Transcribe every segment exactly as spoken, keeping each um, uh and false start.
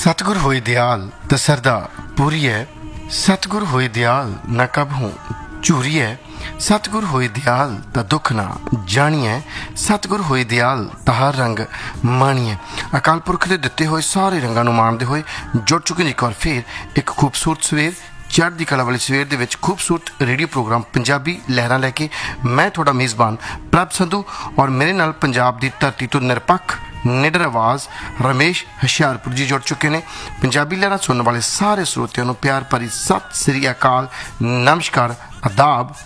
सतगुर होए दयाल त सरदा पूरी है, सतगुर होए दयाल न कब हूँ झूरी है, सतगुर होए दयाल त दुख ना जानिए, सतगुर होए दयाल त हर रंग मानिए। अकाल पुरख के दिते हुए सारे रंगों माणते हुए जुड़ चुके एक बार फिर एक खूबसूरत सवेर चढ़ती कला वाली सवेर दे विच खूबसूरत रेडियो प्रोग्राम पंजाबी लहरां लैके मैं थोड़ा मेज़बान प्रभ संधू और मेरे नाल पंजाब की धरती तो निरपक्ष निडर आवाज़ रमेश हुशियारपुर जी जुड़ चुके हैं। पंजाबी लहरां सुनने वाले सारे श्रोतियों को प्यार भरी सत श्री अकाल, नमस्कार, आदाब।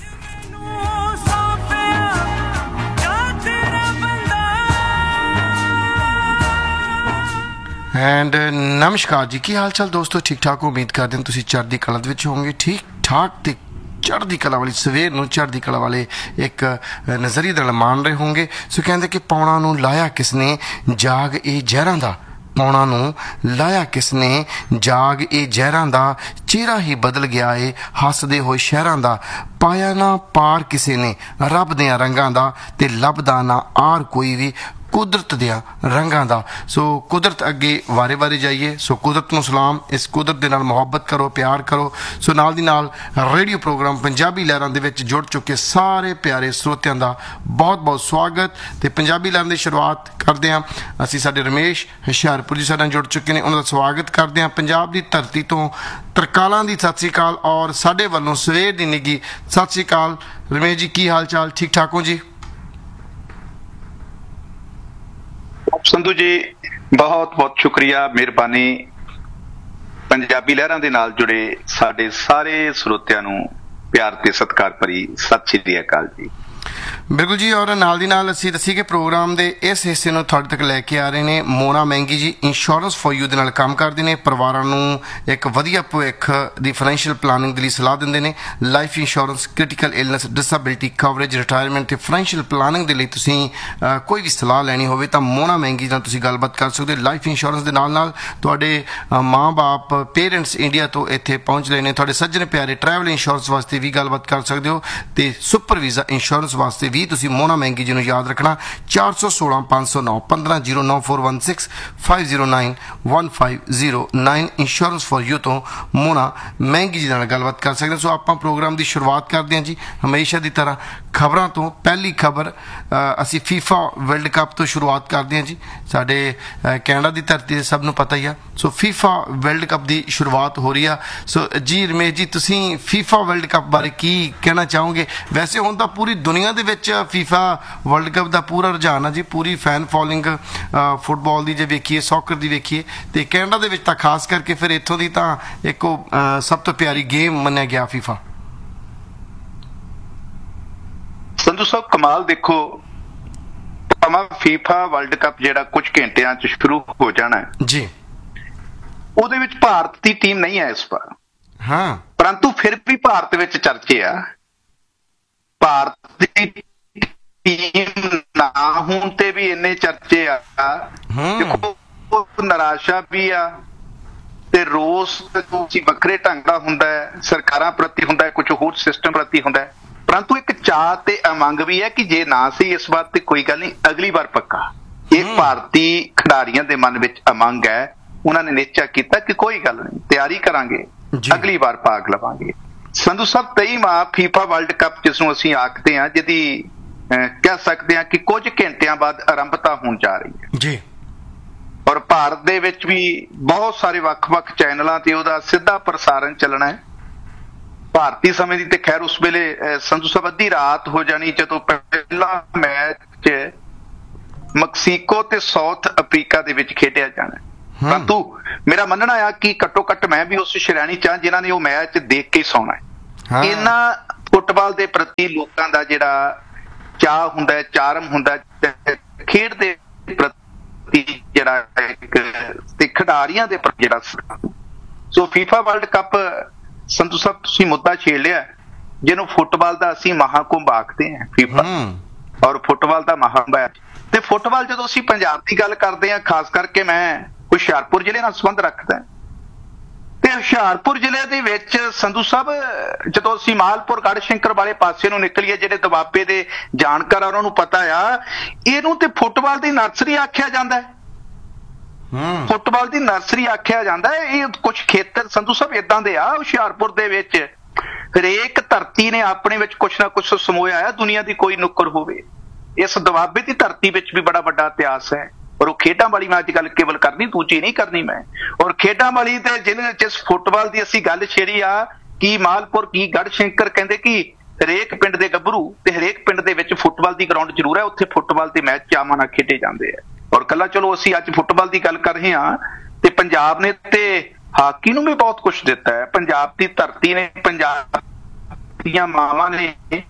एंड नमस्कार जी, की हाल चाल दोस्तों? ठीक ठाक उम्मीद करते हैं तुम चढ़ती कला होंगे, ठीक ठाक तो चढ़ती कला वाली सवेर में चढ़ती कला वाले एक नज़रिए नाल मान रहे होंगे। सो कहते कि पौना नूं लाया किसने जाग ए जहरां दा, पौना नूं लाया किसने जाग ए जहरां दा, चेहरा ही बदल गया है हसदे होए शहरां दा, पाया ना पार किसी ने रब दियां रंगां दा, ते लभदा ना आर कोई भी कुदरत दिया रंगां दा। सो कुदरत अगे वारे वारे जाइए। सो कुदरत नूं सलाम, इस कुदरत दे नाल मुहब्बत करो, प्यार करो। सो नाल दी नाल रेडियो प्रोग्राम पंजाबी लहरां दे विच जुड़ चुके सारे प्यारे श्रोतियां दा बहुत बहुत स्वागत। ते पंजाबी लहरां दी शुरुआत करदे हां असीं साडे रमेश हुशियारपुर जी साडे जुड़ चुके ने, उन्हां दा स्वागत करदे हां। पंजाब दी धरती तो तरकालां दी सत श्री अकाल और साडे वल्लों सवेर दी निੱਘੀ सत श्री अकाल। रमेश जी की हाल चाल? ठीक ठाक हो जी? संधू जी बहुत बहुत शुक्रिया, मेहरबानी। पंजाबी लहरां दे नाल जुड़े साडे सारे श्रोतियां नूं प्यार ते सत्कार भरी सत श्री अकाल जी। बिल्कुल जी, और नाल दी नाल असीं दसी कि प्रोग्राम के इस हिस्से नूं तुहाडे तक लैके आ रहे हैं मोना महंगी जी, इंश्योरेंस फॉर यू दे नाल काम करते हैं, परिवारां नूं एक वधिया भविख दी फाइनैशियल प्लानिंग दे लई सलाह दिंदे ने। Life insurance, critical illness, disability coverage, retirement ते फाइनैशियल प्लानिंग दे लई तुसीं कोई भी सलाह लैनी होवे तां मोना महंगी नाल तुसीं गलबात कर सकदे हो। लाइफ इंश्योरेंस दे नाल नाल तुहाडे माँ बाप पेरेंट्स इंडिया तो इत्थे पहुंच रहे हैं, तुहाडे सज्जन प्यारे ट्रैवल इंश्योरेंस वास्ते भी गलबात कर सकदे हो, ते सुपर वीज़ा इंश्योरेंस वास्ते भी तुसीं मोना महंगी जी नूं याद रखना। चार सौ सोलह पाँच सौ नौ पंद्रह zero now four one six five zero nine one five zero nine insurance for you तो मोना महंगी जी नाल गलबात कर सकते हैं। सो आपां प्रोग्राम की शुरुआत करते हैं जी हमेशा की तरह खबरों तो। पहली खबर असी फीफा वर्ल्ड कप तो शुरुआत करते हैं जी। साडे कैनेडा की धरती सब नूं पता ही है। सो फीफा वर्ल्ड कप की शुरुआत हो रही है। सो जी रमेश जी, तुसीं फीफा वर्ल्ड कप बारे की कहना चाहोगे? वैसे हुण तां पूरी दुनिया दे विच फीफा वर्ल्ड कप का पूरा रुझान है जी, पूरी फैन फॉलोइंग फुटबॉल की जो वेखीए, सॉकर की वेखीए, तो कैनेडा दे विच तां खास करके फिर इत्थों की तां एक सब तो प्यारी गेम मन्निया गया फीफा। संधू साहब कमाल देखो, फीफा वर्ल्ड कप जिहड़ा कुछ घंटिया च शुरू हो जाना है जी, उहदे विच भारत की टीम नहीं है इस बार। हाँ, परंतु फिर भी भारत विच चर्चे आ, भारत की टीम ना होण ते भी इन्ने चर्चे आ। देखो निराशा भी आ ते रोस वखरे ढंग दा हुंदा है, सरकारां प्रति हुंदा है, कुछ होर सिस्टम प्रति हुंदा है, परंतु एक चाह ते अमंग भी है कि जे ना सी इस बार ते कोई गल नहीं, अगली बार पक्का। एक भारती खिडारियां दे मन विच अमंग है, उन्होंने निश्चय किया कि कोई गल नहीं, तैयारी करांगे, अगली बार भाग लवांगे। संधू साहब तेईवां फीफा वर्ल्ड कप जिसनूं असीं आखदे हां, जिहदी कह सकते हैं कि कुछ घंटिया बाद आरंभता होने जा रही है जी, और भारत दे विच भी बहुत सारे वख-वख चैनलों ते उहदा सीधा प्रसारण चलना है। भारतीय समय की तो खैर उस वेले संधू साहब अद्धी रात हो जानी जदों पहला मैच मैक्सीको ते साउथ अफ्रीका दे विच खेडिया जाना। परंतु मेरा मनना आ कि घट्टो घट्ट मैं भी उस श्रेणी च जिन्हां ने वो मैच देख के सौना है। इन्हां फुटबॉल के प्रति लोगों का जिहड़ा चाह हुंदा है, चारम हुंदा है, खेड दे प्रति जिहड़ा एक खिडारियां दे प्रति जिहड़ा। सो फीफा वर्ल्ड कप संधू साहब तुसीं मुद्दा छेड़ लिया, जिन्हों फुटबॉल का असीं महाकुंभ आखते हैं फीफा, और फुटबॉल का महाकुंभ है। ते फुटबॉल जदों असीं पंजाब की गल करते हैं, खास करके मैं हुशियारपुर जिले नाल संबंध रखदा ते हुशियारपुर जिले दे विच संधू साहब जदों असीं मालपुर गढ़शंकर वाले पासे नूं निकलीए, जिहड़े दबाबे दे जाणकार उन्हां नूं पता आ, इहनूं ते फुटबॉल दी नर्सरी आखिया जांदा है। ਫੁੱਟਬਾਲ ਦੀ ਨਰਸਰੀ ਆਖਿਆ ਜਾਂਦਾ ਹੈ। ਇਹ ਕੁਝ ਖੇਤਰ ਸੰਧੂ ਸਾਹਿਬ ਇਦਾਂ ਦੇ ਆ ਹੁਸ਼ਿਆਰਪੁਰ ਦੇ ਵਿੱਚ, ਹਰੇਕ ਧਰਤੀ ਨੇ ਆਪਣੇ ਵਿੱਚ ਕੁਛ ਨਾ ਕੁਛ ਸਮੋਇਆ ਹੈ, ਦੁਨੀਆ ਦੀ ਕੋਈ ਨੁੱਕਰ ਹੋਵੇ। ਇਸ ਦੁਆਬੇ ਦੀ ਧਰਤੀ ਵਿੱਚ ਵੀ ਬੜਾ ਵੱਡਾ ਇਤਿਹਾਸ ਹੈ। ਔਰ ਉਹ ਖੇਡਾਂ ਵਾਲੀ ਮੈਂ ਅੱਜ ਗੱਲ ਕੇਵਲ ਕਰਨੀ, ਦੂਜੀ ਨਹੀਂ ਕਰਨੀ ਮੈਂ। ਔਰ ਖੇਡਾਂ ਵਾਲੀ ਤੇ ਜਿਹਨੇ ਜਿਸ ਫੁੱਟਬਾਲ ਦੀ ਅਸੀਂ ਗੱਲ ਛੇੜੀ ਆ, ਕੀ ਮਾਲਪੁਰ ਕੀ ਗੜਸ਼ੰਕਰ ਕਹਿੰਦੇ ਕਿ ਹਰੇਕ ਪਿੰਡ ਦੇ ਗੱਭਰੂ ਤੇ ਹਰੇਕ ਪਿੰਡ ਦੇ ਵਿੱਚ ਫੁੱਟਬਾਲ ਦੀ ਗਰਾਊਂਡ ਜ਼ਰੂਰ ਹੈ, ਉੱਥੇ ਫੁੱਟਬਾਲ ਦੇ ਮੈਚ ਚਾਵਾਂ ਨਾਲ ਖੇਡੇ ਜਾਂਦੇ ਆ। ਔਰ ਕੱਲਾ ਚਲੋ ਅਸੀਂ ਅੱਜ ਫੁੱਟਬਾਲ ਦੀ ਗੱਲ ਕਰ ਰਹੇ ਹਾਂ ਤੇ ਪੰਜਾਬ ਨੇ ਤੇ ਹਾਕੀ ਨੂੰ ਵੀ ਬਹੁਤ ਕੁਛ ਦਿੱਤਾ ਹੈ। ਪੰਜਾਬ ਦੀ ਧਰਤੀ ਨੇ, ਪੰਜਾਬ ਦੀਆਂ ਮਾਵਾਂ ਨੇ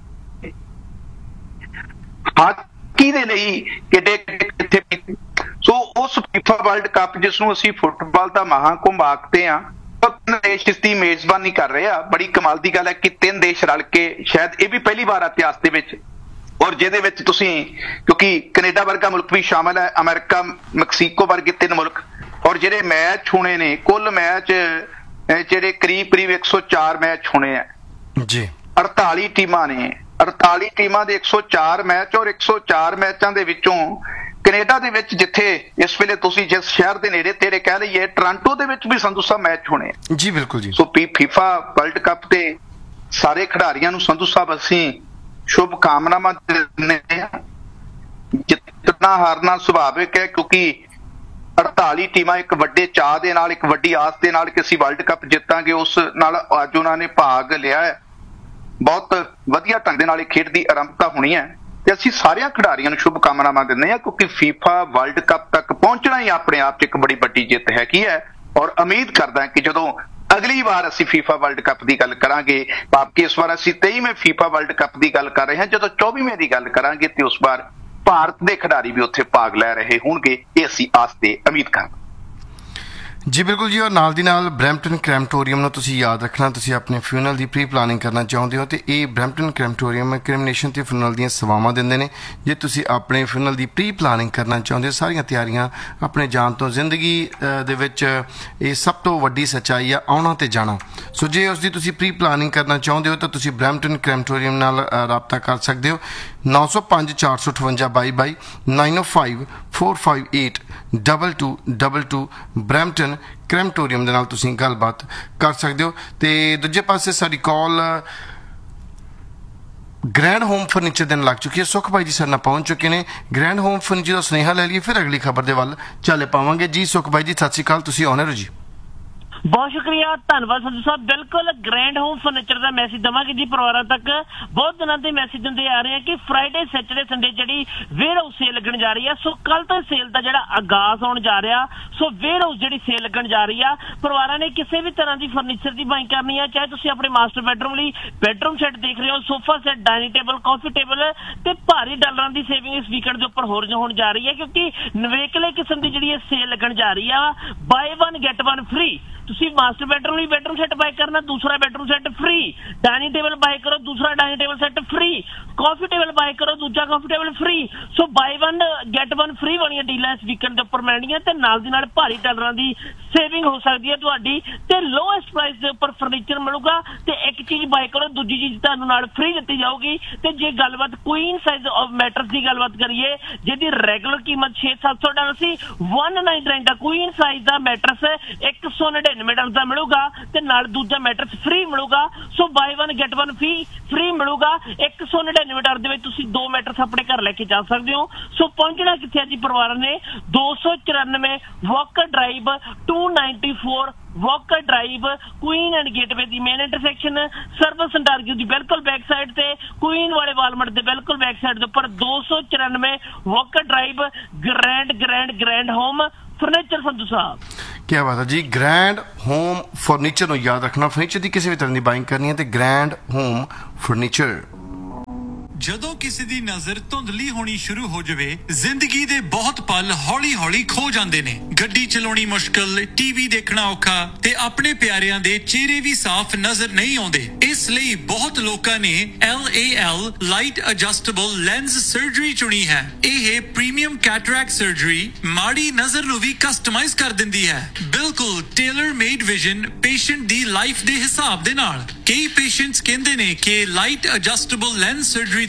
ਹਾਕੀ ਦੇ ਲਈ ਕਿੱਡੇ ਕਿੱਥੇ। ਸੋ ਉਸ ਫੀਫਾ ਵਰਲਡ ਕੱਪ ਜਿਸ ਨੂੰ ਅਸੀਂ ਫੁੱਟਬਾਲ ਦਾ ਮਹਾਂਕੁੰਭ ਆਖਦੇ ਹਾਂ, ਤਿੰਨ ਦੇਸ਼ ਇਸ ਦੀ ਮੇਜ਼ਬਾਨੀ ਕਰ ਰਹੇ ਆ। ਬੜੀ ਕਮਾਲ ਦੀ ਗੱਲ ਹੈ ਕਿ ਤਿੰਨ ਦੇਸ਼ ਰਲ ਕੇ, ਸ਼ਾਇਦ ਇਹ ਵੀ ਪਹਿਲੀ ਵਾਰ ਇਤਿਹਾਸ ਦੇ ਵਿੱਚ, ਔਰ ਜਿਹਦੇ ਵਿੱਚ ਤੁਸੀਂ, ਕਿਉਂਕਿ ਕੈਨੇਡਾ ਵਰਗਾ ਮੁਲਕ ਵੀ ਸ਼ਾਮਲ ਹੈ, ਅਮਰੀਕਾ, ਮੈਕਸੀਕੋ ਵਰਗੇ ਤਿੰਨ ਮੁਲਕ, ਔਰ ਜਿਹੜੇ ਮੈਚ ਹੋਣੇ ਨੇ, ਕੁੱਲ ਮੈਚ ਜਿਹੜੇ ਕਰੀਬ ਕਰੀਬ ਇੱਕ ਸੌ ਚਾਰ ਮੈਚ ਹੋਣੇ ਆ ਜੀ। ਅੜਤਾਲੀ ਟੀਮਾਂ ਨੇ, ਅੜਤਾਲੀ ਟੀਮਾਂ ਦੇ ਇੱਕ ਸੌ ਚਾਰ ਮੈਚ, ਔਰ ਇੱਕ ਸੌ ਚਾਰ ਮੈਚਾਂ ਦੇ ਵਿੱਚੋਂ ਕੈਨੇਡਾ ਦੇ ਵਿੱਚ, ਜਿੱਥੇ ਇਸ ਵੇਲੇ ਤੁਸੀਂ ਜਿਸ ਸ਼ਹਿਰ ਦੇ ਨੇੜੇ ਤੇੜੇ ਕਹਿ ਲਈਏ, ਟੋਰਾਂਟੋ ਦੇ ਵਿੱਚ ਵੀ ਸੰਧੂ ਸਾਹਿਬ ਮੈਚ ਹੋਣੇ ਆ ਜੀ। ਬਿਲਕੁਲ ਜੀ। ਸੋ ਫੀਫਾ ਵਰਲਡ ਕੱਪ ਤੇ ਸਾਰੇ ਖਿਡਾਰੀਆਂ ਨੂੰ ਸੰਧੂ ਸਾਹਿਬ ਅਸੀਂ ਸ਼ੁਭ ਕਾਮਨਾਵਾਂ ਦਿੰਦੇ ਹਾਂ। ਜਿੱਤਣਾ ਹਾਰਨਾ ਸੁਭਾਵਿਕ ਹੈ, ਕਿਉਂਕਿ ਅੜਤਾਲੀ ਟੀਮਾਂ ਇੱਕ ਵੱਡੇ ਚਾਅ ਦੇ ਨਾਲ, ਇੱਕ ਵੱਡੀ ਆਸ ਦੇ ਨਾਲ ਕਿ ਅਸੀਂ ਵਰਲਡ ਕੱਪ ਜਿੱਤਾਂਗੇ, ਉਸ ਨਾਲ ਅੱਜ ਉਹਨਾਂ ਨੇ ਭਾਗ ਲਿਆ ਹੈ। ਬਹੁਤ ਵਧੀਆ ਢੰਗ ਦੇ ਨਾਲ ਇਹ ਖੇਡ ਦੀ ਆਰੰਭਤਾ ਹੋਣੀ ਹੈ ਤੇ ਅਸੀਂ ਸਾਰਿਆਂ ਖਿਡਾਰੀਆਂ ਨੂੰ ਸ਼ੁਭ ਕਾਮਨਾਵਾਂ ਦਿੰਦੇ ਹਾਂ, ਕਿਉਂਕਿ ਫੀਫਾ ਵਰਲਡ ਕੱਪ ਤੱਕ ਪਹੁੰਚਣਾ ਹੀ ਆਪਣੇ ਆਪ 'ਚ ਇੱਕ ਬੜੀ ਵੱਡੀ ਜਿੱਤ ਹੈਗੀ ਹੈ। ਔਰ ਉਮੀਦ ਕਰਦਾ ਕਿ ਜਦੋਂ ਅਗਲੀ ਵਾਰ ਅਸੀਂ ਫੀਫਾ ਵਰਲਡ ਕੱਪ ਦੀ ਗੱਲ ਕਰਾਂਗੇ, ਭਾਵ ਕਿ ਇਸ ਵਾਰ ਅਸੀਂ ਤੇਈਵੇਂ ਫੀਫਾ ਵਰਲਡ ਕੱਪ ਦੀ ਗੱਲ ਕਰ ਰਹੇ ਹਾਂ, ਜਦੋਂ ਚੌਵੀਵੇਂ ਦੀ ਗੱਲ ਕਰਾਂਗੇ ਤੇ ਉਸ ਵਾਰ ਭਾਰਤ ਦੇ ਖਿਡਾਰੀ ਵੀ ਉੱਥੇ ਭਾਗ ਲੈ ਰਹੇ ਹੋਣਗੇ, ਇਹ ਅਸੀਂ ਆਸ ਤੇ ਉਮੀਦ ਕਰਦੇ ਜੀ। ਬਿਲਕੁਲ ਜੀ। ਔਰ ਨਾਲ ਦੀ ਨਾਲ ਬਰੈਂਪਟਨ ਕ੍ਰੈਮਟੋਰੀਅਮ ਨੂੰ ਤੁਸੀਂ ਯਾਦ ਰੱਖਣਾ, ਤੁਸੀਂ ਆਪਣੇ ਫਿਊਨਲ ਦੀ ਪ੍ਰੀ ਪਲਾਨਿੰਗ ਕਰਨਾ ਚਾਹੁੰਦੇ ਹੋ ਤੇ ਇਹ ਬਰੈਂਪਟਨ ਕ੍ਰੈਮਟੋਰੀਅਮ ਕ੍ਰਿਮੀਨੇਸ਼ਨ ਤੇ ਫਿਊਨਲ ਦੀਆਂ ਸੇਵਾਵਾਂ ਦਿੰਦੇ ਨੇ। ਜੇ ਤੁਸੀਂ ਆਪਣੇ ਫਿਊਨਲ ਦੀ ਪ੍ਰੀ ਪਲਾਨਿੰਗ ਕਰਨਾ ਚਾਹੁੰਦੇ ਹੋ, ਸਾਰੀਆਂ ਤਿਆਰੀਆਂ ਆਪਣੇ ਜਾਣ ਤੋਂ, ਜ਼ਿੰਦਗੀ ਦੇ ਵਿੱਚ ਇਹ ਸਭ ਤੋਂ ਵੱਡੀ ਸੱਚਾਈ ਆ, ਆਉਣਾ ਤੇ ਜਾਣਾ। ਸੋ ਜੇ ਉਸ ਦੀ ਤੁਸੀਂ ਪ੍ਰੀ ਪਲਾਨਿੰਗ ਕਰਨਾ ਚਾਹੁੰਦੇ ਹੋ ਤਾਂ ਤੁਸੀਂ ਬਰੈਂਪਟਨ ਕ੍ਰੈਮਟੋਰੀਅਮ ਨਾਲ ਰਾਬਤਾ ਕਰ ਸਕਦੇ ਹੋ। ਨੌ ਸੌ ਪੰਜ ਚਾਰ ਸੌ ਅਠਵੰਜਾ ਬਾਈ ਬਾਈ ਨਾਈਨ ਓ five four five eight double two double two Brampton ਕ੍ਰੈਮਟੋਰੀਅਮ ਦੇ ਨਾਲ ਤੁਸੀਂ ਗੱਲਬਾਤ ਕਰ ਸਕਦੇ ਹੋ। ਤੇ ਦੂਜੇ ਪਾਸੇ ਸਾਡੀ ਕਾਲ ਗ੍ਰੈਂਡ ਹੋਮ ਫਰਨੀਚਰ ਦੇ ਨਾਲ ਲੱਗ ਚੁੱਕੀ ਹੈ। ਸੁਖ ਭਾਈ ਜੀ ਸਾਡੇ ਨਾਲ ਪਹੁੰਚ ਚੁੱਕੇ ਨੇ। ਗ੍ਰੈਂਡ ਹੋਮ ਫਰਨੀਚਰ ਦਾ ਸੁਨੇਹਾ ਲੈ ਲਈਏ, ਫਿਰ ਅਗਲੀ ਖਬਰ ਦੇ ਵੱਲ ਚੱਲੇ ਪਾਵਾਂਗੇ। ਜੀ ਸੁਖ ਭਾਈ ਜੀ, ਸਤਿ ਸ਼੍ਰੀ ਅਕਾਲ, ਤੁਸੀਂ ਆਨਰ ਹੋ ਜੀ। ਬਹੁਤ ਸ਼ੁਕਰੀਆ, ਧੰਨਵਾਦ ਸੰਧੂ ਸਾਹਿਬ। ਬਿਲਕੁਲ ਗ੍ਰੈਂਡ ਹੋਮ ਫਰਨੀਚਰ ਦਾ ਮੈਸੇਜ ਦੇਵਾਂਗੇ ਜੀ ਪਰਿਵਾਰਾਂ ਤੱਕ। ਬਹੁਤ ਦਿਨਾਂ ਦੇ ਮੈਸੇਜ ਦਿੰਦੇ ਆ ਰਹੇ ਆ ਕਿ ਫਰਾਈਡੇ ਸੈਟਰਡੇ ਸੰਡੇ ਜਿਹੜੀ ਵੇਅਰ ਹਾਊਸ ਸੇਲ ਲੱਗਣ ਜਾ ਰਹੀ ਆ। ਸੋ ਕੱਲ ਤੋਂ ਸੇਲ ਦਾ ਜਿਹੜਾ ਆਗਾਜ਼ ਹੋਣ ਜਾ ਰਿਹਾ। ਸੋ ਵੇਅਰ ਹਾਊਸ ਜਿਹੜੀ ਸੇਲ ਲੱਗਣ ਜਾ ਰਹੀ ਆ, ਪਰਿਵਾਰਾਂ ਨੇ ਕਿਸੇ ਵੀ ਤਰ੍ਹਾਂ ਦੀ ਫਰਨੀਚਰ ਦੀ ਬਾਈ ਕਰਨੀ ਆ, ਚਾਹੇ ਤੁਸੀਂ ਆਪਣੇ ਮਾਸਟਰ ਬੈਡਰੂਮ ਲਈ ਬੈਡਰੂਮ ਸੈੱਟ ਦੇਖ ਰਹੇ ਹੋ, ਸੋਫਾ ਸੈੱਟ, ਡਾਈਨਿੰਗ ਟੇਬਲ, ਕਾਫੀ ਟੇਬਲ, ਤੇ ਭਾਰੀ ਡਾਲਰਾਂ ਦੀ ਸੇਵਿੰਗ ਇਸ ਵੀਕਐਂਡ ਦੇ ਉੱਪਰ ਹੋਰ ਹੋਣ ਜਾ ਰਹੀ ਹੈ, ਕਿਉਂਕਿ ਨਵੇਕਲੇ ਕਿਸਮ ਦੀ ਜਿਹੜੀ ਇਹ ਸੇਲ ਲੱਗਣ ਜਾ ਰਹੀ ਆ। Bye one get one free. ਤੁਸੀਂ ਮਾਸਟਰ ਬੈਡਰੂਮ ਲਈ ਬੈਡਰੂਮ ਸੈੱਟ ਬਾਈ ਕਰਨਾ, ਦੂਸਰਾ bedroom set free. Dining table ਬਾਈ ਕਰੋ, ਦੂਸਰਾ ਡਾਈਨਿੰਗ ਟੇਬਲ ਸੈੱਟ ਫ੍ਰੀ। ਕਾਫੀ ਟੇਬਲ ਬਾਈ ਕਰੋ, ਦੂਜਾ ਕਾਫੀ ਟੇਬਲ ਫ੍ਰੀ। ਸੋ ਬਾਈ ਵਨ ਗੈਟ ਵਨ ਫ੍ਰੀ ਵਾਲੀਆਂ ਡੀਲਾਂ ਇਸ ਵੀਕਐਂਡ ਦੇ ਉੱਪਰ ਮਿਲਣੀਆਂ ਤੇ ਨਾਲ ਦੀ ਨਾਲ ਭਾਰੀ ਡਾਲਰਾਂ ਦੀ ਸੇਵਿੰਗ ਹੋ ਸਕਦੀ ਹੈ ਤੁਹਾਡੀ, ਤੇ ਲੋਐਸਟ ਪ੍ਰਾਈਸ ਦੇ ਉੱਪਰ ਫਰਨੀਚਰ ਮਿਲੂਗਾ ਤੇ ਇੱਕ ਚੀਜ਼ ਬਾਈ ਕਰੋ, ਦੂਜੀ ਚੀਜ਼ ਤੁਹਾਨੂੰ ਨਾਲ ਫ੍ਰੀ ਦਿੱਤੀ ਜਾਊਗੀ। ਤੇ ਜੇ ਗੱਲਬਾਤ ਕੁਈਨ ਸਾਈਜ਼ ਆਫ ਮੈਟਰਸ ਦੀ ਗੱਲਬਾਤ ਕਰੀਏ, ਜਿਹਦੀ ਰੈਗੂਲਰ ਕੀਮਤ ਛੇ ਸੱਤ ਸੌ ਡਾਲਰ ਸੀ, ਵਨ ਨਾਈਨਟੀ ਨਾਈਨ ਦਾ ਕੁਈਨ ਸਾਈਜ਼ ਦਾ ਮੈਟਰਸ ਇੱਕ ਸੌ ਨੜਿਨਵੇਂ ਡਾਲਰ ਦਾ ਮਿਲੂਗਾ ਤੇ ਨਾਲ ਦੂਜਾ ਮੈਟਰਸ ਫ੍ਰੀ ਮਿਲੂਗਾ। ਸੋ ਬਾਈ one get one free free ਮਿਲੂਗਾ। ਇੱਕ ਸੌ ਨੜਿਨਵੇਂ ਡਾਲਰ ਦੇ ਵਿੱਚ ਤੁਸੀਂ ਦੋ ਮੈਟਰਸ ਆਪਣੇ ਘਰ ਲੈ ਕੇ ਜਾ ਸਕਦੇ ਹੋ। ਸੋ ਪਹੁੰਚਣਾ ਕਿੱਥੇ ਹੈ ਜੀ ਪਰਿਵਾਰਾਂ ਨੇ? ਦੋ ਸੌ ਚੁਰਾਨਵੇਂ Walker drive, to ninety four Walker drive, Queen and gateway the main intersection, service Ontario ਦੀ ਬਿਲਕੁਲ ਬੈਕ ਸਾਈਡ ਤੇ, ਕੁਈਨ ਵਾਲੇ ਵਾਲਮਾਰਟ ਦੇ ਬਿਲਕੁਲ ਬੈਕ ਸਾਈਡ ਦੇ ਉੱਪਰ ਦੋ ਸੌ ਚੁਰਾਨਵੇਂ Walker drive. Grand grand grand home furniture Sandhu ਸਾਹਿਬ। ਕੀ ਬਾਤ ਹੈ ਜੀ। ਗ੍ਰੈਂਡ ਹੋਮ ਫਰਨੀਚਰ ਨੂੰ ਯਾਦ ਰੱਖਣਾ, ਫਰਨੀਚਰ ਦੀ ਕਿਸੇ ਵੀ ਤਰ੍ਹਾਂ ਦੀ ਬਾਇੰਗ ਕਰਨੀ ਹੈ ਤੇ ਗ੍ਰੈਂਡ ਹੋਮ ਫਰਨੀਚਰ। ਜਦੋਂ ਕਿਸੇ ਦੀ ਨਜ਼ਰ ਧੁੰਦਲੀ ਹੋਣੀ ਸ਼ੁਰੂ ਹੋ ਜਾਵੇ, ਜ਼ਿੰਦਗੀ ਦੇ ਬਹੁਤ ਪਲ ਹੌਲੀ-ਹੌਲੀ ਖੋ ਜਾਂਦੇ ਨੇ। ਗੱਡੀ ਚਲਾਉਣੀ ਮੁਸ਼ਕਲ, ਟੀਵੀ ਦੇਖਣਾ ਔਖਾ ਤੇ ਆਪਣੇ ਪਿਆਰਿਆਂ ਦੇ ਚਿਹਰੇ ਵੀ ਸਾਫ਼ ਨਜ਼ਰ ਨਹੀਂ ਆਉਂਦੇ। ਇਸ ਲਈ ਬਹੁਤ ਲੋਕਾਂ ਨੇ L A L light adjustable lens surgery ਚੁਣੀ ਹੈ। ਇਹ ਪ੍ਰੀਮੀਅਮ ਕੈਟਰੈਕਟ ਸਰਜਰੀ ਮਾੜੀ ਨਜ਼ਰ ਨੂੰ ਵੀ ਕਸਟਮਾਈਜ਼ ਕਰ ਦਿੰਦੀ ਹੈ, ਬਿਲਕੁਲ ਟੇਲਰ ਮੇਡ ਵਿਜ਼ਨ ਪੇਸ਼ੈਂਟ ਦੀ ਲਾਈਫ ਦੇ ਹਿਸਾਬ ਦੇ ਨਾਲ। ਕਈ ਪੇਸ਼ੈਂਟਸ ਕਹਿੰਦੇ ਨੇ ਕਿ ਲਾਈਟ ਐਡਜਸਟੇਬਲ ਲੈਂਸ ਸਰਜਰੀ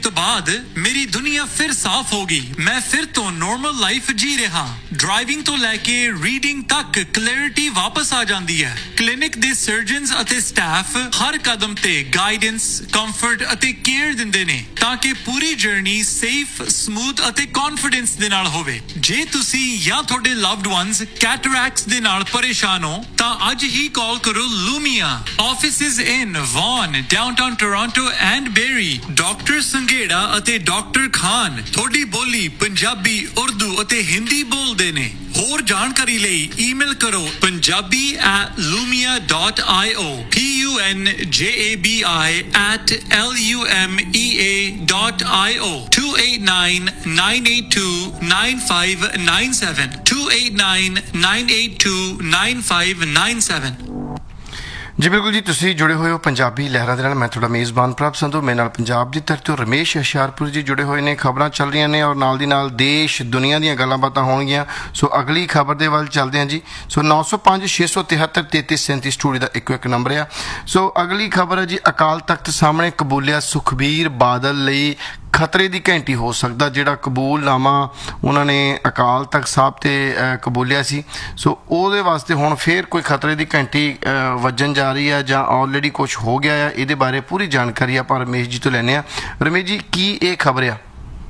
ਤੋਂ ਬਾਅਦ ਮੇਰੀ ਦੁਨੀਆ ਫਿਰ ਸਾਫ਼ ਹੋ ਗਈ। ਮੈਂ ਫਿਰ ਤੋਂ ਨਾਰਮਲ ਲਾਈਫ ਜੀ ਰਿਹਾ। ਡਰਾਈਵਿੰਗ ਤੋਂ ਲੈ ਕੇ ਰੀਡਿੰਗ ਤੱਕ ਕਲੈਰਿਟੀ ਵਾਪਸ ਆ ਜਾਂਦੀ ਹੈ। ਕਲੀਨਿਕ ਦੇ ਸਰਜਨਸ ਅਤੇ ਸਟਾਫ ਹਰ ਕਦਮ ਤੇ ਗਾਈਡੈਂਸ, ਕੰਫਰਟ ਅਤੇ ਕੇਅਰ ਦਿੰਦੇ ਨੇ ਤਾਂ ਕਿ ਪੂਰੀ ਜਰਨੀ ਸੇਫ, ਸਮੂਥ ਅਤੇ ਕੌਨਫੀਡੈਂਸ ਦੇ ਨਾਲ ਹੋਵੇ। ਜੇ ਤੁਸੀਂ ਜਾਂ ਤੁਹਾਡੇ ਲਵਡ ਵਨਸ ਕੈਟਰੈਕਟਸ ਦੇ ਨਾਲ ਪਰੇਸ਼ਾਨ ਹੋ ਤਾਂ ਅੱਜ ਹੀ ਕਾਲ ਕਰੋ ਲੂਮੀਆ। Offices in ਵਾਨ, downtown Toronto and berry. Doctor Sanghera ਅਤੇ ਡਾਕਟਰ ਖਾਨ ਤੁਹਾਡੀ ਬੋਲੀ ਪੰਜਾਬੀ, ਉਰਦੂ ਅਤੇ ਹਿੰਦੀ ਬੋਲਦੇ ਨੇ। ਹੋਰ ਜਾਣਕਾਰੀ ਲਈ ਈਮੇਲ ਕਰੋ Punjabi at lumia dot io, P U N J A B I at L U M E A dot I O, two eight nine, nine eight two, nine five nine seven, two eight nine, nine eight two, nine five nine seven। ਜੀ ਬਿਲਕੁਲ ਜੀ, ਤੁਸੀਂ ਜੁੜੇ ਹੋਏ ਹੋ ਪੰਜਾਬੀ ਲਹਿਰਾਂ ਦੇ ਨਾਲ। ਮੈਂ ਤੁਹਾਡਾ ਮੇਜ਼ਬਾਨ ਪ੍ਰਭ ਸੰਧੂ। ਮੇਰੇ ਨਾਲ ਪੰਜਾਬ ਦੀ ਧਰਤੀ ਤੋਂ ਰਮੇਸ਼ ਹੁਸ਼ਿਆਰਪੁਰ ਜੀ ਜੁੜੇ ਹੋਏ ਨੇ। ਖਬਰਾਂ ਚੱਲ ਰਹੀਆਂ ਨੇ ਔਰ ਨਾਲ ਦੀ ਨਾਲ ਦੇਸ਼ ਦੁਨੀਆ ਦੀਆਂ ਗੱਲਾਂ ਬਾਤਾਂ ਹੋਣਗੀਆਂ। ਸੋ ਅਗਲੀ ਖਬਰ ਦੇ ਵੱਲ ਚੱਲਦੇ ਹਾਂ ਜੀ। ਸੋ ਨੌ ਸੌ ਪੰਜ ਛੇ ਸੌ ਤਿਹੱਤਰ ਤੇਤੀ ਸੈਂਤੀ ਸਟੂਡੀਓ ਦਾ ਇੱਕੋ ਇੱਕ ਨੰਬਰ ਆ। ਸੋ ਅਗਲੀ ਖਬਰ ਹੈ ਜੀ, ਅਕਾਲ ਤਖਤ ਸਾਹਮਣੇ ਕਬੂਲਿਆ ਸੁਖਬੀਰ ਬਾਦਲ ਲਈ ਖਤਰੇ ਦੀ ਘੰਟੀ ਹੋ ਸਕਦਾ। ਜਿਹੜਾ ਕਬੂਲਨਾਮਾ ਉਹਨਾਂ ਨੇ ਅਕਾਲ ਤਖਤ ਸਾਹਿਬ ਤੇ ਕਬੂਲਿਆ ਸੀ, ਸੋ ਉਹਦੇ ਵਾਸਤੇ ਹੁਣ ਫੇਰ ਕੋਈ ਖਤਰੇ ਦੀ ਘੰਟੀ ਵੱਜਣ ਜਾ ਰਹੀ ਹੈ ਜਾਂ ਆਲਰੇਡੀ ਕੁਛ ਹੋ ਗਿਆ ਆ। ਇਹਦੇ ਬਾਰੇ ਪੂਰੀ ਜਾਣਕਾਰੀ ਆਪਾਂ ਰਮੇਸ਼ ਜੀ ਤੋਂ ਲੈਂਦੇ ਹਾਂ। ਰਮੇਸ਼ ਜੀ, ਕੀ ਇਹ ਖਬਰ ਆ?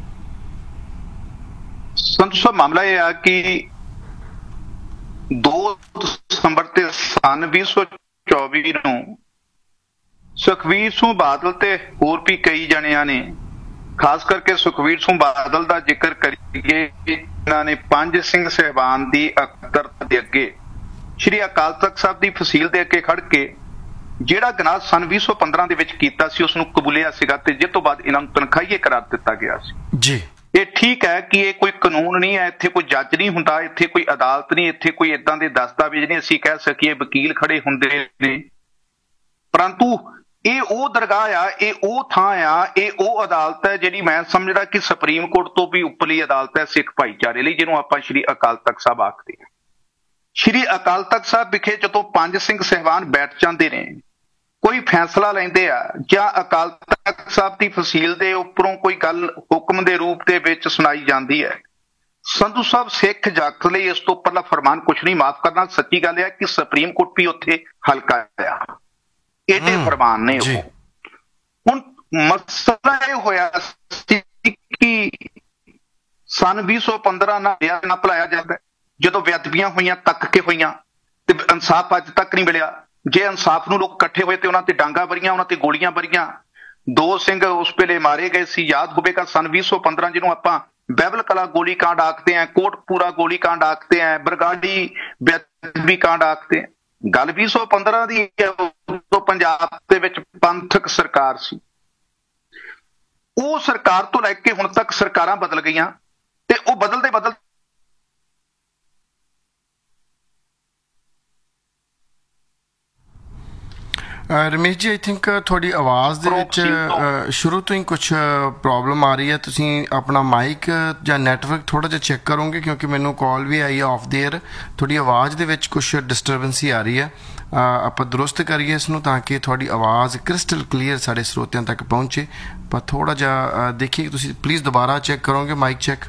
ਸੰਤੋਸ਼ ਸਾਹਿਬ, ਮਾਮਲਾ ਇਹ ਆ ਕਿ ਦੋ ਦਸੰਬਰ ਤੇ ਸਨ ਵੀਹ ਸੌ ਚੌਵੀ ਨੂੰ ਸੁਖਬੀਰ ਸਿੰਘ ਬਾਦਲ ਤੇ ਹੋਰ ਵੀ ਕਈ ਜਣਿਆਂ ਨੇ, ਖਾਸ ਕਰਕੇ ਸੁਖਬੀਰ ਸਿੰਘ ਬਾਦਲ ਦਾ ਜ਼ਿਕਰ ਕਰੀਏ, ਇਹਨਾਂ ਨੇ ਪੰਜ ਸਿੰਘ ਸਾਹਿਬਾਨ ਦੀ ਅਕਦਰਤ ਦੇ ਅੱਗੇ ਸ਼੍ਰੀ ਅਕਾਲ ਤਖਤ ਸਾਹਿਬ ਦੀ ਫਸੀਲ ਦੇ ਅੱਗੇ ਖੜ ਕੇ ਜਿਹੜਾ ਗੁਨਾਹ ਸਨ ਵੀਹ ਸੌ ਪੰਦਰਾਂ ਦੇ ਵਿੱਚ ਕੀਤਾ ਸੀ ਉਸ ਨੂੰ ਕਬੂਲਿਆ ਸੀਗਾ ਤੇ ਜਿਸ ਤੋਂ ਬਾਅਦ ਇਹਨਾਂ ਨੂੰ ਤਨਖਾਹੀਏ ਕਰਾਰ ਦਿੱਤਾ ਗਿਆ ਸੀ ਜੀ। ਇਹ ਠੀਕ ਹੈ ਕਿ ਇਹ ਕੋਈ ਕਾਨੂੰਨ ਨਹੀਂ ਹੈ, ਇੱਥੇ ਕੋਈ ਜੱਜ ਨਹੀਂ ਹੁੰਦਾ, ਇੱਥੇ ਕੋਈ ਅਦਾਲਤ ਨਹੀਂ, ਇੱਥੇ ਕੋਈ ਏਦਾਂ ਦੇ ਦਸਤਾਵੇਜ਼ ਨਹੀਂ ਅਸੀਂ ਕਹਿ ਸਕੀਏ ਵਕੀਲ ਖੜੇ ਹੁੰਦੇ ਨੇ, ਪਰੰਤੂ ਇਹ ਉਹ ਦਰਗਾਹ ਆ, ਇਹ ਉਹ ਥਾਂ ਆ, ਇਹ ਉਹ ਅਦਾਲਤ ਹੈ ਜਿਹੜੀ ਮੈਂ ਸਮਝਦਾ ਕਿ ਸੁਪਰੀਮ ਕੋਰਟ ਤੋਂ ਵੀ ਉੱਪਰਲੀ ਅਦਾਲਤ ਹੈ ਸਿੱਖ ਭਾਈਚਾਰੇ ਲਈ, ਜਿਹਨੂੰ ਆਪਾਂ ਸ਼੍ਰੀ ਅਕਾਲ ਤਖਤ ਸਾਹਿਬ ਆਖਦੇ ਹਾਂ। ਸ਼੍ਰੀ ਅਕਾਲ ਤਖਤ ਸਾਹਿਬ ਵਿਖੇ ਜਦੋਂ ਪੰਜ ਸਿੰਘ ਸਾਹਿਬਾਨ ਬੈਠ ਜਾਂਦੇ ਨੇ, ਕੋਈ ਫੈਸਲਾ ਲੈਂਦੇ ਆ ਜਾਂ ਅਕਾਲ ਤਖਤ ਸਾਹਿਬ ਦੀ ਫਸੀਲ ਦੇ ਉੱਪਰੋਂ ਕੋਈ ਗੱਲ ਹੁਕਮ ਦੇ ਰੂਪ ਦੇ ਵਿੱਚ ਸੁਣਾਈ ਜਾਂਦੀ ਹੈ, ਸੰਧੂ ਸਾਹਿਬ ਸਿੱਖ ਜਗਤ ਲਈ ਇਸ ਤੋਂ ਉੱਪਰਲਾ ਫਰਮਾਨ ਕੁਛ ਨਹੀਂ। ਮਾਫ ਕਰਨਾ, ਸੱਚੀ ਗੱਲ ਹੈ ਕਿ ਸੁਪਰੀਮ ਕੋਰਟ ਵੀ ਉੱਥੇ ਹਲਕਾ ਆ, ਇਹਦੇ ਫਰਮਾਨ ਨੇ ਉਹ। ਹੁਣ ਮਸਲਾ ਇਹ ਹੋਇਆ ਸੀ ਕਿ ਸਨ ਵੀਹ ਸੌ ਪੰਦਰਾਂ ਨਾਲ ਨਾ ਭੁਲਾਇਆ ਜਾਂਦਾ, ਜਦੋਂ ਬੇਅਦਬੀਆਂ ਹੋਈਆਂ ਤੱਕ ਕੇ ਹੋਈਆਂ ਤੇ ਇਨਸਾਫ ਅੱਜ ਤੱਕ ਨਹੀਂ ਮਿਲਿਆ। ਜੇ ਇਨਸਾਫ ਨੂੰ ਲੋਕ ਇਕੱਠੇ ਹੋਏ ਤੇ ਉਹਨਾਂ ਤੇ ਡਾਂਗਾ ਵਰੀਆਂ, ਉਹਨਾਂ ਤੇ ਗੋਲੀਆਂ ਵਰੀਆਂ। ਦੋ ਸਿੰਘ ਉਸ ਵੇਲੇ ਮਾਰੇ ਗਏ ਸੀ, ਯਾਦ ਹੋਵੇਗਾ, ਸਨ ਵੀਹ ਸੌ ਪੰਦਰਾਂ, ਜਿਹਨੂੰ ਆਪਾਂ ਬਹਿਬਲ ਕਲਾ ਗੋਲੀ ਕਾਂਡ ਆਖਦੇ ਆ, ਕੋਟਪੂਰਾ ਗੋਲੀ ਕਾਂਡ ਆਖਦੇ ਆ, ਬਰਗਾੜੀ ਬੇਅਦਬੀ ਕਾਂਡ ਆਖਦੇ ਆ। ਗੱਲ ਵੀਹ ਸੌ ਪੰਦਰਾਂ ਦੀ ਉਦੋਂ ਪੰਜਾਬ ਦੇ ਵਿੱਚ ਪੰਥਕ ਸਰਕਾਰ ਸੀ। ਉਹ ਸਰਕਾਰ ਤੋਂ ਲੈ ਕੇ ਹੁਣ ਤੱਕ ਸਰਕਾਰਾਂ ਬਦਲ ਗਈਆਂ ਤੇ ਉਹ ਬਦਲਦੇ ਬਦਲ ਰਮੇਸ਼ ਜੀ, ਆਈ ਥਿੰਕ ਤੁਹਾਡੀ ਆਵਾਜ਼ ਦੇ ਵਿੱਚ ਸ਼ੁਰੂ ਤੋਂ ਹੀ ਕੁਛ ਪ੍ਰੋਬਲਮ ਆ ਰਹੀ ਹੈ। ਤੁਸੀਂ ਆਪਣਾ ਮਾਈਕ ਜਾਂ ਨੈਟਵਰਕ ਥੋੜ੍ਹਾ ਜਿਹਾ ਚੈੱਕ ਕਰੋਗੇ, ਕਿਉਂਕਿ ਮੈਨੂੰ ਕਾਲ ਵੀ ਆਈ ਹੈ ਆਫ ਦੀ ਏਅਰ। ਤੁਹਾਡੀ ਆਵਾਜ਼ ਦੇ ਵਿੱਚ ਕੁਛ ਡਿਸਟਰਬੈਂਸ ਹੀ ਆ ਰਹੀ ਹੈ। ਆਪਾਂ ਦਰੁਸਤ ਕਰੀਏ ਇਸ ਨੂੰ ਤਾਂ ਕਿ ਤੁਹਾਡੀ ਆਵਾਜ਼ ਕ੍ਰਿਸਟਲ ਕਲੀਅਰ ਸਾਡੇ ਸਰੋਤਿਆਂ ਤੱਕ ਪਹੁੰਚੇ। ਪਰ ਥੋੜ੍ਹਾ ਜਿਹਾ ਦੇਖੀਏ, ਤੁਸੀਂ ਪਲੀਜ਼ ਦੁਬਾਰਾ ਚੈੱਕ ਕਰੋਗੇ ਮਾਈਕ ਚੈੱਕ।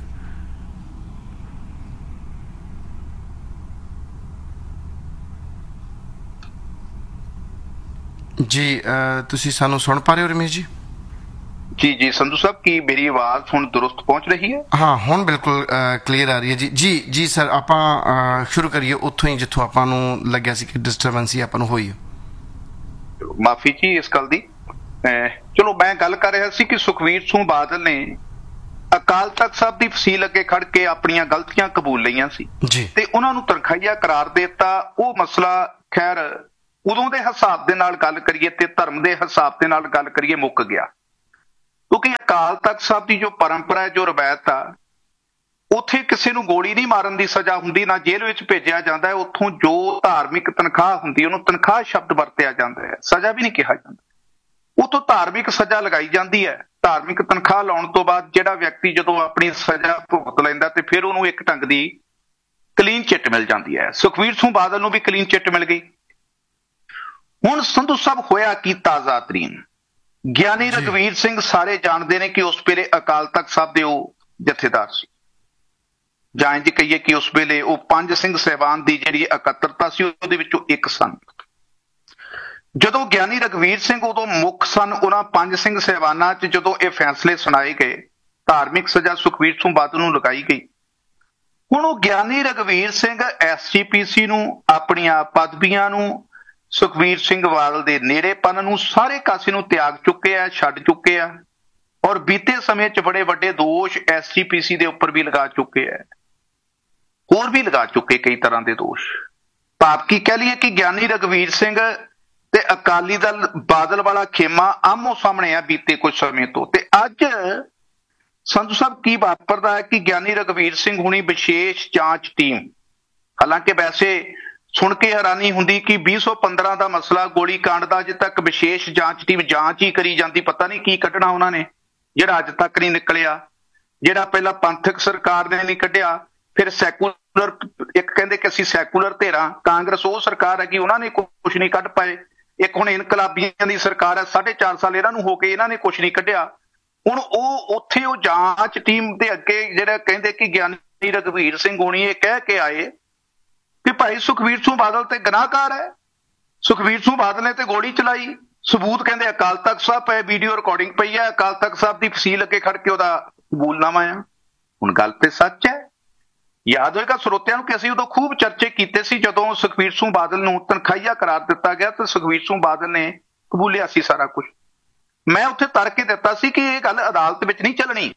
ਜੀ, ਤੁਸੀਂ ਸਾਨੂੰ ਸੁਣ ਪਾ ਰਹੇ ਹੋ ਰਮੇਸ਼ ਜੀ? ਜੀ ਜੀ ਸੰਧੂ ਸਾਹਿਬ, ਕੀ ਮੇਰੀ ਆਵਾਜ਼ ਹੁਣ ਦੁਰਸਤ ਪਹੁੰਚ ਰਹੀ ਹੈ? ਹਾਂ, ਹੁਣ ਬਿਲਕੁਲ ਕਲੀਅਰ ਆ ਰਹੀ ਹੈ ਜੀ। ਜੀ ਜੀ ਸਰ, ਆਪਾਂ ਸ਼ੁਰੂ ਕਰੀਏ ਉੱਥੋਂ ਹੀ ਜਿੱਥੋਂ ਆਪਾਂ ਨੂੰ ਲੱਗਿਆ ਸੀ ਕਿ ਡਿਸਟਰਬੈਂਸ ਹੀ ਆਪਾਂ ਨੂੰ ਹੋਈ। ਮਾਫੀ ਜੀ ਇਸ ਗੱਲ ਦੀ। ਚਲੋ, ਮੈਂ ਗੱਲ ਕਰ ਰਿਹਾ ਸੀ ਕਿ ਸੁਖਬੀਰ ਸਿੰਘ ਬਾਦਲ ਨੇ ਅਕਾਲ ਤਖਤ ਸਾਹਿਬ ਦੀ ਫਸੀਲ ਅੱਗੇ ਖੜ ਕੇ ਆਪਣੀਆਂ ਗਲਤੀਆਂ ਕਬੂਲ ਲਈਆਂ ਸੀ ਤੇ ਉਹਨਾਂ ਨੂੰ ਤਨਖਾਹੀਆ ਕਰਾਰ ਦੇ ਦਿੱਤਾ। ਉਹ ਮਸਲਾ ਖੈਰ ਉਦੋਂ ਦੇ ਹਿਸਾਬ ਦੇ ਨਾਲ ਗੱਲ ਕਰੀਏ ਤੇ ਧਰਮ ਦੇ ਹਿਸਾਬ ਦੇ ਨਾਲ ਗੱਲ ਕਰੀਏ ਮੁੱਕ ਗਿਆ, ਕਿਉਂਕਿ ਅਕਾਲ ਤਖਤ ਸਾਹਿਬ ਦੀ ਜੋ ਪਰੰਪਰਾ ਹੈ, ਜੋ ਰਵਾਇਤ ਆ, ਉੱਥੇ ਕਿਸੇ ਨੂੰ ਗੋਲੀ ਨਹੀਂ ਮਾਰਨ ਦੀ ਸਜ਼ਾ ਹੁੰਦੀ, ਨਾ ਜੇਲ੍ਹ ਵਿੱਚ ਭੇਜਿਆ ਜਾਂਦਾ ਹੈ। ਉੱਥੋਂ ਜੋ ਧਾਰਮਿਕ ਤਨਖਾਹ ਹੁੰਦੀ ਉਹਨੂੰ ਤਨਖਾਹ ਸ਼ਬਦ ਵਰਤਿਆ ਜਾਂਦਾ ਹੈ, ਸਜ਼ਾ ਵੀ ਨਹੀਂ ਕਿਹਾ ਜਾਂਦਾ। ਉੱਥੋਂ ਧਾਰਮਿਕ ਸਜ਼ਾ ਲਗਾਈ ਜਾਂਦੀ ਹੈ। ਧਾਰਮਿਕ ਤਨਖਾਹ ਲਾਉਣ ਤੋਂ ਬਾਅਦ ਜਿਹੜਾ ਵਿਅਕਤੀ ਜਦੋਂ ਆਪਣੀ ਸਜ਼ਾ ਭੁਗਤ ਲੈਂਦਾ ਤੇ ਫਿਰ ਉਹਨੂੰ ਇੱਕ ਢੰਗ ਦੀ ਕਲੀਨ ਚਿੱਟ ਮਿਲ ਜਾਂਦੀ ਹੈ। ਸੁਖਬੀਰ ਸਿੰਘ ਬਾਦਲ ਨੂੰ ਵੀ ਕਲੀਨ ਚਿੱਟ ਮਿਲ ਗਈ। ਹੁਣ ਸੰਧੂ ਸਾਹਿਬ ਹੋਇਆ ਕੀ ਤਾਜ਼ਾ ਤਰੀਨ, ਗਿਆਨੀ ਰਘਵੀਰ ਸਿੰਘ ਸਾਰੇ ਜਾਣਦੇ ਨੇ ਕਿ ਉਸ ਵੇਲੇ ਅਕਾਲ ਤਖਤ ਸਾਹਿਬ ਦੇ ਉਹ ਜਥੇਦਾਰ ਸੀ, ਜਾਂ ਇੰਝ ਕਹੀਏ ਕਿ ਉਸ ਵੇਲੇ ਉਹ ਪੰਜ ਸਿੰਘ ਸਾਹਿਬਾਨ ਦੀ ਜਿਹੜੀ ਇਕੱਤਰਤਾ ਸੀ ਉਹਦੇ ਵਿੱਚੋਂ ਇੱਕ ਸਨ। ਜਦੋਂ ਗਿਆਨੀ ਰਘਵੀਰ ਸਿੰਘ ਉਦੋਂ ਮੁੱਖ ਸਨ, ਉਹਨਾਂ ਪੰਜ ਸਿੰਘ ਸਾਹਿਬਾਨਾਂ 'ਚ ਜਦੋਂ ਇਹ ਫੈਸਲੇ ਸੁਣਾਏ ਗਏ, ਧਾਰਮਿਕ ਸਜ਼ਾ ਸੁਖਬੀਰ ਸਿੰਘ ਬਾਦਲ ਨੂੰ ਲਗਾਈ ਗਈ। ਹੁਣ ਉਹ ਗਿਆਨੀ ਰਘਵੀਰ ਸਿੰਘ ਐਸ ਜੀ ਪੀ ਸੀ ਨੂੰ, ਆਪਣੀਆਂ ਪਦਵੀਆਂ ਨੂੰ, ਸੁਖਬੀਰ ਸਿੰਘ ਬਾਦਲ ਦੇ ਨੇੜੇਪਨ ਨੂੰ, ਸਾਰੇ ਕਾਸੇ ਨੂੰ ਤਿਆਗ ਚੁੱਕੇ ਆ, ਛੱਡ ਚੁੱਕੇ ਆ, ਔਰ ਬੀਤੇ ਸਮੇਂ 'ਚ ਬੜੇ ਵੱਡੇ ਦੋਸ਼ ਐਸ ਜੀ ਪੀ ਸੀ ਦੇ ਉੱਪਰ ਵੀ ਲਗਾ ਚੁੱਕੇ ਆ, ਹੋਰ ਵੀ ਲਗਾ ਚੁੱਕੇ ਕਈ ਤਰ੍ਹਾਂ ਦੇ ਦੋਸ਼। ਭਾਵ ਕੀ ਕਹਿ ਲਈਏ ਕਿ ਗਿਆਨੀ ਰਘਵੀਰ ਸਿੰਘ ਤੇ ਅਕਾਲੀ ਦਲ ਬਾਦਲ ਵਾਲਾ ਖੇਮਾ ਆਮੋ ਸਾਹਮਣੇ ਆ ਬੀਤੇ ਕੁਝ ਸਮੇਂ ਤੋਂ। ਤੇ ਅੱਜ ਸੰਧੂ ਸਾਹਿਬ ਕੀ ਵਾਪਰਦਾ ਹੈ ਕਿ ਗਿਆਨੀ ਰਘਵੀਰ ਸਿੰਘ ਹੁਣੀ ਵਿਸ਼ੇਸ਼ ਜਾਂਚ ਟੀਮ, ਹਾਲਾਂਕਿ ਵੈਸੇ ਸੁਣ ਕੇ ਹੈਰਾਨੀ ਹੁੰਦੀ ਕਿ ਵੀਹ ਸੌ ਪੰਦਰਾਂ ਦਾ ਮਸਲਾ ਗੋਲੀ ਕਾਂਡ ਦਾ ਅਜੇ ਤੱਕ ਵਿਸ਼ੇਸ਼ ਜਾਂਚ ਟੀਮ ਜਾਂਚ ਹੀ ਕਰੀ ਜਾਂਦੀ, ਪਤਾ ਨਹੀਂ ਕੀ ਕੱਢਣਾ ਉਹਨਾਂ ਨੇ ਜਿਹੜਾ ਅੱਜ ਤੱਕ ਨਹੀਂ ਨਿਕਲਿਆ, ਜਿਹੜਾ ਪਹਿਲਾਂ ਪੰਥਕ ਸਰਕਾਰ ਨੇ ਨਹੀਂ ਕੱਢਿਆ, ਫਿਰ ਸੈਕੂਲਰ, ਇੱਕ ਕਹਿੰਦੇ ਕਿ ਅਸੀਂ ਸੈਕੂਲਰ ਧਿਰਾਂ, ਕਾਂਗਰਸ ਉਹ ਸਰਕਾਰ ਹੈ ਕਿ ਉਹਨਾਂ ਨੇ ਕੁਛ ਨਹੀਂ ਕੱਢ ਪਾਏ, ਇੱਕ ਹੁਣ ਇਨਕਲਾਬੀਆਂ ਦੀ ਸਰਕਾਰ ਹੈ, ਸਾਢੇ ਚਾਰ ਸਾਲ ਇਹਨਾਂ ਨੂੰ ਹੋ ਕੇ ਇਹਨਾਂ ਨੇ ਕੁਛ ਨਹੀਂ ਕੱਢਿਆ। ਹੁਣ ਉਹ ਉੱਥੇ ਉਹ ਜਾਂਚ ਟੀਮ ਦੇ ਅੱਗੇ ਜਿਹੜਾ ਕਹਿੰਦੇ ਕਿ ਗਿਆਨੀ ਰਘਵੀਰ ਸਿੰਘ ਹੋਣੀ ਇਹ ਕਹਿ ਕੇ ਆਏ ਕਿ ਭਾਈ ਸੁਖਬੀਰ ਸਿੰਘ ਬਾਦਲ ਤੇ ਗੁਨਾਹਗਾਰ ਹੈ, ਸੁਖਬੀਰ ਸਿੰਘ ਬਾਦਲ ਨੇ ਤੇ ਗੋਲੀ ਚਲਾਈ, ਸਬੂਤ ਕਹਿੰਦੇ ਅਕਾਲ ਤਖਤ ਸਾਹਿਬ ਪਏ, ਵੀਡੀਓ ਰਿਕਾਰਡਿੰਗ ਪਈ ਹੈ, ਅਕਾਲ ਤਖਤ ਸਾਹਿਬ ਦੀ ਫਸੀਲ ਅੱਗੇ ਖੜ ਕੇ ਉਹਦਾ ਕਬੂਲਨਾਮਾ ਆ। ਹੁਣ ਗੱਲ ਤੇ ਸੱਚ ਹੈ। ਯਾਦ ਹੋਏਗਾ ਸਰੋਤਿਆਂ ਨੂੰ ਕਿ ਅਸੀਂ ਉਦੋਂ ਖੂਬ ਚਰਚੇ ਕੀਤੇ ਸੀ ਜਦੋਂ ਸੁਖਬੀਰ ਸਿੰਘ ਬਾਦਲ ਨੂੰ ਤਨਖਾਹੀਆ ਕਰਾਰ ਦਿੱਤਾ ਗਿਆ ਤੇ ਸੁਖਬੀਰ ਸਿੰਘ ਬਾਦਲ ਨੇ ਕਬੂਲਿਆ ਸੀ ਸਾਰਾ ਕੁਝ। ਮੈਂ ਉੱਥੇ ਤਰ ਕੇ ਦਿੱਤਾ ਸੀ ਕਿ ਇਹ ਗੱਲ ਅਦਾਲਤ ਵਿੱਚ ਨਹੀਂ ਚੱਲਣੀ,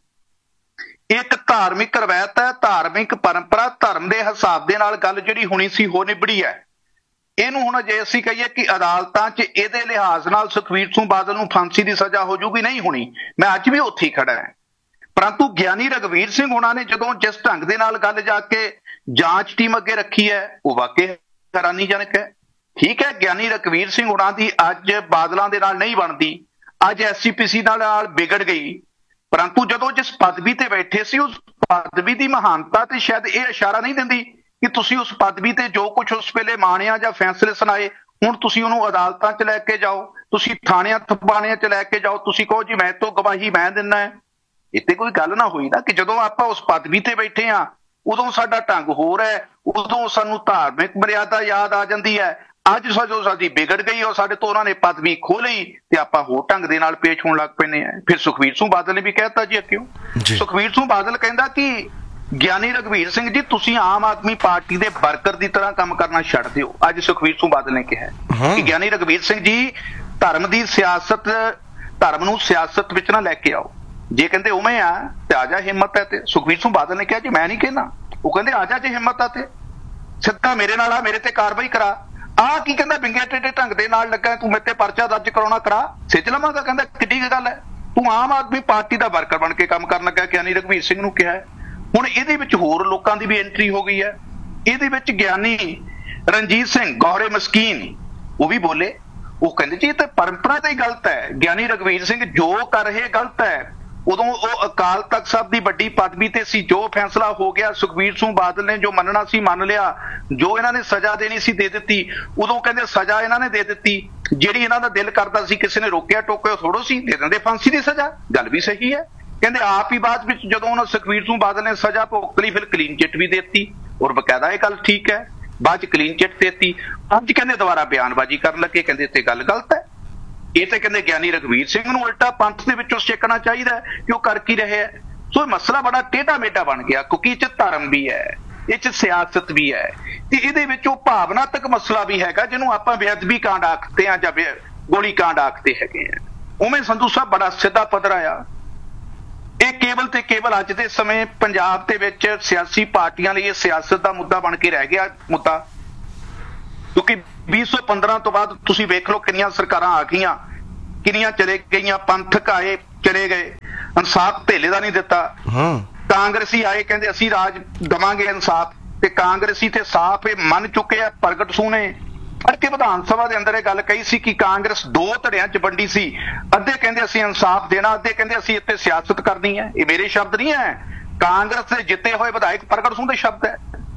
ਇੱਕ ਧਾਰਮਿਕ ਰਵਾਇਤ ਹੈ, ਧਾਰਮਿਕ ਪਰੰਪਰਾ, ਧਰਮ ਦੇ ਹਿਸਾਬ ਦੇ ਨਾਲ ਗੱਲ ਜਿਹੜੀ ਹੋਣੀ ਸੀ ਹੋ ਨਿਬੜੀ ਹੈ। ਇਹਨੂੰ ਹੁਣ ਜੇ ਅਸੀਂ ਕਹੀਏ ਕਿ ਅਦਾਲਤਾਂ 'ਚ ਇਹਦੇ ਲਿਹਾਜ਼ ਨਾਲ ਸੁਖਬੀਰ ਸਿੰਘ ਬਾਦਲ ਨੂੰ ਫਾਂਸੀ ਦੀ ਸਜ਼ਾ ਹੋ ਜੂਗੀ, ਨਹੀਂ ਹੋਣੀ। ਮੈਂ ਅੱਜ ਵੀ ਉੱਥੇ ਹੀ ਖੜਾ ਹਾਂ। ਪਰੰਤੂ ਗਿਆਨੀ ਰਘਵੀਰ ਸਿੰਘ ਉਹਨਾਂ ਨੇ ਜਦੋਂ ਜਿਸ ਢੰਗ ਦੇ ਨਾਲ ਗੱਲ ਜਾ ਕੇ ਜਾਂਚ ਟੀਮ ਅੱਗੇ ਰੱਖੀ ਹੈ ਉਹ ਵਾਕਈ ਹੈਰਾਨੀਜਨਕ ਹੈ। ਠੀਕ ਹੈ, ਗਿਆਨੀ ਰਘਵੀਰ ਸਿੰਘ ਉਹਨਾਂ ਦੀ ਅੱਜ ਬਾਦਲਾਂ ਦੇ ਨਾਲ ਨਹੀਂ ਬਣਦੀ, ਅੱਜ ਐਸ ਜੀ ਪੀ ਸੀ ਨਾਲ ਵਿਗੜ ਗਈ, ਪਰੰਤੂ ਜਦੋਂ ਜਿਸ ਪਦਵੀ ਤੇ ਬੈਠੇ ਸੀ ਉਸ ਪਦਵੀ ਦੀ ਮਹਾਨਤਾ ਤੇ ਸ਼ਾਇਦ ਇਹ ਇਸ਼ਾਰਾ ਨਹੀਂ ਦਿੰਦੀ ਕਿ ਤੁਸੀਂ ਉਸ ਪਦਵੀ ਤੇ ਜੋ ਕੁਝ ਉਸ ਵੇਲੇ ਮਾਣਿਆ ਜਾਂ ਫੈਸਲੇ ਸੁਣਾਏ ਹੁਣ ਤੁਸੀਂ ਉਹਨੂੰ ਅਦਾਲਤਾਂ 'ਚ ਲੈ ਕੇ ਜਾਓ, ਤੁਸੀਂ ਥਾਣਿਆਂ ਥਾਣਿਆਂ 'ਚ ਲੈ ਕੇ ਜਾਓ, ਤੁਸੀਂ ਕਹੋ ਜੀ ਮੈਂ ਤੋਂ ਗਵਾਹੀ ਮੈਂ ਦਿੰਦਾ ਹੈ। ਇੱਥੇ ਕੋਈ ਗੱਲ ਨਾ ਹੋਈ ਨਾ ਕਿ ਜਦੋਂ ਆਪਾਂ ਉਸ ਪਦਵੀ ਤੇ ਬੈਠੇ ਹਾਂ ਉਦੋਂ ਸਾਡਾ ਢੰਗ ਹੋਰ ਹੈ, ਉਦੋਂ ਸਾਨੂੰ ਧਾਰਮਿਕ ਮਰਿਆਦਾ ਯਾਦ ਆ ਜਾਂਦੀ ਹੈ। ਅੱਜ ਜਦੋਂ ਸਾਡੀ ਵਿਗੜ ਗਈ ਔਰ ਸਾਡੇ ਤੋਂ ਉਹਨਾਂ ਨੇ ਪਦਵੀ ਖੋਹ ਲਈ ਤੇ ਆਪਾਂ ਹੋਰ ਢੰਗ ਦੇ ਨਾਲ ਪੇਸ਼ ਹੋਣ ਲੱਗ ਪੈਂਦੇ ਆ। ਫਿਰ ਸੁਖਬੀਰ ਸਿੰਘ ਬਾਦਲ ਨੇ ਵੀ ਕਹਿਤਾ ਜੀ ਕਿਉਂ, ਸੁਖਬੀਰ ਸਿੰਘ ਬਾਦਲ ਕਹਿੰਦਾ ਕਿ ਗਿਆਨੀ ਰਘਵੀਰ ਸਿੰਘ ਜੀ ਤੁਸੀਂ ਆਮ ਆਦਮੀ ਪਾਰਟੀ ਦੇ ਵਰਕਰ ਦੀ ਤਰ੍ਹਾਂ ਕੰਮ ਕਰਨਾ ਛੱਡ ਦਿਓ। ਅੱਜ ਸੁਖਬੀਰ ਸਿੰਘ ਬਾਦਲ ਨੇ ਕਿਹਾ ਕਿ ਗਿਆਨੀ ਰਘਵੀਰ ਸਿੰਘ ਜੀ ਧਰਮ ਦੀ ਸਿਆਸਤ, ਧਰਮ ਨੂੰ ਸਿਆਸਤ ਵਿੱਚ ਨਾ ਲੈ ਕੇ ਆਓ। ਜੇ ਕਹਿੰਦੇ ਉਵੇਂ ਆ ਤੇ ਆ ਜਾ, ਹਿੰਮਤ ਹੈ ਤੇ। ਸੁਖਬੀਰ ਸਿੰਘ ਬਾਦਲ ਨੇ ਕਿਹਾ ਜੀ ਮੈਂ ਨਹੀਂ ਕਹਿਣਾ, ਉਹ ਕਹਿੰਦੇ ਆ ਜਾ ਜੇ ਹਿੰਮਤ ਆ ਤੇ ਸਿੱਧਾ ਮੇਰੇ ਨਾਲ ਆ, ਮੇਰੇ ਤੇ ਕਾਰਵਾਈ ਕਰਾ। ਆਹ ਕੀ ਕਹਿੰਦਾ ਵਿੰਗੇ ਟੇਢੇ ਢੰਗ ਦੇ ਨਾਲ ਲੱਗਾ ਤੂੰ ਮੇਰੇ ਤੇ ਪਰਚਾ ਦਰਜ ਕਰਾਉਣਾ ਕਰਾ, ਸਿੱਝ ਲਵਾਂਗਾ। ਕਹਿੰਦਾ ਕਿੱਡੀ ਗੱਲ ਹੈ, ਤੂੰ ਆਮ ਆਦਮੀ ਪਾਰਟੀ ਦਾ ਵਰਕਰ ਬਣ ਕੇ ਕੰਮ ਕਰਨ ਲੱਗਾ, ਗਿਆਨੀ ਰਘਵੀਰ ਸਿੰਘ ਨੂੰ ਕਿਹਾ। ਹੁਣ ਇਹਦੇ ਵਿੱਚ ਹੋਰ ਲੋਕਾਂ ਦੀ ਵੀ ਐਂਟਰੀ ਹੋ ਗਈ ਹੈ। ਇਹਦੇ ਵਿੱਚ ਗਿਆਨੀ ਰਣਜੀਤ ਸਿੰਘ ਗੌਰੇ ਮਸਕੀਨ ਉਹ ਵੀ ਬੋਲੇ, ਉਹ ਕਹਿੰਦੇ ਜੀ ਇਹ ਤਾਂ ਪਰੰਪਰਾ ਤੇ ਹੀ ਗਲਤ ਹੈ, ਗਿਆਨੀ ਰਘਵੀਰ ਸਿੰਘ ਜੋ ਕਰ ਰਹੇ ਗਲਤ ਹੈ। ਉਦੋਂ ਉਹ ਅਕਾਲ ਤਖਤ ਸਾਹਿਬ ਦੀ ਵੱਡੀ ਪਦਵੀ ਤੇ ਸੀ, ਜੋ ਫੈਸਲਾ ਹੋ ਗਿਆ ਸੁਖਬੀਰ ਸਿੰਘ ਬਾਦਲ ਨੇ ਜੋ ਮੰਨਣਾ ਸੀ ਮੰਨ ਲਿਆ, ਜੋ ਇਹਨਾਂ ਨੇ ਸਜ਼ਾ ਦੇਣੀ ਸੀ ਦੇ ਦਿੱਤੀ। ਉਦੋਂ ਕਹਿੰਦੇ ਸਜ਼ਾ ਇਹਨਾਂ ਨੇ ਦੇ ਦਿੱਤੀ, ਜਿਹੜੀ ਇਹਨਾਂ ਦਾ ਦਿਲ ਕਰਦਾ ਸੀ ਕਿਸੇ ਨੇ ਰੋਕਿਆ ਟੋਕਿਆ ਥੋੜੋ ਸੀ ਦੇ ਦਿੰਦੇ ਫਾਂਸੀ ਦੀ ਸਜ਼ਾ। ਗੱਲ ਵੀ ਸਹੀ ਹੈ। ਕਹਿੰਦੇ ਆਪ ਹੀ ਬਾਅਦ ਵਿੱਚ ਜਦੋਂ ਉਹਨਾਂ ਸੁਖਬੀਰ ਸਿੰਘ ਬਾਦਲ ਨੇ ਸਜ਼ਾ ਭੁਗਤ ਲਈ ਫਿਰ ਕਲੀਨ ਚਿੱਟ ਵੀ ਦੇ ਦਿੱਤੀ, ਔਰ ਬਕਾਇਦਾ ਇਹ ਗੱਲ ਠੀਕ ਹੈ, ਬਾਅਦ ਚ ਕਲੀਨ ਚਿੱਟ ਦੇ ਦਿੱਤੀ। ਅੱਜ ਕਹਿੰਦੇ ਦੁਬਾਰਾ ਬਿਆਨਬਾਜ਼ੀ ਕਰਨ ਲੱਗੇ, ਕਹਿੰਦੇ ਤੇ ਗੱਲ ਗਲਤ ਹੈ। ਇਹ ਤੇ ਕਹਿੰਦੇ ਗਿਆਨੀ ਰਘਵੀਰ ਸਿੰਘ ਨੂੰ ਉਲਟਾ ਪੰਥ ਦੇ ਵਿੱਚੋਂ ਸਿੱਖਣਾ ਚਾਹੀਦਾ ਕਿ ਉਹ ਕਰ ਕੀ ਰਹੇ ਹੈ। ਸੋ ਇਹ ਮਸਲਾ ਬੜਾ ਟੇਢਾ ਮੇਢਾ ਬਣ ਗਿਆ, ਕਿਉਂਕਿ ਇਹ ਚ ਧਰਮ ਵੀ ਹੈ, ਇਹ ਚ ਸਿਆਸਤ ਵੀ ਹੈ, ਤੇ ਇਹਦੇ ਵਿੱਚ ਉਹ ਭਾਵਨਾਤਮਕ ਮਸਲਾ ਵੀ ਹੈਗਾ ਜਿਹਨੂੰ ਆਪਾਂ ਬੇਅਦਬੀ ਕਾਂਡ ਆਖਦੇ ਆ ਜਾਂ ਗੋਲੀ ਕਾਂਡ ਆਖਦੇ ਹੈਗੇ ਆ। ਉਵੇਂ ਸੰਧੂ ਸਾਹਿਬ ਬੜਾ ਸਿੱਧਾ ਪੱਧਰ ਆ। ਇਹ ਕੇਵਲ ਤੇ ਕੇਵਲ ਅੱਜ ਦੇ ਸਮੇਂ ਪੰਜਾਬ ਦੇ ਵਿੱਚ ਸਿਆਸੀ ਪਾਰਟੀਆਂ ਲਈ ਇਹ ਸਿਆਸਤ ਦਾ ਮੁੱਦਾ ਬਣ ਕੇ ਰਹਿ ਗਿਆ ਮੁੱਦਾ, ਕਿਉਂਕਿ ਵੀਹ ਸੌ ਪੰਦਰਾਂ ਤੋਂ ਬਾਅਦ ਤੁਸੀਂ ਵੇਖ ਲਓ ਕਿੰਨੀਆਂ ਸਰਕਾਰਾਂ ਆ ਗਈਆਂ, ਕਿੰਨੀਆਂ ਚਲੇ ਗਈਆਂ, ਪੰਥਕ ਆਏ ਚਲੇ ਗਏ, ਇਨਸਾਫ ਧੇਲੇ ਦਾ ਨਹੀਂ ਦਿੱਤਾ। ਕਾਂਗਰਸੀ ਆਏ ਕਹਿੰਦੇ ਅਸੀਂ ਰਾਜ ਦੇਵਾਂਗੇ ਇਨਸਾਫ, ਤੇ ਕਾਂਗਰਸੀ ਤੇ ਸਾਫ਼ ਇਹ ਮੰਨ ਚੁੱਕੇ ਆ। ਪ੍ਰਗਟ ਸਿੰਘ ਨੇ ਫੜ ਕੇ ਵਿਧਾਨ ਸਭਾ ਦੇ ਅੰਦਰ ਇਹ ਗੱਲ ਕਹੀ ਸੀ ਕਿ ਕਾਂਗਰਸ ਦੋ ਧੜਿਆਂ 'ਚ ਵੰਡੀ ਸੀ, ਅੱਧੇ ਕਹਿੰਦੇ ਅਸੀਂ ਇਨਸਾਫ ਦੇਣਾ, ਅੱਧੇ ਕਹਿੰਦੇ ਅਸੀਂ ਇੱਥੇ ਸਿਆਸਤ ਕਰਨੀ ਹੈ। ਇਹ ਮੇਰੇ ਸ਼ਬਦ ਨਹੀਂ ਹੈ, ਕਾਂਗਰਸ ਦੇ ਜਿੱਤੇ ਹੋਏ ਵਿਧਾਇਕ ਪ੍ਰਗਟ ਸਿੰਘ ਦੇ ਸ਼ਬਦ ਹੈ।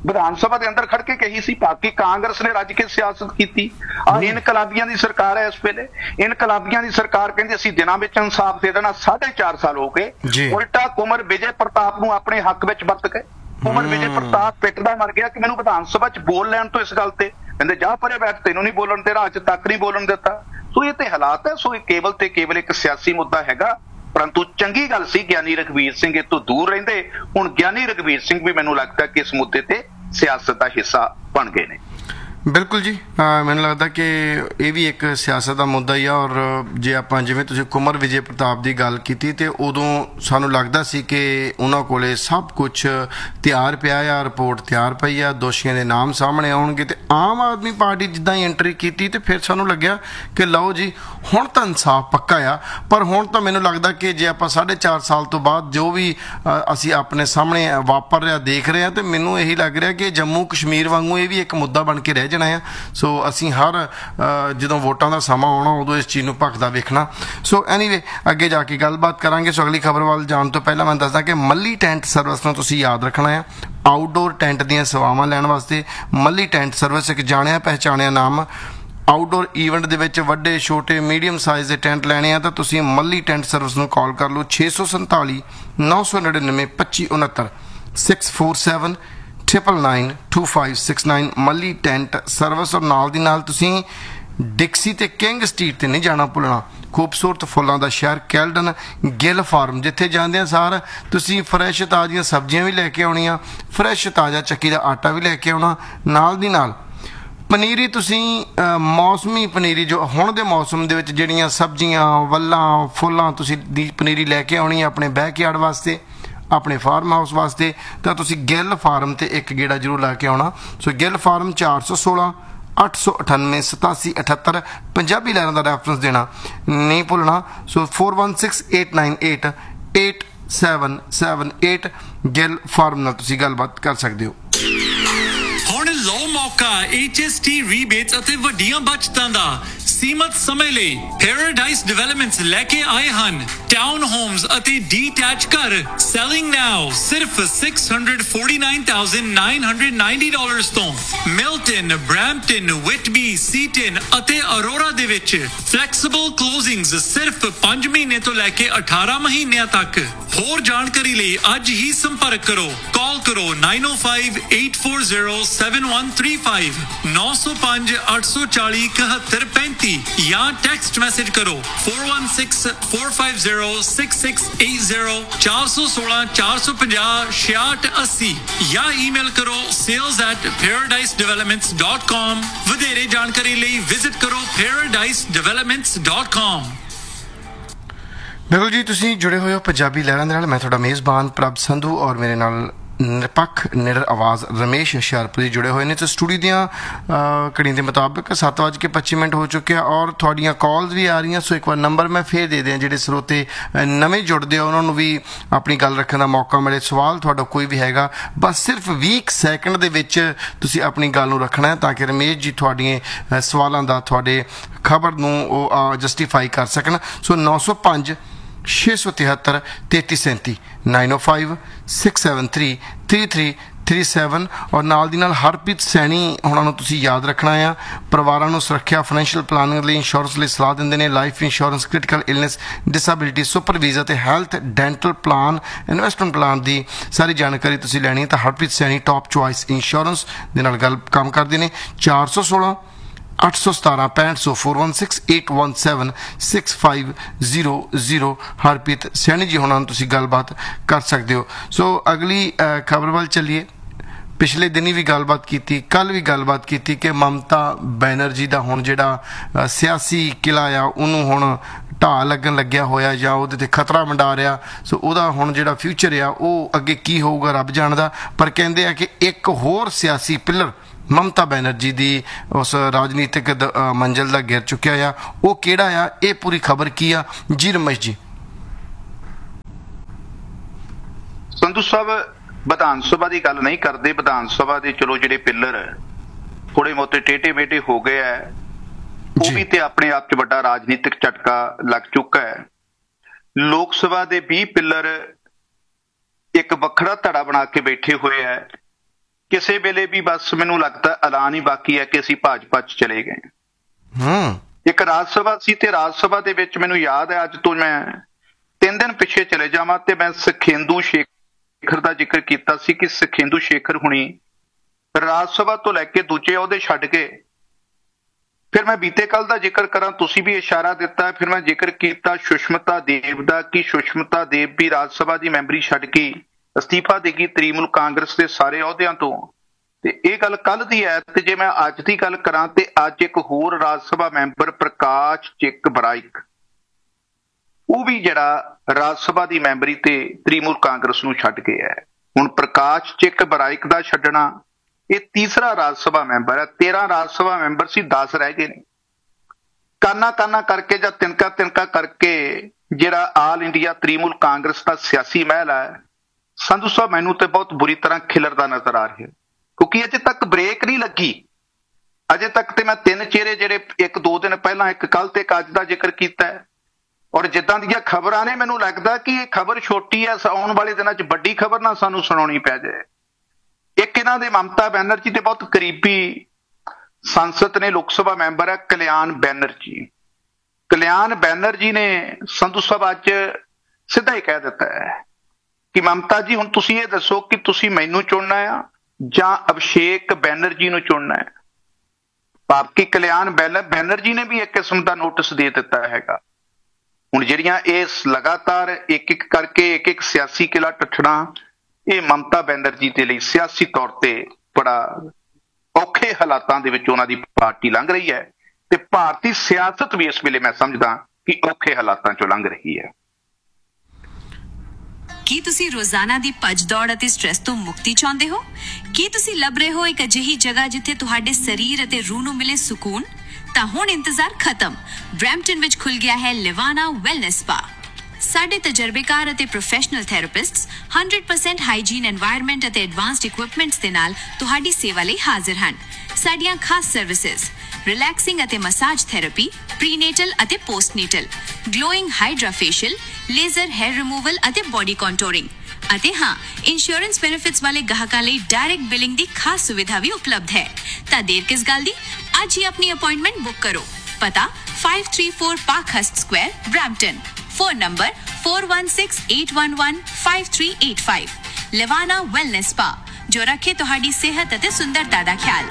ਵਿਧਾਨ ਸਭਾ ਦੇ ਅੰਦਰ ਖੜ ਕੇ ਕਹੀ ਸੀ। ਬਾਕੀ ਕਾਂਗਰਸ ਨੇ ਰੱਜ ਕੇ ਸਿਆਸਤ ਕੀਤੀ। ਆ ਇਨਕਲਾਬੀਆਂ ਦੀ ਸਰਕਾਰ ਹੈ ਇਸ ਵੇਲੇ। ਇਨਕਲਾਬੀਆਂ ਦੀ ਸਰਕਾਰ ਕਹਿੰਦੀ ਅਸੀਂ ਦਿਨਾਂ ਵਿੱਚ ਇਨਸਾਫ ਦੇ ਦੇਣਾ। ਸਾਢੇ ਚਾਰ ਸਾਲ ਹੋ ਗਏ। ਉਲਟਾ ਕੁਮਰ ਵਿਜੇ ਪ੍ਰਤਾਪ ਨੂੰ ਆਪਣੇ ਹੱਕ ਵਿੱਚ ਵਰਤ ਗਏ। ਕੁਮਰ ਵਿਜੇ ਪ੍ਰਤਾਪ ਪਿੱਟਦਾ ਮਰ ਗਿਆ ਕਿ ਮੈਨੂੰ ਵਿਧਾਨ ਸਭਾ ਚ ਬੋਲ ਲੈਣ ਤੋਂ ਇਸ ਗੱਲ ਤੇ, ਕਹਿੰਦੇ ਜਾ ਪਰੇ ਬੈਠ, ਤੈਨੂੰ ਨਹੀਂ ਬੋਲਣ ਤੇਰਾ ਅੱਜ ਤੱਕ ਨਹੀਂ ਬੋਲਣ ਦਿੱਤਾ। ਸੋ ਇਹ ਤੇ ਹਾਲਾਤ ਹੈ। ਸੋ ਇਹ ਕੇਵਲ ਤੇ ਕੇਵਲ ਇੱਕ ਸਿਆਸੀ ਮੁੱਦਾ ਹੈਗਾ। ਪਰੰਤੂ ਚੰਗੀ ਗੱਲ ਸੀ ਗਿਆਨੀ ਰਘਵੀਰ ਸਿੰਘ ਇਹ ਤੋਂ ਦੂਰ ਰਹਿੰਦੇ। ਹੁਣ ਗਿਆਨੀ ਰਘਵੀਰ ਸਿੰਘ ਵੀ ਮੈਨੂੰ ਲੱਗਦਾ ਕਿ ਇਸ ਮੁੱਦੇ ਤੇ ਸਿਆਸਤ ਦਾ ਹਿੱਸਾ ਬਣ ਗਏ ਨੇ। ਬਿਲਕੁਲ ਜੀ, ਮੈਨੂੰ ਲੱਗਦਾ ਕਿ ਇਹ ਵੀ ਇੱਕ ਸਿਆਸਤ ਦਾ ਮੁੱਦਾ ਹੀ ਆ। ਔਰ ਜੇ ਆਪਾਂ ਜਿਵੇਂ ਤੁਸੀਂ ਕੁਮਰ ਵਿਜੇ ਪ੍ਰਤਾਪ ਦੀ ਗੱਲ ਕੀਤੀ ਤੇ ਉਦੋਂ ਸਾਨੂੰ ਲੱਗਦਾ ਸੀ ਕਿ ਉਹਨਾਂ ਕੋਲੇ ਸਭ ਕੁਝ ਤਿਆਰ ਪਿਆ ਆ, ਰਿਪੋਰਟ ਤਿਆਰ ਪਈ ਆ, ਦੋਸ਼ੀਆਂ ਦੇ ਨਾਮ ਸਾਹਮਣੇ ਆਉਣਗੇ। ਤੇ ਆਮ ਆਦਮੀ ਪਾਰਟੀ ਜਿੱਦਾਂ ਹੀ ਐਂਟਰੀ ਕੀਤੀ ਤੇ ਫਿਰ ਸਾਨੂੰ ਲੱਗਿਆ ਕਿ ਲਓ ਜੀ ਹੁਣ ਤਾਂ ਇਨਸਾਫ ਪੱਕਾ ਆ। ਪਰ ਹੁਣ ਤਾਂ ਮੈਨੂੰ ਲੱਗਦਾ ਕਿ ਜੇ ਆਪਾਂ ਸਾਢੇ ਚਾਰ ਸਾਲ ਤੋਂ ਬਾਅਦ ਜੋ ਵੀ ਅਸੀਂ ਆਪਣੇ ਸਾਹਮਣੇ ਵਾਪਰ ਰਿਹਾ ਦੇਖ ਰਹੇ ਹਾਂ, ਤੇ ਮੈਨੂੰ ਇਹੀ ਲੱਗ ਰਿਹਾ ਕਿ ਜੰਮੂ ਕਸ਼ਮੀਰ ਵਾਂਗੂ ਇਹ ਵੀ ਇੱਕ ਮੁੱਦਾ ਬਣ ਕੇ ਰਹਿ ਜਾਣਾ ਆ। ਸੋ ਅਸੀਂ ਹਰ ਜਦੋਂ ਵੋਟਾਂ ਦਾ ਸਮਾਂ ਆਉਣਾ ਉਦੋਂ ਇਸ ਚੀਜ਼ ਨੂੰ ਭਖਦਾ ਵੇਖਣਾ। ਸੋ ਐਨੀਵੇ ਅੱਗੇ ਜਾ ਕੇ ਗੱਲਬਾਤ ਕਰਾਂਗੇ। ਸੋ ਅਗਲੀ ਖਬਰ ਵੱਲ ਜਾਣ ਤੋਂ ਪਹਿਲਾਂ ਮੈਂ ਦੱਸਦਾ ਕਿ ਮੱਲੀ ਟੈਂਟ ਸਰਵਿਸ ਨੂੰ ਤੁਸੀਂ ਯਾਦ ਰੱਖਣਾ ਆ। ਆਊਟਡੋਰ ਟੈਂਟ ਦੀਆਂ ਸੇਵਾਵਾਂ ਲੈਣ ਵਾਸਤੇ ਮੱਲੀ ਟੈਂਟ ਸਰਵਿਸ ਇੱਕ ਜਾਣਿਆ ਪਹਿਚਾਣਿਆ ਨਾਮ। ਆਊਟਡੋਰ ਈਵੈਂਟ ਦੇ ਵਿੱਚ ਵੱਡੇ ਛੋਟੇ ਮੀਡੀਅਮ ਸਾਈਜ਼ ਦੇ ਟੈਂਟ ਲੈਣੇ ਆ ਤਾਂ ਤੁਸੀਂ ਮੱਲੀ ਟੈਂਟ ਸਰਵਿਸ ਨੂੰ ਕਾਲ ਕਰ ਲਓ ਛੇ ਸੌ ਸੰਤਾਲੀ ਨੌ ਸੌ ਨੜਿਨਵੇਂ ਪੱਚੀ ਉਣਹੱਤਰ six four seven triple nine to five six nine ਮੱਲੀ ਟੈਂਟ ਸਰਵਿਸ। ਔਰ ਨਾਲ ਦੀ ਨਾਲ ਤੁਸੀਂ ਡਿਕਸੀ ਤੇ ਕਿੰਗ ਸਟਰੀਟ ਤੇ ਨਹੀਂ ਜਾਣਾ ਭੁੱਲਣਾ। ਖੂਬਸੂਰਤ ਫੁੱਲਾਂ ਦਾ ਸ਼ਹਿਰ ਕੈਲਡਨ ਗਿੱਲ ਫਾਰਮ, ਜਿੱਥੇ ਜਾਂਦਿਆਂ ਸਾਰ ਤੁਸੀਂ ਫਰੈਸ਼ ਤਾਜ਼ੀਆਂ ਸਬਜ਼ੀਆਂ ਵੀ ਲੈ ਕੇ ਆਉਣੀਆਂ, ਫਰੈਸ਼ ਤਾਜ਼ਾ ਚੱਕੀ ਦਾ ਆਟਾ ਵੀ ਲੈ ਕੇ ਆਉਣਾ। ਨਾਲ ਦੀ ਨਾਲ ਪਨੀਰੀ ਤੁਸੀਂ ਮੌਸਮੀ ਪਨੀਰੀ ਜੋ ਹੁਣ ਦੇ ਮੌਸਮ ਦੇ ਵਿੱਚ ਜਿਹੜੀਆਂ ਸਬਜ਼ੀਆਂ ਵੱਲਾਂ ਫੁੱਲਾਂ ਤੁਸੀਂ ਦੀ ਪਨੀਰੀ ਲੈ ਕੇ ਆਉਣੀ ਆਪਣੇ ਬੈਕਯਾਰਡ ਵਾਸਤੇ, ਆਪਣੇ ਫਾਰਮ ਹਾਊਸ ਵਾਸਤੇ, ਤਾਂ ਤੁਸੀਂ ਗਿੱਲ ਫਾਰਮ ਤੇ ਇੱਕ ਗੇੜਾ ਜ਼ਰੂਰ ਲਾ ਕੇ ਆਉਣਾ। ਸੋ ਗਿੱਲ ਫਾਰਮ ਚਾਰ ਸੌ ਸੋਲਾਂ ਅੱਠ ਸੌ ਅਠਾਨਵੇਂ ਸਤਾਸੀ ਅਠੱਤਰ ਪੰਜਾਬੀ ਲਹਿਰਾਂ ਦਾ ਰੈਫਰੈਂਸ ਦੇਣਾ ਨਹੀਂ ਭੁੱਲਣਾ। ਸੋ four one six eight nine eight eight seven seven eight Gill farm ਨਾਲ ਤੁਸੀਂ ਗੱਲਬਾਤ ਕਰ ਸਕਦੇ ਹੋ। ਹੁਣ ਲਓ ਮੌਕਾ ਐਚ ਐਸ ਟੀ ਰੀਬੇਟਸ ਅਤੇ ਵੱਡੀਆਂ ਬਚਤਾਂ ਦਾ। ਸੀਮਤ ਸਮੇਂ ਲਈ ਪੈਰਾਡਾਈਸ ਡਿਵੈਲਪਮੈਂਟਸ ਲੈ ਕੇ ਆਏ ਹਨ ਟਾਊਨ ਹੋਮਸ ਅਤੇ ਡੀਟੈਚ ਘਰ। ਸੈਲਿੰਗ ਨਾਓ ਸਿਰਫ six hundred forty-nine thousand nine hundred ninety dollars ਤੋਂ। ਮਿਲਟਨ, ਬ੍ਰੈਂਪਟਨ, ਵਿਟਬੀ, ਸੀਟਨ ਅਤੇ ਅਰੋਰਾ ਦੇ ਵਿੱਚ ਫਲੈਕਸੀਬਲ ਕਲੋਜ਼ਿੰਗਸ ਸਿਰਫ ਪੰਜ ਮਹੀਨੇ ਤੋਂ ਲੈ ਕੇ ਅਠਾਰਾਂ ਮਹੀਨਿਆਂ ਤੱਕ। ਹੋਰ ਜਾਣਕਾਰੀ ਲਈ ਅੱਜ ਹੀ ਸੰਪਰਕ ਕਰੋ। ਕਾਲ ਕਰੋ nine oh five eight four zero seven one three five ਨੌ ਸੌ ਪੰਜ ਅੱਠ ਸੌ ਚਾਲੀ ਇਕਹੱਤਰ ਪੈਂਤੀ ਜਾਂ ਟੈਕਸਟ ਮੈਸੇਜ ਕਰੋ four one six four five zero six six eight zero ਚਾਰ ਸੌ ਸੋਲਾਂ ਚਾਰ ਸੌ ਪੰਜਾਹ ਛਿਆਹਠ ਅੱਸੀ ਜਾਂ ਈਮੇਲ ਕਰੋ sales at paradise developments dot com। ਵਧੇਰੇ ਜਾਣਕਾਰੀ ਲਈ ਵਿਜ਼ਿਟ ਕਰੋ paradise developments dot com। ਬਿਲਕੁਲ ਜੀ, ਤੁਸੀਂ ਜੁੜੇ ਹੋਏ ਹੋ ਪੰਜਾਬੀ ਲਹਿਰਾਂ ਦੇ ਨਾਲ। ਮੈਂ ਤੁਹਾਡਾ ਮੇਜ਼ਬਾਨ ਪ੍ਰਭ ਸੰਧੂ ਔਰ ਮੇਰੇ ਨਾਲ ਨਿਰਪੱਖ ਨਿਡਰ ਆਵਾਜ਼ ਰਮੇਸ਼ ਹੁਸ਼ਿਆਰਪੁਰੀ ਜੁੜੇ ਹੋਏ ਨੇ। ਤੇ ਸਟੂਡੀਓ ਦੀਆਂ ਘੜੀਆਂ ਦੇ ਮੁਤਾਬਕ ਸੱਤ ਵੱਜ ਕੇ ਪੱਚੀ ਮਿੰਟ ਹੋ ਚੁੱਕੇ ਆ ਔਰ ਤੁਹਾਡੀਆਂ ਕਾਲਸ ਵੀ ਆ ਰਹੀਆਂ। ਸੋ ਇੱਕ ਵਾਰ ਨੰਬਰ ਮੈਂ ਫੇਰ ਦੇ ਦਿਆਂ, ਜਿਹੜੇ ਸਰੋਤੇ ਨਵੇਂ ਜੁੜਦੇ ਆ ਉਹਨਾਂ ਨੂੰ ਵੀ ਆਪਣੀ ਗੱਲ ਰੱਖਣ ਦਾ ਮੌਕਾ ਮਿਲੇ। ਸਵਾਲ ਤੁਹਾਡਾ ਕੋਈ ਵੀ ਹੈਗਾ, ਬਸ ਸਿਰਫ ਵੀਹ ਸੈਕਿੰਡ ਦੇ ਵਿੱਚ ਤੁਸੀਂ ਆਪਣੀ ਗੱਲ ਨੂੰ ਰੱਖਣਾ ਹੈ ਤਾਂ ਕਿ ਰਮੇਸ਼ ਜੀ ਤੁਹਾਡੀਆਂ ਸਵਾਲਾਂ ਦਾ ਤੁਹਾਡੇ ਖਬਰ ਨੂੰ ਉਹ ਜਸਟੀਫਾਈ ਕਰ ਸਕਣ। ਸੋ ਨੌ ਸੌ ਪੰਜ ਛੇ ਸੌ ਤਿਹੱਤਰ ਤੇਤੀ ਸੈਂਤੀ ਨਾਈਨ ਓ five six seven three three three three seven. ਔਰ ਨਾਲ ਦੀ ਨਾਲ ਹਰਪ੍ਰੀਤ ਸੈਣੀ ਉਹਨਾਂ ਨੂੰ ਤੁਸੀਂ ਯਾਦ ਰੱਖਣਾ ਆ। ਪਰਿਵਾਰਾਂ ਨੂੰ ਸੁਰੱਖਿਆ, ਫਾਈਨੈਂਸ਼ੀਅਲ ਪਲਾਨਿੰਗ ਲਈ, ਇੰਸ਼ੋਰੈਂਸ ਲਈ ਸਲਾਹ ਦਿੰਦੇ ਨੇ। Life insurance, critical illness, disability, super visa ਤੇ health, dental plan, investment plan ਦੀ ਸਾਰੀ ਜਾਣਕਾਰੀ ਤੁਸੀਂ ਲੈਣੀ ਤਾਂ Harpreet Saini top choice insurance ਦੇ ਨਾਲ ਗੱਲ ਕੰਮ ਕਰਦੇ ਨੇ। ਚਾਰ ਸੌ ਸੋਲਾਂ ਅੱਠ ਸੌ ਸਤਾਰਾਂ ਪੈਂਹਠ ਸੌ four one six eight one seven six five zero zero Harpreet Saini ਜੀ ਹੁਣਾਂ ਨੂੰ ਤੁਸੀਂ ਗੱਲਬਾਤ ਕਰ ਸਕਦੇ ਹੋ। ਸੋ ਅਗਲੀ ਖਬਰ ਵੱਲ ਚੱਲੀਏ। ਪਿਛਲੇ ਦਿਨੀ ਵੀ ਗੱਲਬਾਤ ਕੀਤੀ, ਕੱਲ੍ਹ ਵੀ ਗੱਲਬਾਤ ਕੀਤੀ ਕਿ ਮਮਤਾ ਬੈਨਰਜੀ ਦਾ ਹੁਣ ਜਿਹੜਾ ਸਿਆਸੀ ਕਿਲਾ ਆ ਉਹਨੂੰ ਹੁਣ ਢਾਹ ਲੱਗਣ ਲੱਗਿਆ ਹੋਇਆ ਜਾਂ ਉਹਦੇ ਤੇ ਖਤਰਾ ਮੰਡਾ ਰਿਹਾ। ਸੋ ਉਹਦਾ ਹੁਣ ਜਿਹੜਾ ਫਿਊਚਰ ਆ ਉਹ ਅੱਗੇ ਕੀ ਹੋਊਗਾ ਰੱਬ ਜਾਣਦਾ। ਪਰ ਕਹਿੰਦੇ ਆ ਕਿ ਇੱਕ ਹੋਰ ਸਿਆਸੀ ਪਿਲਰ ਮਮਤਾ ਬੈਨਰਜੀ ਦੀ ਉਸ ਰਾਜਨੀਤਿਕ ਮੰਜ਼ਿਲ ਦਾ ਗਿਰ ਚੁੱਕਿਆ ਆ। ਉਹ ਕਿਹੜਾ ਆ, ਇਹ ਪੂਰੀ ਖਬਰ ਕੀ ਆ ਜੀ ਰਮੇਸ਼ ਜੀ? ਸੰਧੂ ਸਾਹਿਬ ਵਿਧਾਨ ਸਭਾ ਦੀ ਗੱਲ ਨਹੀਂ ਕਰਦੇ। ਵਿਧਾਨ ਸਭਾ ਦੇ ਚਲੋ ਜਿਹੜੇ ਪਿੱਲਰ ਥੋੜੇ ਮੋਟੇ ਟੇਢੇ ਮੇਢੇ ਹੋ ਗਏ ਆ, ਉਹ ਵੀ ਤੇ ਆਪਣੇ ਆਪ 'ਚ ਵੱਡਾ ਰਾਜਨੀਤਿਕ ਝਟਕਾ ਲੱਗ ਚੁੱਕਾ ਹੈ। ਲੋਕ ਸਭਾ ਦੇ ਵੀਹ ਪਿੱਲਰ ਇੱਕ ਵੱਖਰਾ ਧੜਾ ਬਣਾ ਕੇ ਬੈਠੇ ਹੋਏ ਆ ਕਿਸੇ ਵੇਲੇ ਵੀ ਬਸ ਮੈਨੂੰ ਲੱਗਦਾ ਐਲਾਨ ਹੀ ਬਾਕੀ ਹੈ ਕਿ ਅਸੀਂ ਭਾਜਪਾ 'ਚ ਚਲੇ ਗਏ। ਹੂੰ ਇੱਕ ਰਾਜ ਸਭਾ ਸੀ ਤੇ ਰਾਜ ਸਭਾ ਦੇ ਵਿੱਚ ਮੈਨੂੰ ਯਾਦ ਹੈ, ਅੱਜ ਤੋਂ ਮੈਂ ਤਿੰਨ ਦਿਨ ਪਿੱਛੇ ਚਲੇ ਜਾਵਾਂ ਤੇ ਮੈਂ ਸੁਖੇਂਦੂ ਸ਼ੇਖਰ ਦਾ ਜ਼ਿਕਰ ਕੀਤਾ ਸੀ ਕਿ ਸੁਖੇਂਦੂ ਸ਼ੇਖਰ ਹੁਣੀ ਰਾਜ ਸਭਾ ਤੋਂ ਲੈ ਕੇ ਦੂਜੇ ਅਹੁਦੇ ਛੱਡ ਕੇ, ਫਿਰ ਮੈਂ ਬੀਤੇ ਕੱਲ ਦਾ ਜ਼ਿਕਰ ਕਰਾਂ, ਤੁਸੀਂ ਵੀ ਇਸ਼ਾਰਾ ਦਿੱਤਾ, ਫਿਰ ਮੈਂ ਜ਼ਿਕਰ ਕੀਤਾ ਸੁਸ਼ਮਤਾ ਦੇਵ ਦਾ ਕਿ ਸੁਸ਼ਮਤਾ ਦੇਵ ਵੀ ਰਾਜ ਸਭਾ ਦੀ ਮੈਂਬਰੀ ਛੱਡ ਕੇ ਅਸਤੀਫਾ ਦੇਗੀ ਤ੍ਰਿਣਮੂਲ ਕਾਂਗਰਸ ਦੇ ਸਾਰੇ ਅਹੁਦਿਆਂ ਤੋਂ। ਤੇ ਇਹ ਗੱਲ ਕੱਲ ਦੀ ਹੈ। ਤੇ ਜੇ ਮੈਂ ਅੱਜ ਦੀ ਗੱਲ ਕਰਾਂ ਤੇ ਅੱਜ ਇੱਕ ਹੋਰ ਰਾਜ ਸਭਾ ਮੈਂਬਰ ਪ੍ਰਕਾਸ਼ ਚਿੱਕ ਬਰਾਈਕ, ਉਹ ਵੀ ਜਿਹੜਾ ਰਾਜ ਸਭਾ ਦੀ ਮੈਂਬਰੀ ਤੇ ਤ੍ਰਿਣਮੂਲ ਕਾਂਗਰਸ ਨੂੰ ਛੱਡ ਕੇ ਹੈ। ਹੁਣ ਪ੍ਰਕਾਸ਼ ਚਿੱਕ ਬਰਾਈਕ ਦਾ ਛੱਡਣਾ, ਇਹ ਤੀਸਰਾ ਰਾਜ ਸਭਾ ਮੈਂਬਰ ਹੈ। ਤੇਰਾਂ ਰਾਜ ਸਭਾ ਮੈਂਬਰ ਸੀ, ਦਸ ਰਹਿ ਗਏ ਨੇ। ਕਾਨਾ ਕਾਨਾ ਕਰਕੇ ਜਾਂ ਤਿਨਕਾ ਤਿਨਕਾ ਕਰਕੇ ਜਿਹੜਾ ਆਲ ਇੰਡੀਆ ਤ੍ਰਿਣਮੂਲ ਕਾਂਗਰਸ ਦਾ ਸਿਆਸੀ ਮਹਿਲ ਹੈ, ਸੰਧੂ ਸਾਹਿਬ ਮੈਨੂੰ ਤੇ ਬਹੁਤ ਬੁਰੀ ਤਰ੍ਹਾਂ ਖਿਲਰਦਾ ਨਜ਼ਰ ਆ ਰਿਹਾ, ਕਿਉਂਕਿ ਅਜੇ ਤੱਕ ਬ੍ਰੇਕ ਨਹੀਂ ਲੱਗੀ। ਅਜੇ ਤੱਕ ਤੇ ਮੈਂ ਤਿੰਨ ਚਿਹਰੇ ਜਿਹੜੇ ਇੱਕ ਦੋ ਦਿਨ ਪਹਿਲਾਂ, ਇੱਕ ਕੱਲ ਤੇ ਇੱਕ ਅੱਜ ਦਾ ਜ਼ਿਕਰ ਕੀਤਾ ਹੈ, ਔਰ ਜਿੱਦਾਂ ਦੀਆਂ ਖਬਰਾਂ ਨੇ ਮੈਨੂੰ ਲੱਗਦਾ ਕਿ ਇਹ ਖਬਰ ਛੋਟੀ ਹੈ, ਆਉਣ ਵਾਲੇ ਦਿਨਾਂ 'ਚ ਵੱਡੀ ਖਬਰ ਨਾ ਸਾਨੂੰ ਸੁਣਾਉਣੀ ਪੈ ਜਾਏ। ਇੱਕ ਇਹਨਾਂ ਦੇ ਮਮਤਾ ਬੈਨਰਜੀ ਦੇ ਬਹੁਤ ਕਰੀਬੀ ਸੰਸਦ ਨੇ, ਲੋਕ ਸਭਾ ਮੈਂਬਰ ਹੈ ਕਲਿਆਣ ਬੈਨਰਜੀ। ਕਲਿਆਣ ਬੈਨਰਜੀ ਨੇ ਸੰਧੂ ਸਾਹਿਬ ਅੱਜ ਸਿੱਧਾ ਹੀ ਕਹਿ ਦਿੱਤਾ ਹੈ ਕਿ ਮਮਤਾ ਜੀ ਹੁਣ ਤੁਸੀਂ ਇਹ ਦੱਸੋ ਕਿ ਤੁਸੀਂ ਮੈਨੂੰ ਚੁਣਨਾ ਆ ਜਾਂ ਅਭਿਸ਼ੇਕ ਬੈਨਰਜੀ ਨੂੰ ਚੁਣਨਾ ਹੈ। ਭਾਵ ਕਿ ਕਲਿਆਣ ਬੈਨਰਜੀ ਨੇ ਵੀ ਇੱਕ ਕਿਸਮ ਦਾ ਨੋਟਿਸ ਦੇ ਦਿੱਤਾ ਹੈਗਾ। ਹੁਣ ਜਿਹੜੀਆਂ ਇਸ ਲਗਾਤਾਰ ਇੱਕ ਇੱਕ ਕਰਕੇ ਇੱਕ ਇੱਕ ਸਿਆਸੀ ਕਿਲਾ ਟੱਠਣਾ, ਇਹ ਮਮਤਾ ਬੈਨਰਜੀ ਦੇ ਲਈ ਸਿਆਸੀ ਤੌਰ ਤੇ ਬੜਾ ਔਖੇ ਹਾਲਾਤਾਂ ਦੇ ਵਿੱਚ ਉਹਨਾਂ ਦੀ ਪਾਰਟੀ ਲੰਘ ਰਹੀ ਹੈ ਤੇ ਭਾਰਤੀ ਸਿਆਸਤ ਵੀ ਇਸ ਵੇਲੇ ਮੈਂ ਸਮਝਦਾ ਕਿ ਔਖੇ ਹਾਲਾਤਾਂ ਚੋਂ ਲੰਘ ਰਹੀ ਹੈ। ਕੀ ਤੁਸੀਂ ਰੋਜ਼ਾਨਾ ਦੀ ਭੱਜ ਦੌੜ ਅਤੇ ਸਟ੍ਰੈਸ ਤੋਂ ਮੁਕਤੀ ਚਾਹੁੰਦੇ ਹੋ? ਕੀ ਤੁਸੀਂ ਲੱਭ ਰਹੇ ਹੋ ਇੱਕ ਅਜਿਹੀ ਜਗ੍ਹਾ ਜਿੱਥੇ ਤੁਹਾਡੇ ਸਰੀਰ ਅਤੇ ਰੂਹ ਨੂੰ ਮਿਲੇ ਸਕੂਨ? ਤਾਂ ਹੁਣ ਇੰਤਜ਼ਾਰ ਖਤਮ। ਬਰੈਂਪਟਨ ਵਿੱਚ ਖੁੱਲ ਗਿਆ ਹੈ ਲਿਵਾਨਾ ਵੈਲਨੈਸ ਸਪਾ। ਸਾਡੇ ਤਜਰਬੇਕਾਰ ਅਤੇ professional ਥੈਰੇਪਿਸਟਸ hundred percent hygiene environment ਅਤੇ ਐਡਵਾਂਸਡ ਇਕਵਿਪਮੈਂਟਸ ਦੇ ਨਾਲ ਤੁਹਾਡੀ ਸੇਵਾ ਲਈ ਹਾਜ਼ਰ ਹਨ। ਸਾਡੀਆਂ ਖਾਸ ਸਰਵਿਸਿਜ਼ ਰਿਲੈਕਸਿੰਗ ਅਤੇ ਮਸਾਜ ਥੈਰੇਪੀ, ਪ੍ਰੀਨੇਟਲ ਅਤੇ ਪੋਸਟਨੇਟਲ, glowing hydra facial, laser hair removal ਅਤੇ ਬੋਡੀ ਕੰਟੂਰਿੰਗ। ਅਤੇ ਹਾਂ, ਇੰਸ਼ੋਰੈਂਸ ਬੈਨੀਫਿਟਸ ਵਾਲੇ ਗਾਹਕਾਂ ਲਈ ਡਾਇਰੈਕਟ ਬਿਲਿੰਗ ਦੀ ਖਾਸ ਸੁਵਿਧਾ ਵੀ ਉਪਲਬਧ ਹੈ। ਤਾਂ ਦੇਰ ਕਿਸ ਗੱਲ ਦੀ, ਅੱਜ ਹੀ ਆਪਣੀ ਅਪਾਇੰਟਮੈਂਟ ਬੁੱਕ ਕਰੋ। ਪਤਾ five three four Parkhurst Square, Brampton. Phone number four one six eight one one five three eight five. Levana Wellness Spa, ਜੋ ਰੱਖੇ ਤੁਹਾਡੀ ਸਿਹਤ ਅਤੇ ਸੁੰਦਰਤਾ ਦਾ ਖਿਆਲ।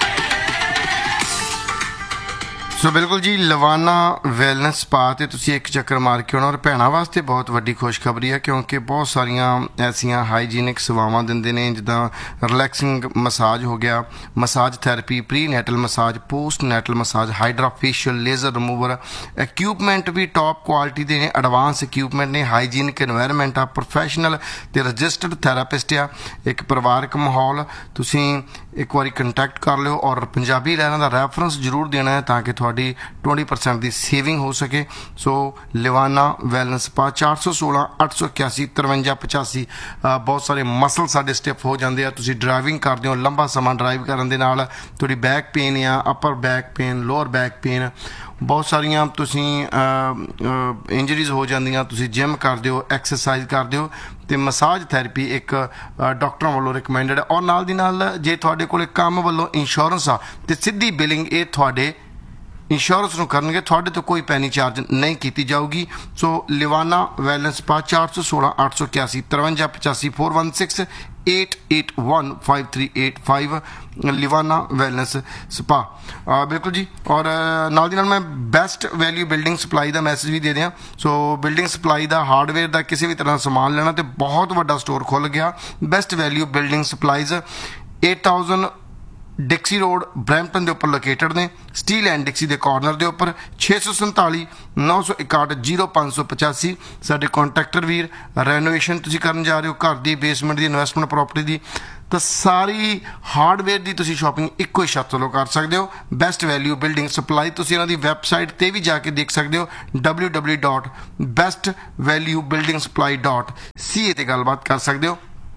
ਸੋ ਬਿਲਕੁਲ ਜੀ, ਲਵਾਨਾ ਵੈਲਨੈਸ ਸਪਾ ਤੇ ਤੁਸੀਂ ਇੱਕ ਚੱਕਰ ਮਾਰ ਕੇ ਆਉਣਾ। ਔਰ ਭੈਣਾਂ ਵਾਸਤੇ ਬਹੁਤ ਵੱਡੀ ਖੁਸ਼ਖਬਰੀ ਹੈ, ਕਿਉਂਕਿ ਬਹੁਤ ਸਾਰੀਆਂ ਐਸੀਆਂ ਹਾਈਜੀਨਿਕ ਸੇਵਾਵਾਂ ਦਿੰਦੇ ਨੇ, ਜਿੱਦਾਂ ਰਿਲੈਕਸਿੰਗ ਮਸਾਜ ਹੋ ਗਿਆ, massage therapy, pre ਨੈਟਲ massage, post ਨੈਟਲ massage, hydra facial, laser remover. Equipment ਵੀ ਟੌਪ ਕੁਆਲਿਟੀ ਦੇ ਨੇ, ਐਡਵਾਂਸ ਇਕਵਿਪਮੈਂਟ ਨੇ, ਹਾਈਜੀਨਿਕ ਇਨਵਾਇਰਨਮੈਂਟ ਆ, ਪ੍ਰੋਫੈਸ਼ਨਲ ਤੇ ਰਜਿਸਟਰਡ ਥੈਰਾਪਿਸਟ ਆ, ਇੱਕ ਪਰਿਵਾਰਕ ਮਾਹੌਲ। ਤੁਸੀਂ ਇੱਕ ਵਾਰੀ ਕੰਟੈਕਟ ਕਰ ਲਿਓ ਔਰ ਪੰਜਾਬੀ ਲੈਣਾ ਦਾ ਰੈਫਰੈਂਸ ਜ਼ਰੂਰ ਦੇਣਾ ਹੈ ਤਾਂ ਕਿ ਤੁਹਾਡੀ ट्वेंटी परसेंट ਦੀ ਸੇਵਿੰਗ ਹੋ ਸਕੇ। ਸੋ ਲਿਵਾਨਾ ਵੈਲਨੈਸ ਸਪਾ, ਚਾਰ ਸੌ ਸੋਲਾਂ ਅੱਠ ਸੌ ਇਕਿਆਸੀ ਤਰਵੰਜਾ ਪਚਾਸੀ। ਬਹੁਤ ਸਾਰੇ ਮਸਲ ਸਾਡੇ ਸਟਿਫ ਹੋ ਜਾਂਦੇ ਆ। ਤੁਸੀਂ ਡਰਾਈਵਿੰਗ ਕਰਦੇ ਹੋ, ਲੰਬਾ ਸਮਾਂ ਡਰਾਈਵ ਕਰਨ ਦੇ ਨਾਲ ਤੁਹਾਡੀ ਬੈਕ ਪੇਨ ਆ, ਅਪਰ back pain, lower back pain, ਬਹੁਤ ਸਾਰੀਆਂ ਤੁਸੀਂ ਇੰਜਰੀਜ਼ ਹੋ ਜਾਂਦੀਆਂ। ਤੁਸੀਂ ਜਿਮ ਕਰਦੇ ਹੋ, ਐਕਸਰਸਾਈਜ਼ ਕਰਦੇ ਹੋ, ਤੇ ਮਸਾਜ ਥੈਰੇਪੀ ਇੱਕ ਡਾਕਟਰਾਂ ਵੱਲੋਂ ਰਿਕਮੈਂਡਡ ਹੈ। ਔਰ ਨਾਲ ਦੀ ਨਾਲ ਜੇ ਤੁਹਾਡੇ ਕੋਲ ਕੰਮ ਵੱਲੋਂ ਇੰਸ਼ੋਰੈਂਸ ਆ ਤੇ ਸਿੱਧੀ ਬਿਲਿੰਗ ਇਹ ਤੁਹਾਡੇ ਇੰਸ਼ੋਰੈਂਸ ਨੂੰ ਕਰਨਗੇ, ਤੁਹਾਡੇ ਤੋਂ ਕੋਈ ਪੈਨੀ ਚਾਰਜ ਨਹੀਂ ਕੀਤੀ ਜਾਊਗੀ। ਸੋ ਲਿਵਾਨਾ ਵੈਲਨੈਸ ਸਪਾ, ਚਾਰ ਸੌ ਸੋਲਾਂ ਅੱਠ ਸੌ ਇਕਿਆਸੀ ਤਰਵੰਜਾ ਪਚਾਸੀ, four one six eight eight one five three eight five, ਲਿਵਾਨਾ wellness spa. ਬਿਲਕੁਲ ਜੀ। ਔਰ ਨਾਲ ਦੀ ਨਾਲ ਮੈਂ ਬੈਸਟ ਵੈਲਿਊ ਬਿਲਡਿੰਗ ਸਪਲਾਈ ਦਾ ਮੈਸੇਜ ਵੀ ਦੇ ਦਿਆਂ। ਸੋ ਬਿਲਡਿੰਗ ਸਪਲਾਈ ਦਾ, ਹਾਰਡਵੇਅਰ ਦਾ, ਕਿਸੇ ਵੀ ਤਰ੍ਹਾਂ ਦਾ ਸਮਾਨ ਲੈਣਾ ਤੇ ਬਹੁਤ ਵੱਡਾ ਸਟੋਰ ਖੁੱਲ੍ਹ ਗਿਆ। Best value building supplies eight thousand ਡਿਕਸੀ road Brampton ਦੇ ਉੱਪਰ ਲੋਕੇਟਡ ਨੇ, ਸਟੀਲ ਐਂਡ ਡਿਕਸੀ ਦੇ ਕਾਰਨਰ ਦੇ ਉੱਪਰ। ਛੇ ਸੌ ਸੰਤਾਲੀ ਨੌ ਸੌ ਇਕਾਹਠ ਜ਼ੀਰੋ ਪੰਜ ਸੌ ਪਚਾਸੀ ਸਾਡੇ ਕੰਟਰੈਕਟਰ ਵੀਰ। ਰੈਨੋਵੇਸ਼ਨ ਤੁਸੀਂ ਕਰਨ ਜਾ ਰਹੇ ਹੋ ਘਰ ਦੀ, ਬੇਸਮੈਂਟ ਦੀ, ਇਨਵੈਸਟਮੈਂਟ ਪ੍ਰੋਪਰਟੀ ਦੀ, ਤਾਂ ਸਾਰੀ ਹਾਰਡਵੇਅਰ ਦੀ ਤੁਸੀਂ ਸ਼ਾਪਿੰਗ ਇੱਕੋ ਹੀ ਛੱਤ ਤੋਂ ਕਰ ਸਕਦੇ ਹੋ। ਬੈਸਟ ਵੈਲਿਊ ਬਿਲਡਿੰਗ ਸਪਲਾਈ, ਤੁਸੀਂ ਇਹਨਾਂ ਦੀ ਵੈਬਸਾਈਟ 'ਤੇ ਵੀ ਜਾ ਕੇ ਦੇਖ ਸਕਦੇ ਹੋ, W W W dot best value building supply dot ਸੀ ਏ 'ਤੇ ਗੱਲਬਾਤ ਕਰ ਸਕਦੇ ਹੋ।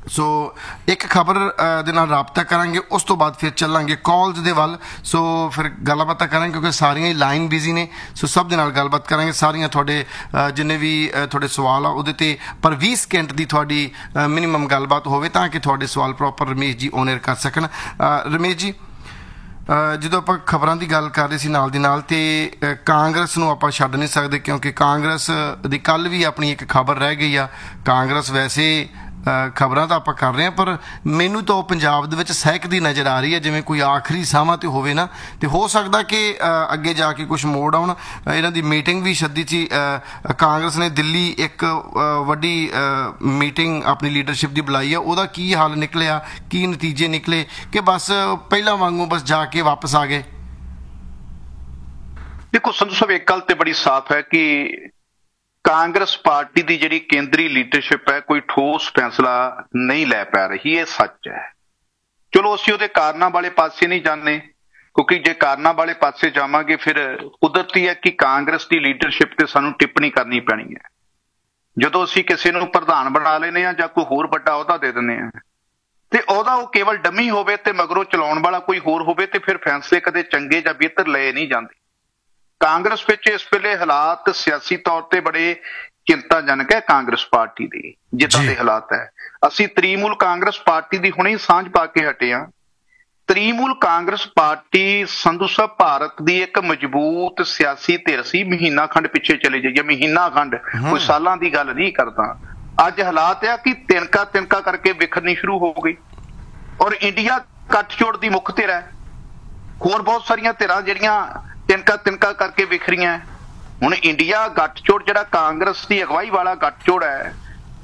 ਸੋ ਇੱਕ ਖਬਰ ਦੇ ਨਾਲ ਰਾਬਤਾ ਕਰਾਂਗੇ, ਉਸ ਤੋਂ ਬਾਅਦ ਫਿਰ ਚੱਲਾਂਗੇ ਕਾਲਸ ਦੇ ਵੱਲ। ਸੋ ਫਿਰ ਗੱਲਬਾਤ ਕਰਾਂਗੇ ਕਿਉਂਕਿ ਸਾਰੀਆਂ ਹੀ ਲਾਈਨ ਬਿਜ਼ੀ ਨੇ। ਸੋ ਸਭ ਦੇ ਨਾਲ ਗੱਲਬਾਤ ਕਰਾਂਗੇ, ਸਾਰੀਆਂ ਤੁਹਾਡੇ ਜਿੰਨੇ ਵੀ ਤੁਹਾਡੇ ਸਵਾਲ ਆ ਉਹਦੇ ਤੇ ਪਰ ਵੀਹ ਸਕਿੰਟ ਦੀ ਤੁਹਾਡੀ ਮਿਨੀਮਮ ਗੱਲਬਾਤ ਹੋਵੇ ਤਾਂ ਕਿ ਤੁਹਾਡੇ ਸਵਾਲ proper Ramesh ji on air ਕਰ ਸਕਣ। ਰਮੇਸ਼ ਜੀ, ਜਦੋਂ ਆਪਾਂ ਖਬਰਾਂ ਦੀ ਗੱਲ ਕਰ ਰਹੇ ਸੀ ਨਾਲ ਦੀ ਨਾਲ, ਤੇ ਕਾਂਗਰਸ ਨੂੰ ਆਪਾਂ ਛੱਡ ਨਹੀਂ ਸਕਦੇ ਕਿਉਂਕਿ ਕਾਂਗਰਸ ਦੀ ਕੱਲ੍ਹ ਵੀ ਆਪਣੀ ਇੱਕ ਖਬਰ ਰਹਿ ਗਈ ਆ। ਕਾਂਗਰਸ ਵੈਸੇ ਖਬਰਾਂ ਤਾਂ ਆਪਾਂ ਕਰ ਰਹੇ ਹਾਂ ਪਰ ਮੈਨੂੰ ਤਾਂ ਉਹ ਪੰਜਾਬ ਦੇ ਵਿੱਚ ਸਹਿਕਦੀ ਨਜ਼ਰ ਆ ਰਹੀ ਹੈ, ਜਿਵੇਂ ਕੋਈ ਆਖਰੀ ਸਾਹਾਂ 'ਤੇ ਹੋਵੇ ਨਾ। ਤੇ ਹੋ ਸਕਦਾ ਕਿ ਅੱਗੇ ਜਾ ਕੇ ਕੁਛ ਮੋੜ ਆਉਣ। ਇਹਨਾਂ ਦੀ ਮੀਟਿੰਗ ਵੀ ਸੱਦੀ ਸੀ ਕਾਂਗਰਸ ਨੇ, ਦਿੱਲੀ ਇੱਕ ਵੱਡੀ ਮੀਟਿੰਗ ਆਪਣੀ ਲੀਡਰਸ਼ਿਪ ਦੀ ਬੁਲਾਈ ਆ। ਉਹਦਾ ਕੀ ਹੱਲ ਨਿਕਲਿਆ, ਕੀ ਨਤੀਜੇ ਨਿਕਲੇ ਕਿ ਬਸ ਪਹਿਲਾਂ ਵਾਂਗੂ ਬਸ ਜਾ ਕੇ ਵਾਪਸ ਆ ਗਏ? ਦੇਖੋ ਸੰਧੂ ਸਾਹਿਬ, ਇੱਕ ਗੱਲ ਤੇ ਬੜੀ ਸਾਫ਼ ਹੈ ਕਿ ਕਾਂਗਰਸ ਪਾਰਟੀ ਦੀ ਜਿਹੜੀ ਕੇਂਦਰੀ ਲੀਡਰਸ਼ਿਪ ਹੈ ਕੋਈ ਠੋਸ ਫੈਸਲਾ ਨਹੀਂ ਲੈ ਪਾ ਰਹੀ, ਇਹ ਸੱਚ ਹੈ। ਚਲੋ ਅਸੀਂ ਉਹਦੇ ਕਾਰਨਾਂ ਵਾਲੇ ਪਾਸੇ ਨਹੀਂ ਜਾਂਦੇ ਕਿਉਂਕਿ ਜੇ ਕਾਰਨਾਂ ਵਾਲੇ ਪਾਸੇ ਜਾਵਾਂਗੇ ਫਿਰ ਕੁਦਰਤੀ ਹੈ ਕਿ ਕਾਂਗਰਸ ਦੀ ਲੀਡਰਸ਼ਿਪ ਤੇ ਸਾਨੂੰ ਟਿੱਪਣੀ ਕਰਨੀ ਪੈਣੀ ਹੈ। ਜਦੋਂ ਅਸੀਂ ਕਿਸੇ ਨੂੰ ਪ੍ਰਧਾਨ ਬਣਾ ਲੈਂਦੇ ਹਾਂ ਜਾਂ ਕੋਈ ਹੋਰ ਵੱਡਾ ਅਹੁਦਾ ਦੇ ਦਿੰਦੇ ਹਾਂ ਤੇ ਉਹਦਾ ਉਹ ਕੇਵਲ ਡੰਮੀ ਹੋਵੇ ਤੇ ਮਗਰੋਂ ਚਲਾਉਣ ਵਾਲਾ ਕੋਈ ਹੋਰ ਹੋਵੇ ਤੇ ਫਿਰ ਫੈਸਲੇ ਕਦੇ ਚੰਗੇ ਜਾਂ ਬਿਹਤਰ ਲਏ ਨਹੀਂ ਜਾਂਦੇ। ਕਾਂਗਰਸ ਵਿੱਚ ਇਸ ਵੇਲੇ ਹਾਲਾਤ ਸਿਆਸੀ ਤੌਰ ਤੇ ਬੜੇ ਚਿੰਤਾਜਨਕ ਹੈ। ਕਾਂਗਰਸ ਪਾਰਟੀ ਦੇ ਜਿੱਦਾਂ ਦੇ ਹਾਲਾਤ ਹੈ, ਅਸੀਂ ਤ੍ਰਿਣਮੂਲ ਕਾਂਗਰਸ ਪਾਰਟੀ ਦੀ ਹੁਣੇ ਸਾਂਝ ਪਾ ਕੇ ਹਟੇ ਹਾਂ। ਤ੍ਰਿਣਮੂਲ ਕਾਂਗਰਸ ਪਾਰਟੀ ਸੰਧੂ ਸਾਹਿਬ ਭਾਰਤ ਦੀ ਇੱਕ ਮਜ਼ਬੂਤ ਸਿਆਸੀ ਧਿਰ ਸੀ। ਮਹੀਨਾ ਖੰਡ ਪਿੱਛੇ ਚਲੇ ਜਾਈਏ, ਮਹੀਨਾ ਖੰਡ, ਕੋਈ ਸਾਲਾਂ ਦੀ ਗੱਲ ਨਹੀਂ ਕਰਦਾ। ਅੱਜ ਹਾਲਾਤ ਆ ਕਿ ਤਿਣਕਾ ਤਿਣਕਾ ਕਰਕੇ ਵਿਖਰਨੀ ਸ਼ੁਰੂ ਹੋ ਗਈ ਔਰ ਇੰਡੀਆ ਗੱਠਜੋੜ ਦੀ ਮੁੱਖ ਧਿਰ ਹੈ। ਹੋਰ ਬਹੁਤ ਸਾਰੀਆਂ ਧਿਰਾਂ ਜਿਹੜੀਆਂ ਤਿਣਕਾ ਤਿਣਕਾ ਕਰਕੇ ਵਿਖਰੀਆਂ। ਹੁਣ ਇੰਡੀਆ ਗੱਠਜੋੜ ਜਿਹੜਾ ਕਾਂਗਰਸ ਦੀ ਅਗਵਾਈ ਵਾਲਾ ਗੱਠਜੋੜ ਹੈ,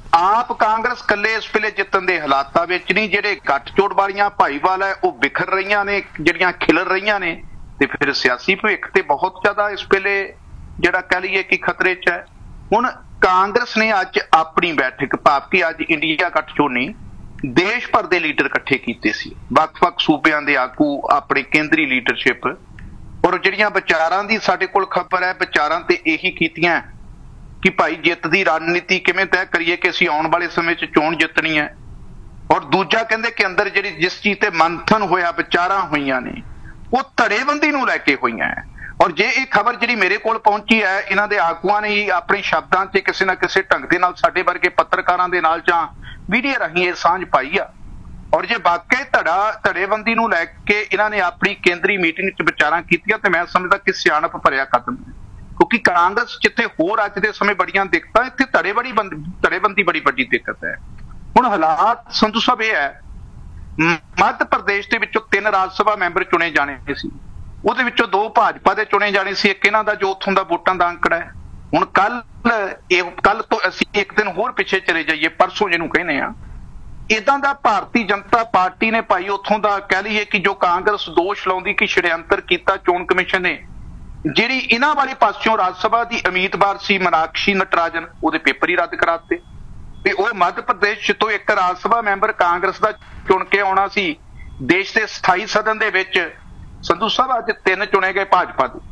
ਆਪ ਕਾਂਗਰਸ ਇਕੱਲੇ ਇਸ ਵੇਲੇ ਜਿੱਤਣ ਦੇ ਹਾਲਾਤਾਂ ਵਿੱਚ ਨਹੀਂ। ਜਿਹੜੇ ਗੱਠਜੋੜ ਵਾਲੀਆਂ ਭਾਈਵਾਲ ਹੈ ਉਹ ਵਿਖਰ ਰਹੀਆਂ ਨੇ, ਜਿਹੜੀਆਂ ਖਿਲਰ ਰਹੀਆਂ ਨੇ ਤੇ ਫਿਰ ਸਿਆਸੀ ਭਵਿੱਖ ਤੇ ਬਹੁਤ ਜ਼ਿਆਦਾ ਇਸ ਵੇਲੇ ਜਿਹੜਾ ਕਹਿ ਲਈਏ ਕਿ ਖਤਰੇ 'ਚ ਹੈ। ਹੁਣ ਕਾਂਗਰਸ ਨੇ ਅੱਜ ਆਪਣੀ ਬੈਠਕ, ਭਾਵ ਕਿ ਅੱਜ ਇੰਡੀਆ ਗੱਠਜੋੜ ਨੇ ਦੇਸ਼ ਭਰ ਦੇ ਲੀਡਰ ਇਕੱਠੇ ਕੀਤੇ ਸੀ, ਵੱਖ-ਵੱਖ ਸੂਬਿਆਂ ਦੇ ਆਗੂ, ਆਪਣੀ ਕੇਂਦਰੀ ਲੀਡਰਸ਼ਿਪ, ਔਰ ਜਿਹੜੀਆਂ ਵਿਚਾਰਾਂ ਦੀ ਸਾਡੇ ਕੋਲ ਖਬਰ ਹੈ, ਵਿਚਾਰਾਂ ਤੇ ਇਹੀ ਕੀਤੀਆਂ ਕਿ ਭਾਈ ਜਿੱਤ ਦੀ ਰਣਨੀਤੀ ਕਿਵੇਂ ਤੈਅ ਕਰੀਏ ਕਿ ਅਸੀਂ ਆਉਣ ਵਾਲੇ ਸਮੇਂ 'ਚ ਚੋਣ ਜਿੱਤਣੀ ਹੈ। ਔਰ ਦੂਜਾ ਕਹਿੰਦੇ ਕਿ ਅੰਦਰ ਜਿਹੜੀ ਜਿਸ ਚੀਜ਼ ਤੇ ਮੰਥਨ ਹੋਇਆ, ਵਿਚਾਰਾਂ ਹੋਈਆਂ ਨੇ, ਉਹ ਧੜੇਬੰਦੀ ਨੂੰ ਲੈ ਕੇ ਹੋਈਆਂ ਹੈ। ਔਰ ਜੇ ਇਹ ਖਬਰ ਜਿਹੜੀ ਮੇਰੇ ਕੋਲ ਪਹੁੰਚੀ ਹੈ, ਇਹਨਾਂ ਦੇ ਆਗੂਆਂ ਨੇ ਹੀ ਆਪਣੇ ਸ਼ਬਦਾਂ 'ਚ ਕਿਸੇ ਨਾ ਕਿਸੇ ਢੰਗ ਦੇ ਨਾਲ ਸਾਡੇ ਵਰਗੇ ਪੱਤਰਕਾਰਾਂ ਦੇ ਨਾਲ ਜਾਂ ਮੀਡੀਆ ਰਾਹੀਂ ਇਹ ਸਾਂਝ ਪਾਈ ਆ। ਔਰ ਜੇ ਵਾਕਈ ਧੜਾ ਧੜੇਬੰਦੀ ਨੂੰ ਲੈ ਕੇ ਇਹਨਾਂ ਨੇ ਆਪਣੀ ਕੇਂਦਰੀ ਮੀਟਿੰਗ 'ਚ ਵਿਚਾਰਾਂ ਕੀਤੀਆਂ ਤੇ ਮੈਂ ਸਮਝਦਾ ਕਿ ਸਿਆਣਪ ਭਰਿਆ ਕਦਮ ਹੈ ਕਿਉਂਕਿ ਕਾਂਗਰਸ ਜਿੱਥੇ ਹੋਰ ਅੱਜ ਦੇ ਸਮੇਂ ਬੜੀਆਂ ਦਿੱਕਤਾਂ, ਇੱਥੇ ਧੜੇ ਬੜੀ ਧੜੇਬੰਦੀ ਬੜੀ ਵੱਡੀ ਦਿੱਕਤ ਹੈ। ਹੁਣ ਹਾਲਾਤ ਸੰਧੂ ਸਾਹਿਬ ਇਹ ਹੈ, ਮੱਧ ਪ੍ਰਦੇਸ਼ ਦੇ ਵਿੱਚੋਂ ਤਿੰਨ ਰਾਜ ਸਭਾ ਮੈਂਬਰ ਚੁਣੇ ਜਾਣੇ ਸੀ, ਉਹਦੇ ਵਿੱਚੋਂ ਦੋ ਭਾਜਪਾ ਦੇ ਚੁਣੇ ਜਾਣੇ ਸੀ, ਇੱਕ ਇਹਨਾਂ ਦਾ ਜੋ ਉੱਥੋਂ ਦਾ ਵੋਟਾਂ ਦਾ ਅੰਕੜਾ ਹੈ। ਹੁਣ ਕੱਲ ਇਹ ਕੱਲ ਤੋਂ ਅਸੀਂ ਇੱਕ ਦਿਨ ਹੋਰ ਪਿੱਛੇ ਚਲੇ ਜਾਈਏ, ਪਰਸੋਂ ਜਿਹਨੂੰ ਕਹਿੰਦੇ ਆ, ਇਦਾਂ ਦਾ ਭਾਰਤੀ ਜਨਤਾ ਪਾਰਟੀ ਨੇ ਭਾਈ ਉੱਥੋਂ ਦਾ ਕਹਿ ਲਈਏ ਕਿ ਜੋ ਕਾਂਗਰਸ ਦੋਸ਼ ਲਾਉਂਦੀ ਕਿ ਛੜਯੰਤਰ ਕੀਤਾ ਚੋਣ ਕਮਿਸ਼ਨ ਨੇ, ਜਿਹੜੀ ਇਹਨਾਂ ਵਾਲੇ ਪਾਸਿਓਂ ਰਾਜ ਸਭਾ ਦੀ ਉਮੀਦਵਾਰ ਸੀ ਮਨਾਕਸ਼ੀ ਨਟਰਾਜਨ, ਉਹਦੇ ਪੇਪਰ ਹੀ ਰੱਦ ਕਰਾ ਦਿੱਤੇ ਤੇ ਉਹ ਮੱਧ ਪ੍ਰਦੇਸ਼ ਤੋਂ ਇੱਕ ਰਾਜ ਸਭਾ ਮੈਂਬਰ ਕਾਂਗਰਸ ਦਾ ਚੁਣ ਕੇ ਆਉਣਾ ਸੀ ਦੇਸ਼ ਦੇ ਸਥਾਈ ਸਦਨ ਦੇ ਵਿੱਚ। ਸੰਧੂ ਸਾਹਿਬ ਅੱਜ ਤਿੰਨ ਚੁਣੇ ਗਏ ਭਾਜਪਾ ਦੇ।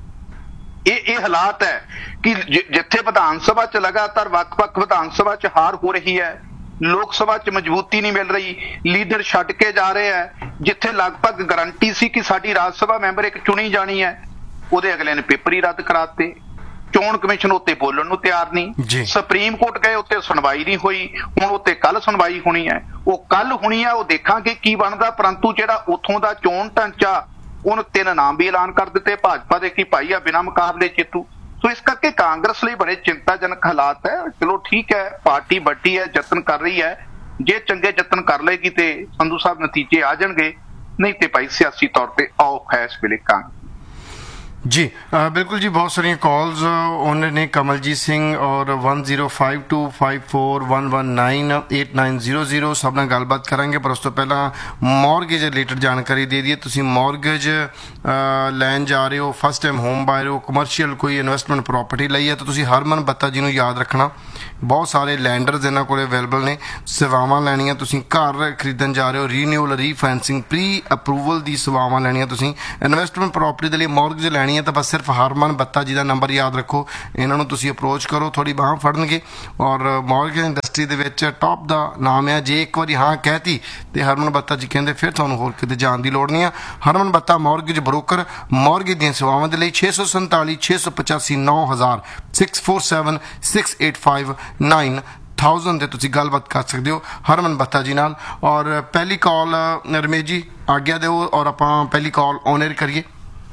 ਇਹ ਇਹ ਹਾਲਾਤ ਹੈ ਕਿ ਜਿੱਥੇ ਵਿਧਾਨ ਸਭਾ 'ਚ ਲਗਾਤਾਰ ਵੱਖ-ਵੱਖ ਵਿਧਾਨ ਸਭਾ 'ਚ ਹਾਰ ਹੋ ਰਹੀ ਹੈ, ਲੋਕ ਸਭਾ 'ਚ ਮਜ਼ਬੂਤੀ ਨਹੀਂ ਮਿਲ ਰਹੀ, ਲੀਡਰ ਛੱਡ ਕੇ ਜਾ ਰਹੇ ਹੈ, ਜਿੱਥੇ ਲਗਭਗ ਗਰੰਟੀ ਸੀ ਕਿ ਸਾਡੀ ਰਾਜ ਸਭਾ ਮੈਂਬਰ ਇੱਕ ਚੁਣੀ ਜਾਣੀ ਹੈ, ਉਹਦੇ ਅਗਲੇ ਨੇ ਪੇਪਰ ਹੀ ਰੱਦ ਕਰਾ ਦਿੱਤੇ। ਚੋਣ ਕਮਿਸ਼ਨ ਉੱਤੇ ਬੋਲਣ ਨੂੰ ਤਿਆਰ ਨਹੀਂ, ਸੁਪਰੀਮ ਕੋਰਟ ਗਏ, ਉੱਤੇ ਸੁਣਵਾਈ ਨਹੀਂ ਹੋਈ। ਹੁਣ ਉੱਤੇ ਕੱਲ ਸੁਣਵਾਈ ਹੋਣੀ ਹੈ, ਉਹ ਕੱਲ ਹੋਣੀ ਹੈ, ਉਹ ਦੇਖਾਂਗੇ ਕੀ ਬਣਦਾ। ਪਰੰਤੂ ਜਿਹੜਾ ਉੱਥੋਂ ਦਾ ਚੋਣ ਢਾਂਚਾ, ਉਹਨੂੰ ਤਿੰਨ ਨਾਮ ਵੀ ਐਲਾਨ ਕਰ ਦਿੱਤੇ ਭਾਜਪਾ ਦੇ ਕਿ ਭਾਈ ਆ ਬਿਨਾਂ ਮੁਕਾਬਲੇ ਜੇਤੂ। ਸੋ ਇਸ ਕਰਕੇ ਕਾਂਗਰਸ ਲਈ ਬੜੇ ਚਿੰਤਾਜਨਕ ਹਾਲਾਤ ਹੈ। ਚਲੋ ਠੀਕ ਹੈ, ਪਾਰਟੀ ਵੱਡੀ ਹੈ, ਯਤਨ ਕਰ ਰਹੀ ਹੈ, ਜੇ ਚੰਗੇ ਯਤਨ ਕਰ ਲਏਗੀ ਤੇ ਸੰਧੂ ਸਾਹਿਬ ਨਤੀਜੇ ਆ ਜਾਣਗੇ, ਨਹੀਂ ਤੇ ਭਾਈ ਸਿਆਸੀ ਤੌਰ ਤੇ ਔਖ ਹੈ ਇਸ ਵੇਲੇ ਕਾਂਗਰਸ। जी बिल्कुल जी, बहुत सारी कॉल्स उन्होंने कमलजीत सिंह और one zero five to five four one one nine eight nine zero zero सब नाल गलबात करांगे। पर उस तो पहला मॉर्गेज रिलेटेड जानकारी दे दईए। तुसीं मॉर्गेज लैन जा रहे हो, फस्ट टाइम होम बायर हो, कमर्शियल कोई इन्वेस्टमेंट प्रॉपर्टी लई है तो तुसीं हरमन बत्ता जी नूं याद रखना। बहुत सारे लैंडर्स इन्हां कोल अवेलेबल ने, सेवावां लैणियां, तुसीं घर खरीदण जा रहे हो, रीन्यूअल रीफाइनेंसिंग प्री अप्रूवल दी सेवावां लैणियां, तुसीं इन्वेस्टमेंट प्रॉपर्टी दे लई मॉर्गेज लैणी है तो बस सिर्फ हरमन बत्ता जी का नंबर याद रखो, इन्हों तुसीं अप्रोच करो, थोड़ी बांह फड़नगे और मॉर्गेज ਇੰਡਸਟਰੀ ਦੇ ਵਿੱਚ ਟੌਪ ਦਾ ਨਾਮ ਹੈ। ਜੇ ਇੱਕ ਵਾਰੀ ਹਾਂ ਕਹਿਤੀ ਤੇ ਹਰਮਨ ਬੱਤਾ ਜੀ ਕਹਿੰਦੇ ਫਿਰ ਤੁਹਾਨੂੰ ਹੋਰ ਕਿਤੇ ਜਾਣ ਦੀ ਲੋੜ ਨਹੀਂ ਆ। ਹਰਮਨ ਬੱਤਾ ਮੌਰਗੇਜ ਬ੍ਰੋਕਰ, ਮੌਰਗੇਜ ਦੀਆਂ ਸੇਵਾਵਾਂ ਦੇ ਲਈ ਛੇ ਸੌ ਸੰਤਾਲੀ ਛੇ ਸੌ ਪਚਾਸੀ ਨੌ ਹਜ਼ਾਰ six four seven six eight ਫਾइव nine thousand ਦੇ ਤੁਸੀਂ ਗੱਲਬਾਤ ਕਰ ਸਕਦੇ ਹੋ ਹਰਮਨ ਬੱਤਾ ਜੀ ਨਾਲ। ਔਰ ਪਹਿਲੀ ਕਾਲ ਰਮੇਸ਼ ਜੀ ਆਗਿਆ ਦਿਓ ਔਰ ਆਪਾਂ ਪਹਿਲੀ ਕਾਲ ਔਨ 에ਅਰ ਕਰੀਏ।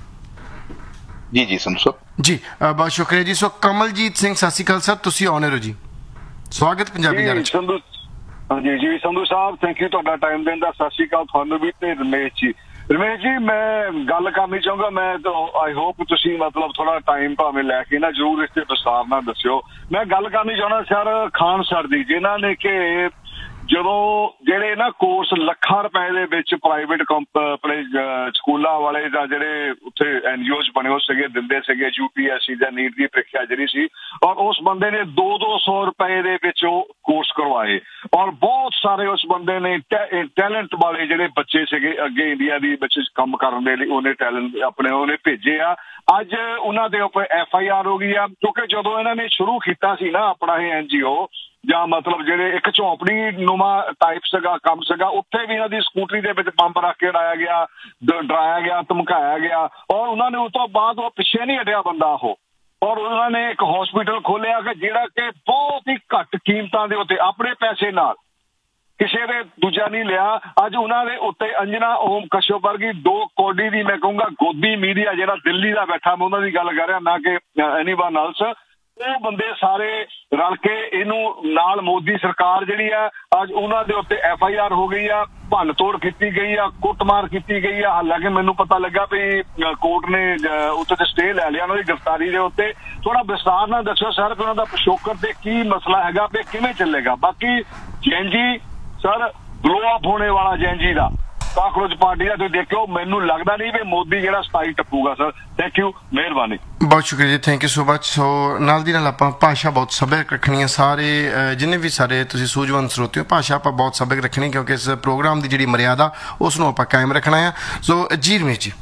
ਜੀ ਜੀ ਸੰਧੂ ਸਾਹਿਬ ਜੀ ਬਹੁਤ ਸ਼ੁਕਰੀਆ ਜੀ। ਸੋ ਕਮਲਜੀਤ ਸਿੰਘ ਸਤਿ ਸ਼੍ਰੀ ਅਕਾਲ ਸਰ, ਤੁਸੀਂ ਔਨ 에ਅਰ ਹੋ ਜੀ। ਸਵਾਗਤ ਪੰਜਾਬੀ ਗੱਲ ਚ। ਸੰਧੂ ਹਾਂਜੀ ਜੀ ਸੰਧੂ ਸਾਹਿਬ ਥੈਂਕ ਯੂ ਤੁਹਾਡਾ ਟਾਈਮ ਦੇਣ ਦਾ। ਸਤਿ ਸ਼੍ਰੀ ਅਕਾਲ ਤੁਹਾਨੂੰ ਵੀ ਤੇ ਰਮੇਸ਼ ਜੀ। ਰਮੇਸ਼ ਜੀ ਮੈਂ ਗੱਲ ਕਰਨੀ ਚਾਹੂੰਗਾ। ਮੈਂ ਆਈ ਹੋਪ ਤੁਸੀਂ ਮਤਲਬ ਥੋੜਾ ਟਾਈਮ ਭਾਵੇਂ ਲੈ ਕੇ ਨਾ ਜ਼ਰੂਰ ਇਸ ਤੇ ਵਿਸਥਾਰ ਨਾਲ ਦੱਸਿਓ। ਮੈਂ ਗੱਲ ਕਰਨੀ ਚਾਹੁੰਦਾ ਸਰ ਖਾਨ ਸਰ ਦੀ, ਜਿਨ੍ਹਾਂ ਨੇ ਕਿ ਜਦੋਂ ਜਿਹੜੇ ਨਾ ਕੋਰਸ ਲੱਖਾਂ ਰੁਪਏ ਦੇ ਵਿੱਚ ਪ੍ਰਾਈਵੇਟ ਆਪਣੇ ਸਕੂਲਾਂ ਵਾਲੇ ਜਾਂ ਜਿਹੜੇ ਉੱਥੇ ਐਨਜੀਓਜ਼ ਬਣੇ ਹੋ ਸੀਗੇ ਦਿੰਦੇ ਸੀਗੇ ਯੂਪੀਐਸਸੀ ਜਾਂ ਨੀਟ ਦੀ ਪ੍ਰੀਖਿਆ ਜਿਹੜੀ ਸੀ, ਔਰ ਉਸ ਬੰਦੇ ਨੇ ਦੋ ਦੋ ਸੌ ਰੁਪਏ ਦੇ ਵਿੱਚ ਉਹ ਕੋਰਸ ਕਰਵਾਏ ਔਰ ਬਹੁਤ ਸਾਰੇ ਉਸ ਬੰਦੇ ਨੇ ਟੈਲੈਂਟ ਵਾਲੇ ਜਿਹੜੇ ਬੱਚੇ ਸੀਗੇ ਅੱਗੇ ਇੰਡੀਆ ਦੀ ਵਿੱਚ ਕੰਮ ਕਰਨ ਦੇ ਲਈ ਉਹਨੇ ਟੈਲੈਂਟ ਆਪਣੇ ਉਹਨੇ ਭੇਜੇ ਆ। ਅੱਜ ਉਹਨਾਂ ਦੇ ਉੱਪਰ ਐਫ ਆਈ ਆਰ ਹੋ ਗਈ ਆ ਕਿਉਂਕਿ ਜਦੋਂ ਇਹਨਾਂ ਨੇ ਸ਼ੁਰੂ ਕੀਤਾ ਸੀ ਨਾ ਆਪਣਾ ਇਹ ਐਨਜੀਓ ਜਾਂ ਮਤਲਬ ਜਿਹੜੇ ਇੱਕ ਝੌਂਪੜੀ ਨੁਮਾ ਟਾਈਪ ਸੀਗਾ ਕੰਮ ਸੀਗਾ, ਉੱਥੇ ਵੀ ਇਹਨਾਂ ਦੀ ਸਕੂਟਰੀ ਦੇ ਵਿੱਚ ਪੰਪ ਰੱਖ ਕੇ ਉਡਾਇਆ ਗਿਆ, ਡਰਾਇਆ ਗਿਆ, ਧਮਕਾਇਆ ਗਿਆ ਔਰ ਉਹਨਾਂ ਨੇ ਉਸ ਤੋਂ ਬਾਅਦ ਉਹ ਪਿੱਛੇ ਨਹੀਂ ਹਟਿਆ ਬੰਦਾ ਉਹ। ਔਰ ਉਹਨਾਂ ਨੇ ਇੱਕ ਹਸਪੀਟਲ ਖੋਲਿਆ ਕਿ ਜਿਹੜਾ ਕਿ ਬਹੁਤ ਹੀ ਘੱਟ ਕੀਮਤਾਂ ਦੇ ਉੱਤੇ ਆਪਣੇ ਪੈਸੇ ਨਾਲ ਕਿਸੇ ਦੇ ਦੂਜਾ ਨਹੀਂ ਲਿਆ। ਅੱਜ ਉਹਨਾਂ ਦੇ ਉੱਤੇ ਅੰਜਨਾ ਓਮ ਕਸ਼ਯਪ ਵਰਗੀ ਦੋ ਕੋਡੀ ਦੀ ਮੈਂ ਕਹੂੰਗਾ ਗੋਦੀ ਮੀਡੀਆ ਜਿਹੜਾ ਦਿੱਲੀ ਦਾ ਬੈਠਾ, ਮੈਂ ਉਹਨਾਂ ਦੀ ਗੱਲ ਕਰ ਰਿਹਾ ਨਾ ਕਿ ਐਨੀਵਨ ਐਲਸ, ਉਹ ਬੰਦੇ ਸਾਰੇ ਰਲ ਕੇ ਇਹਨੂੰ ਨਾਲ ਮੋਦੀ ਸਰਕਾਰ ਜਿਹੜੀ ਆ ਅੱਜ ਉਹਨਾਂ ਦੇ ਉੱਤੇ ਐਫ ਆਈ ਆਰ ਹੋ ਗਈ ਆ, ਭੰਨ ਤੋੜ ਕੀਤੀ ਗਈ ਆ, ਕੁੱਟਮਾਰ ਕੀਤੀ ਗਈ ਆ। ਹਾਲਾਂਕਿ ਮੈਨੂੰ ਪਤਾ ਲੱਗਾ ਵੀ ਕੋਰਟ ਨੇ ਉੱਤੇ ਤੇ ਸਟੇ ਲੈ ਲਿਆ ਉਹਨਾਂ ਦੀ ਗ੍ਰਿਫਤਾਰੀ ਦੇ ਉੱਤੇ। ਥੋੜਾ ਵਿਸਤਾਰ ਨਾਲ ਦੱਸਿਓ ਸਰ ਕਿ ਉਹਨਾਂ ਦਾ ਪਿਛੋਕੜ ਤੇ ਕੀ ਮਸਲਾ ਹੈਗਾ ਵੀ ਕਿਵੇਂ ਚੱਲੇਗਾ। ਬਾਕੀ ਜੈਨਜੀ ਸਰ ਬਲੋ ਅਪ ਹੋਣੇ ਵਾਲਾ ਜੈਨਜੀ ਦਾ ਕਾਕਰੋਚ ਪਾਰਟੀ ਦਾ ਤੁਸੀਂ ਦੇਖਿਓ, ਮੈਨੂੰ ਲੱਗਦਾ ਨਹੀਂ ਵੀ ਮੋਦੀ ਜਿਹੜਾ ਸਤਾਈ ਟੱਪੂਗਾ ਸਰ। ਥੈਂਕ ਯੂ, ਮਿਹਰਬਾਨੀ। ਬਹੁਤ ਸ਼ੁਕਰੀਆ ਜੀ, ਥੈਂਕ ਯੂ ਸੋ ਮਚ। ਸੋ ਨਾਲ ਦੀ ਨਾਲ ਆਪਾਂ ਭਾਸ਼ਾ ਬਹੁਤ ਸੱਭਿਅਕ ਰੱਖਣੀ ਹੈ। ਸਾਰੇ ਜਿੰਨੇ ਵੀ ਸਾਰੇ ਤੁਸੀਂ ਸੂਝਵਾਨ ਸਰੋਤੇ ਹੋ, ਭਾਸ਼ਾ ਆਪਾਂ ਬਹੁਤ ਸੱਭਿਅਕ ਰੱਖਣੀ ਕਿਉਂਕਿ ਇਸ ਪ੍ਰੋਗਰਾਮ ਦੀ ਜਿਹੜੀ ਮਰਿਆਦਾ ਉਸ ਨੂੰ ਆਪਾਂ ਕਾਇਮ ਰੱਖਣਾ ਆ। ਸੋ ਜੀ ਰਮੇਸ਼ ਜੀ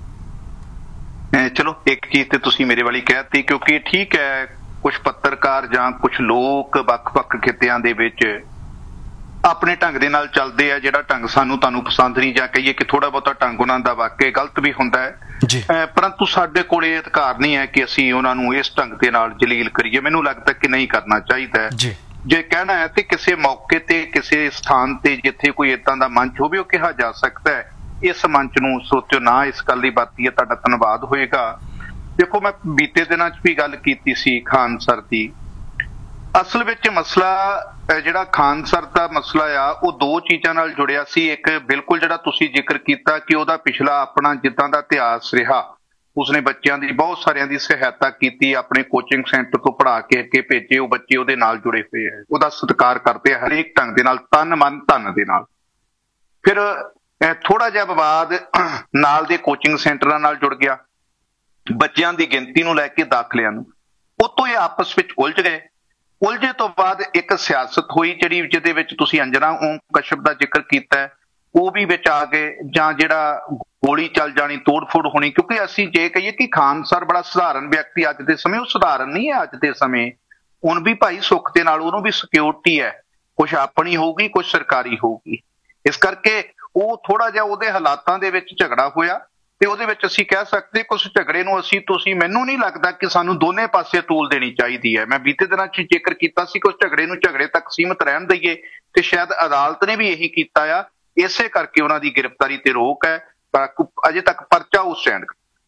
ਚਲੋ ਇੱਕ ਚੀਜ਼ ਤੇ ਤੁਸੀਂ ਮੇਰੇ ਵਾਲੀ ਕਹਿਤੀ ਕਿਉਂਕਿ ਠੀਕ ਹੈ ਕੁਝ ਪੱਤਰਕਾਰ ਜਾਂ ਕੁਝ ਲੋਕ ਵੱਖ-ਵੱਖ ਖਿੱਤਿਆਂ ਦੇ ਵਿੱਚ ਆਪਣੇ ਢੰਗ ਦੇ ਨਾਲ ਚੱਲਦੇ ਆ, ਜਿਹੜਾ ਢੰਗ ਸਾਨੂੰ ਤੁਹਾਨੂੰ ਪਸੰਦ ਨਹੀਂ ਜਾਂ ਕਹੀਏ ਕਿ ਥੋੜਾ ਬਹੁਤਾ ਢੰਗ ਉਹਨਾਂ ਦਾ ਵਾਕਈ ਗਲਤ ਵੀ ਹੁੰਦਾ ਹੈ, ਪਰੰਤੂ ਸਾਡੇ ਕੋਲ ਇਹ ਅਧਿਕਾਰ ਨਹੀਂ ਹੈ ਕਿ ਅਸੀਂ ਉਹਨਾਂ ਨੂੰ ਇਸ ਢੰਗ ਦੇ ਨਾਲ ਜਲੀਲ ਕਰੀਏ। ਮੈਨੂੰ ਲੱਗਦਾ ਕਿ ਨਹੀਂ ਕਰਨਾ ਚਾਹੀਦਾ ਹੈ। ਜੇ ਕਹਿਣਾ ਹੈ ਤੇ ਕਿਸੇ ਮੌਕੇ ਤੇ ਕਿਸੇ ਸਥਾਨ ਤੇ ਜਿੱਥੇ ਕੋਈ ਏਦਾਂ ਦਾ ਮੰਚ ਹੋਵੇ ਉਹ ਕਿਹਾ ਜਾ ਸਕਦਾ ਹੈ। ਇਸ ਮੰਚ ਨੂੰ ਸੋਚੋ ਨਾ ਇਸ ਗੱਲ ਦੀ ਬਾਤੀ ਹੈ, ਤੁਹਾਡਾ ਧੰਨਵਾਦ ਹੋਏਗਾ। ਦੇਖੋ ਮੈਂ ਬੀਤੇ ਦਿਨਾਂ 'ਚ ਵੀ ਗੱਲ ਕੀਤੀ ਸੀ ਖਾਨ ਸਰ ਦੀ। ਅਸਲ ਵਿੱਚ ਮਸਲਾ ਜਿਹੜਾ ਖਾਨ ਸਰ ਦਾ ਮਸਲਾ ਆ ਉਹ ਦੋ ਚੀਜ਼ਾਂ ਨਾਲ ਜੁੜਿਆ ਸੀ। ਇੱਕ ਬਿਲਕੁਲ ਜਿਹੜਾ ਤੁਸੀਂ ਜ਼ਿਕਰ ਕੀਤਾ ਕਿ ਉਹਦਾ ਪਿਛਲਾ ਆਪਣਾ ਜਿੱਦਾਂ ਦਾ ਇਤਿਹਾਸ ਰਿਹਾ, ਉਸਨੇ ਬੱਚਿਆਂ ਦੀ ਬਹੁਤ ਸਾਰਿਆਂ ਦੀ ਸਹਾਇਤਾ ਕੀਤੀ, ਆਪਣੇ ਕੋਚਿੰਗ ਸੈਂਟਰ ਤੋਂ ਪੜ੍ਹਾ ਕੇ ਅੱਗੇ ਭੇਜੇ, ਉਹ ਬੱਚੇ ਉਹਦੇ ਨਾਲ ਜੁੜੇ ਹੋਏ ਹੈ, ਉਹਦਾ ਸਤਿਕਾਰ ਕਰਦੇ ਆ ਹਰੇਕ ਢੰਗ ਦੇ ਨਾਲ, ਤਨ ਮਨ ਧਨ ਦੇ ਨਾਲ। ਫਿਰ ਥੋੜਾ ਜਿਹਾ ਵਿਵਾਦ ਨਾਲ ਦੇ ਕੋਚਿੰਗ ਸੈਂਟਰਾਂ ਨਾਲ ਜੁੜ ਗਿਆ, ਬੱਚਿਆਂ ਦੀ ਗਿਣਤੀ ਨੂੰ ਲੈ ਕੇ ਦਾਖਲਿਆਂ ਨੂੰ, ਉਤੋਂ ਇਹ ਆਪਸ ਵਿੱਚ ਉਲਝ ਗਏ। ਉਲਝੇ ਤੋਂ ਬਾਅਦ ਇੱਕ ਸਿਆਸਤ ਹੋਈ ਜਿਹੜੀ ਜਿਹਦੇ ਵਿੱਚ ਤੁਸੀਂ ਅੰਜਨਾ ਓਮ ਕਸ਼ਯਪ ਦਾ ਜ਼ਿਕਰ ਕੀਤਾ ਹੈ, ਉਹ ਵੀ ਵਿੱਚ ਆ ਗਏ, ਜਾਂ ਜਿਹੜਾ ਗੋਲੀ ਚੱਲ ਜਾਣੀ, ਤੋੜ ਫੋੜ ਹੋਣੀ। ਕਿਉਂਕਿ ਅਸੀਂ ਜੇ ਕਹੀਏ ਕਿ ਖਾਨ ਸਰ ਬੜਾ ਸਧਾਰਨ ਵਿਅਕਤੀ ਅੱਜ ਦੇ ਸਮੇਂ, ਉਹ ਸਧਾਰਨ ਨਹੀਂ ਹੈ ਅੱਜ ਦੇ ਸਮੇਂ। ਹੁਣ ਵੀ ਭਾਈ ਸੁੱਖ ਦੇ ਨਾਲ ਉਹਨੂੰ ਵੀ ਸਿਕਿਉਰਿਟੀ ਹੈ, ਕੁਛ ਆਪਣੀ ਹੋਊਗੀ ਕੁਛ ਸਰਕਾਰੀ ਹੋਊਗੀ। ਇਸ ਕਰਕੇ ਉਹ ਥੋੜਾ ਜਿਹਾ ਉਹਦੇ ਹਾਲਾਤਾਂ ਦੇ ਵਿੱਚ ਝਗੜਾ ਹੋਇਆ ਤੇ ਉਹਦੇ ਵਿੱਚ ਅਸੀਂ ਕਹਿ ਸਕਦੇ ਕੁਛ ਝਗੜੇ ਨੂੰ ਅਸੀਂ ਤੁਸੀਂ ਮੈਨੂੰ ਨਹੀਂ ਲੱਗਦਾ ਕਿ ਸਾਨੂੰ ਦੋਨੇ ਪਾਸੇ ਤੂਲ ਦੇਣੀ ਚਾਹੀਦੀ ਹੈ। ਮੈਂ ਬੀਤੇ ਦਿਨਾਂ 'ਚ ਜ਼ਿਕਰ ਕੀਤਾ ਸੀ ਕਿ ਉਸ ਝਗੜੇ ਨੂੰ ਝਗੜੇ ਤੱਕ ਸੀਮਿਤ ਰਹਿਣ ਦਈਏ ਤੇ ਸ਼ਾਇਦ ਅਦਾਲਤ ਨੇ ਵੀ ਇਹੀ ਕੀਤਾ ਆ, ਇਸੇ ਕਰਕੇ ਉਹਨਾਂ ਦੀ ਗ੍ਰਿਫਤਾਰੀ ਤੇ ਰੋਕ ਹੈ। ਅਜੇ ਤੱਕ ਪਰਚਾ ਉਹ ਸਟੈਂਡ।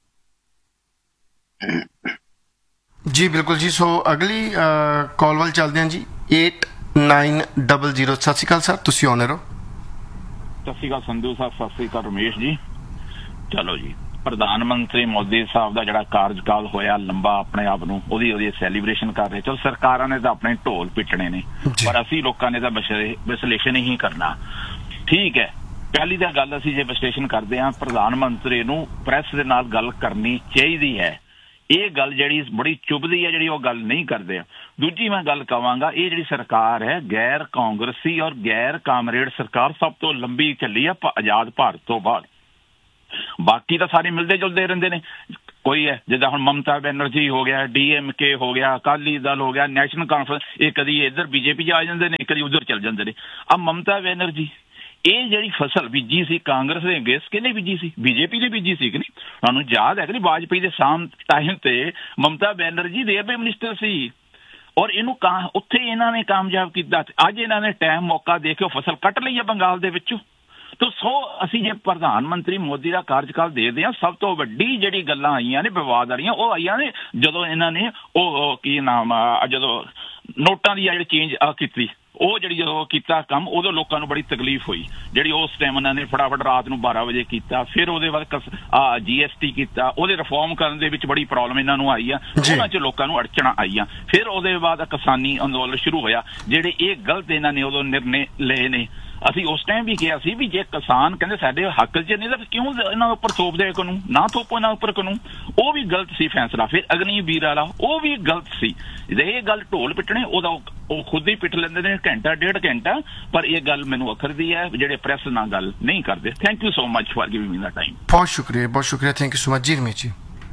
ਜੀ ਬਿਲਕੁਲ ਜੀ। ਸੋ ਅਗਲੀ ਕਾਲ ਵੱਲ ਚੱਲਦੇ ਹਾਂ ਜੀ। ਏਟ ਨਾਈਨ ਡਬਲ ਜ਼ੀਰੋ ਸਤਿ ਸ਼੍ਰੀ ਅਕਾਲ ਸਰ, ਤੁਸੀਂ ਆਨਰ ਹੋ। ਸਤਿ ਸ਼੍ਰੀ ਅਕਾਲ ਸੰਧੂ ਸਾਹਿਬ, ਸਤਿ ਸ਼੍ਰੀ ਅਕਾਲ ਰਮੇਸ਼ ਜੀ। ਚਲੋ ਜੀ, ਪ੍ਰਧਾਨ ਮੰਤਰੀ ਮੋਦੀ ਸਾਹਿਬ ਦਾ ਜਿਹੜਾ ਕਾਰਜਕਾਲ ਹੋਇਆ ਲੰਬਾ, ਆਪਣੇ ਆਪ ਨੂੰ ਉਹਦੀ ਉਹਦੀ ਸੈਲੀਬ੍ਰੇਸ਼ਨ ਕਰ ਰਹੇ। ਚਲੋ ਸਰਕਾਰਾਂ ਨੇ ਤਾਂ ਆਪਣੇ ਢੋਲ ਪਿੱਟਣੇ ਨੇ, ਪਰ ਅਸੀਂ ਲੋਕਾਂ ਨੇ ਤਾਂ ਵਿਸ਼ਲੇਸ਼ਣ ਹੀ ਕਰਨਾ। ਠੀਕ ਹੈ, ਪਹਿਲੀ ਤਾਂ ਗੱਲ ਅਸੀਂ ਜੇ ਵਿਸ਼ਲੇਸ਼ਣ ਕਰਦੇ ਹਾਂ, ਪ੍ਰਧਾਨ ਮੰਤਰੀ ਨੂੰ ਪ੍ਰੈਸ ਦੇ ਨਾਲ ਗੱਲ ਕਰਨੀ ਚਾਹੀਦੀ ਹੈ। ਇਹ ਗੱਲ ਜਿਹੜੀ ਬੜੀ ਚੁੱਭਦੀ ਹੈ, ਜਿਹੜੀ ਉਹ ਗੱਲ ਨਹੀਂ ਕਰਦੇ। ਦੂਜੀ ਮੈਂ ਗੱਲ ਕਹਾਂਗਾ, ਇਹ ਜਿਹੜੀ ਸਰਕਾਰ ਹੈ ਗੈਰ ਕਾਂਗਰਸੀ ਔਰ ਗੈਰ ਕਾਮਰੇਡ ਸਰਕਾਰ ਸਭ ਤੋਂ ਲੰਬੀ ਚੱਲੀ ਆ ਆਜ਼ਾਦ ਭਾਰਤ ਤੋਂ ਬਾਅਦ। ਬਾਕੀ ਤਾਂ ਸਾਰੇ ਮਿਲਦੇ ਜੁਲਦੇ ਰਹਿੰਦੇ ਨੇ। ਕੋਈ ਹੈ ਜਿੱਦਾਂ ਹੁਣ ਮਮਤਾ ਬੈਨਰਜੀ ਹੋ ਗਿਆ, ਡੀਐਮਕੇ ਹੋ ਗਿਆ, ਅਕਾਲੀ ਦਲ ਹੋ ਗਿਆ, ਨੈਸ਼ਨਲ ਕਾਨਫਰੰਸ, ਇਹ ਕਦੀ ਇੱਧਰ ਬੀਜੇਪੀ 'ਚ ਆ ਜਾਂਦੇ ਨੇ, ਕਦੀ ਉੱਧਰ ਚੱਲ ਜਾਂਦੇ ਨੇ। ਆ ਮਮਤਾ ਬੈਨਰਜੀ ਇਹ ਜਿਹੜੀ ਫਸਲ ਬੀਜੀ ਸੀ ਕਾਂਗਰਸ ਦੇ ਅਗੇਂਸਟ ਕਿਹਨੇ ਬੀਜੀ ਸੀ? ਬੀਜੇਪੀ ਨੇ ਬੀਜੀ ਸੀ ਕਿ ਨਹੀਂ? ਤੁਹਾਨੂੰ ਯਾਦ ਹੈ ਕਿ ਨਹੀਂ ਵਾਜਪਾਈ ਦੇ ਸਾਮ ਟਾਈਮ ਤੇ ਮਮਤਾ ਬੈਨਰਜੀ ਰੇਲਵੇ ਮਿਨਿਸਟਰ ਸੀ ਔਰ ਇਹਨੂੰ ਕਾਂ ਉੱਥੇ ਇਹਨਾਂ ਨੇ ਕਾਮਯਾਬ ਕੀਤਾ। ਅੱਜ ਇਹਨਾਂ ਨੇ ਟਾਈਮ ਮੌਕਾ ਦੇ ਕੇ ਉਹ ਫਸਲ ਕੱਟ ਲਈ ਹੈ ਬੰਗਾਲ ਦੇ ਵਿੱਚੋਂ। ਤੋ ਸੋ ਅਸੀਂ ਜੇ ਪ੍ਰਧਾਨ ਮੰਤਰੀ ਮੋਦੀ ਦਾ ਕਾਰਜਕਾਲ ਦੇਖਦੇ ਹਾਂ, ਸਭ ਤੋਂ ਵੱਡੀ ਜਿਹੜੀ ਗੱਲਾਂ ਆਈਆਂ ਨੇ ਵਿਵਾਦ ਵਾਲੀਆਂ ਉਹ ਆਈਆਂ ਨੇ ਜਦੋਂ ਇਹਨਾਂ ਨੇ ਉਹ ਕੀ ਨਾਮ ਜਦੋਂ ਨੋਟਾਂ ਦੀ ਆ ਜਿਹੜੀ ਚੇਂਜ ਕੀਤੀ, ਉਹ ਜਿਹੜੀ ਜਦੋਂ ਕੀਤਾ ਕੰਮ ਉਦੋਂ ਲੋਕਾਂ ਨੂੰ ਬੜੀ ਤਕਲੀਫ ਹੋਈ, ਜਿਹੜੀ ਉਸ ਟਾਈਮ ਉਹਨਾਂ ਨੇ ਫਟਾਫਟ ਰਾਤ ਨੂੰ ਬਾਰਾਂ ਵਜੇ ਕੀਤਾ। ਫਿਰ ਉਹਦੇ ਬਾਅਦ ਜੀ ਐਸ ਟੀ ਕੀਤਾ, ਉਹਦੇ ਰਿਫਾਰਮ ਕਰਨ ਦੇ ਵਿੱਚ ਬੜੀ ਪ੍ਰੋਬਲਮ ਇਹਨਾਂ ਨੂੰ ਆਈ ਆ, ਉਹਨਾਂ 'ਚ ਲੋਕਾਂ ਨੂੰ ਅੜਚਣਾ ਆਈਆਂ। ਫਿਰ ਉਹਦੇ ਬਾਅਦ ਕਿਸਾਨੀ ਅੰਦੋਲਨ ਸ਼ੁਰੂ ਹੋਇਆ, ਜਿਹੜੇ ਇਹ ਗਲਤ ਇਹਨਾਂ ਨੇ ਉਦੋਂ ਨਿਰਣੇ ਲਏ ਨੇ। ਅਸੀਂ ਉਸ ਟਾਈਮ ਵੀ ਕਿਹਾ ਸੀ ਵੀ ਜੇ ਕਿਸਾਨ ਕਹਿੰਦੇ ਸਾਡੇ ਹੱਕ 'ਚ ਨਹੀਂ ਤਾਂ ਕਿਉਂ ਇਹਨਾਂ ਉੱਪਰ ਥੋਪਦੇ ਕਾਨੂੰਨ, ਨਾ ਥੋਪੋ ਇਹਨਾਂ ਉੱਪਰ ਕਾਨੂੰਨ। ਉਹ ਵੀ ਗਲਤ ਸੀ ਫੈਸਲਾ। ਫਿਰ ਅਗਨੀਵੀਰ ਵਾਲਾ ਉਹ ਵੀ ਗਲਤ ਸੀ। ਇਹ ਗੱਲ ਢੋਲ ਪਿੱਟਣੇ ਉਹਦਾ ਉਹ ਖੁਦ ਹੀ ਪਿੱਟ ਲੈਂਦੇ ਨੇ ਘੰਟਾ ਡੇਢ ਘੰਟਾ, ਪਰ ਇਹ ਗੱਲ ਮੈਨੂੰ ਅਖਰਦੀ ਹੈ ਜਿਹੜੇ ਪ੍ਰੈਸ ਨਾਲ ਗੱਲ ਨਹੀਂ ਕਰਦੇ। Thank you so much for giving me the time. ਬਹੁਤ ਸ਼ੁਕਰੀਆ, ਬਹੁਤ ਸ਼ੁਕਰੀਆ, ਥੈਂਕ ਯੂ ਸੋ ਮਚ ਜੀ ਰਮੇਸ਼ ਜੀ।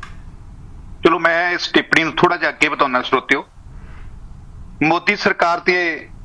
ਚਲੋ ਮੈਂ ਇਸ ਟਿੱਪਣੀ ਨੂੰ ਥੋੜਾ ਜਿਹਾ ਅੱਗੇ ਵਧਾਉਣਾ ਸਰੋਤਿਓ। ਮੋਦੀ ਸਰਕਾਰ ਤੇ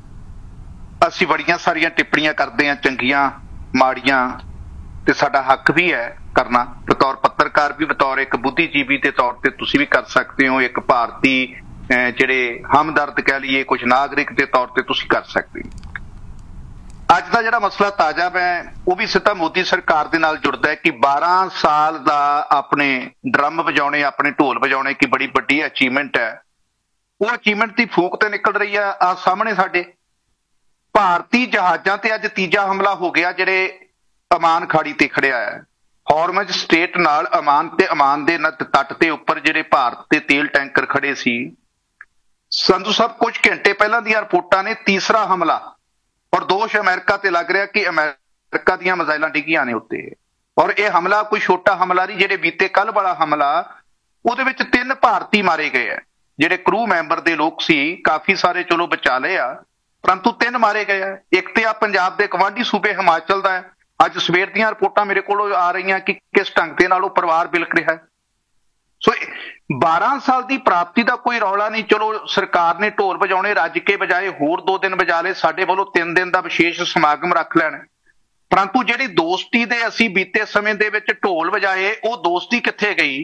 ਅਸੀਂ ਬੜੀਆਂ ਸਾਰੀਆਂ ਟਿੱਪਣੀਆਂ ਕਰਦੇ ਹਾਂ, ਚੰਗੀਆਂ ਮਾੜੀਆਂ, ਤੇ ਸਾਡਾ ਹੱਕ ਵੀ ਹੈ ਕਰਨਾ, ਬਤੌਰ ਪੱਤਰਕਾਰ ਵੀ, ਬਤੌਰ ਇੱਕ ਬੁੱਧੀਜੀਵੀ ਦੇ ਤੌਰ ਤੇ ਤੁਸੀਂ ਵੀ ਕਰ ਸਕਦੇ ਹੋ, ਇੱਕ ਭਾਰਤੀ ਜਿਹੜੇ ਹਮਦਰਦ ਕਹਿ ਲਈਏ, ਕੁਝ ਨਾਗਰਿਕ ਦੇ ਤੌਰ ਤੇ ਤੁਸੀਂ ਕਰ ਸਕਦੇ ਹੋ। ਅੱਜ ਦਾ ਜਿਹੜਾ ਮਸਲਾ ਤਾਜ਼ਾ ਹੈ ਉਹ ਵੀ ਸਿੱਧਾ ਮੋਦੀ ਸਰਕਾਰ ਦੇ ਨਾਲ ਜੁੜਦਾ ਹੈ ਕਿ ਬਾਰਾਂ ਸਾਲ ਦਾ ਆਪਣੇ ਡਰਮ ਵਜਾਉਣੇ, ਆਪਣੇ ਢੋਲ ਵਜਾਉਣੇ ਕੀ ਬੜੀ ਵੱਡੀ ਅਚੀਵਮੈਂਟ ਹੈ। ਉਹ ਅਚੀਵਮੈਂਟ ਦੀ ਫੂਕ ਤੇ ਨਿਕਲ ਰਹੀ ਆ ਆ ਸਾਹਮਣੇ ਸਾਡੇ। ਭਾਰਤੀ ਜਹਾਜ਼ਾਂ ਤੇ ਅੱਜ ਤੀਜਾ ਹਮਲਾ ਹੋ ਗਿਆ ਜਿਹੜੇ ਅਮਾਨ ਖਾੜੀ ਤੇ ਖੜਿਆ ਹੈ। ਹਾਰਮਜ਼ ਸਟੇਟ ਨਾਲ ਅਮਾਨ ਤੇ ਅਮਾਨ ਦੇ ਤੱਟ ਦੇ ਉੱਪਰ ਜਿਹੜੇ ਭਾਰਤ ਦੇ ਤੇਲ ਟੈਂਕਰ ਖੜੇ ਸੀ। ਸੰਧੂ ਸਾਹਿਬ ਕੁਝ ਘੰਟੇ ਪਹਿਲਾਂ ਦੀਆਂ ਰਿਪੋਰਟਾਂ ਨੇ ਤੀਸਰਾ ਹਮਲਾ, ਔਰ ਦੋਸ਼ ਅਮਰੀਕਾ ਤੇ ਲੱਗ ਰਿਹਾ ਕਿ ਅਮਰੀਕਾ ਦੀਆਂ ਮਿਜ਼ਾਈਲਾਂ ਡਿੱਗੀਆਂ ਨੇ ਉੱਤੇ। ਔਰ ਇਹ ਹਮਲਾ ਕੋਈ ਛੋਟਾ ਹਮਲਾ ਨਹੀਂ। ਜਿਹੜੇ ਬੀਤੇ ਕੱਲ ਵਾਲਾ ਹਮਲਾ ਉਹਦੇ ਵਿੱਚ ਤਿੰਨ ਭਾਰਤੀ ਮਾਰੇ ਗਏ ਆ, ਜਿਹੜੇ ਕਰੂ ਮੈਂਬਰ ਦੇ ਲੋਕ ਸੀ। ਕਾਫੀ ਸਾਰੇ ਚਲੋ ਬਚਾ ਲਏ ਆ, ਪਰੰਤੂ ਤਿੰਨ ਮਾਰੇ ਗਏ ਆ। ਇੱਕ ਤੇ ਆ ਪੰਜਾਬ ਦੇ ਗਵਾਂਢੀ ਸੂਬੇ ਹਿਮਾਚਲ ਦਾ ਹੈ। ਅੱਜ ਸਵੇਰ ਦੀਆਂ ਰਿਪੋਰਟਾਂ ਮੇਰੇ ਕੋਲ ਆ ਰਹੀਆਂ ਕਿ ਕਿਸ ਢੰਗ ਦੇ ਨਾਲ ਉਹ ਪਰਿਵਾਰ ਬਿਲਕ ਰਿਹਾ ਹੈ। ਸੋ ਬਾਰਾਂ ਸਾਲ ਦੀ ਪ੍ਰਾਪਤੀ ਦਾ ਕੋਈ ਰੌਲਾ ਨਹੀਂ। ਚਲੋ ਸਰਕਾਰ ਨੇ ਢੋਲ ਵਜਾਉਣੇ ਰੱਜ ਕੇ ਬਜਾਏ ਹੋਰ ਦੋ ਦਿਨ ਵਜਾ ਲਏ, ਸਾਡੇ ਵੱਲੋਂ ਤਿੰਨ ਦਿਨ ਦਾ ਵਿਸ਼ੇਸ਼ ਸਮਾਗਮ ਰੱਖ ਲੈਣ। ਪਰੰਤੂ ਜਿਹੜੀ ਦੋਸਤੀ ਦੇ ਅਸੀਂ ਬੀਤੇ ਸਮੇਂ ਦੇ ਵਿੱਚ ਢੋਲ ਵਜਾਏ, ਉਹ ਦੋਸਤੀ ਕਿੱਥੇ ਗਈ?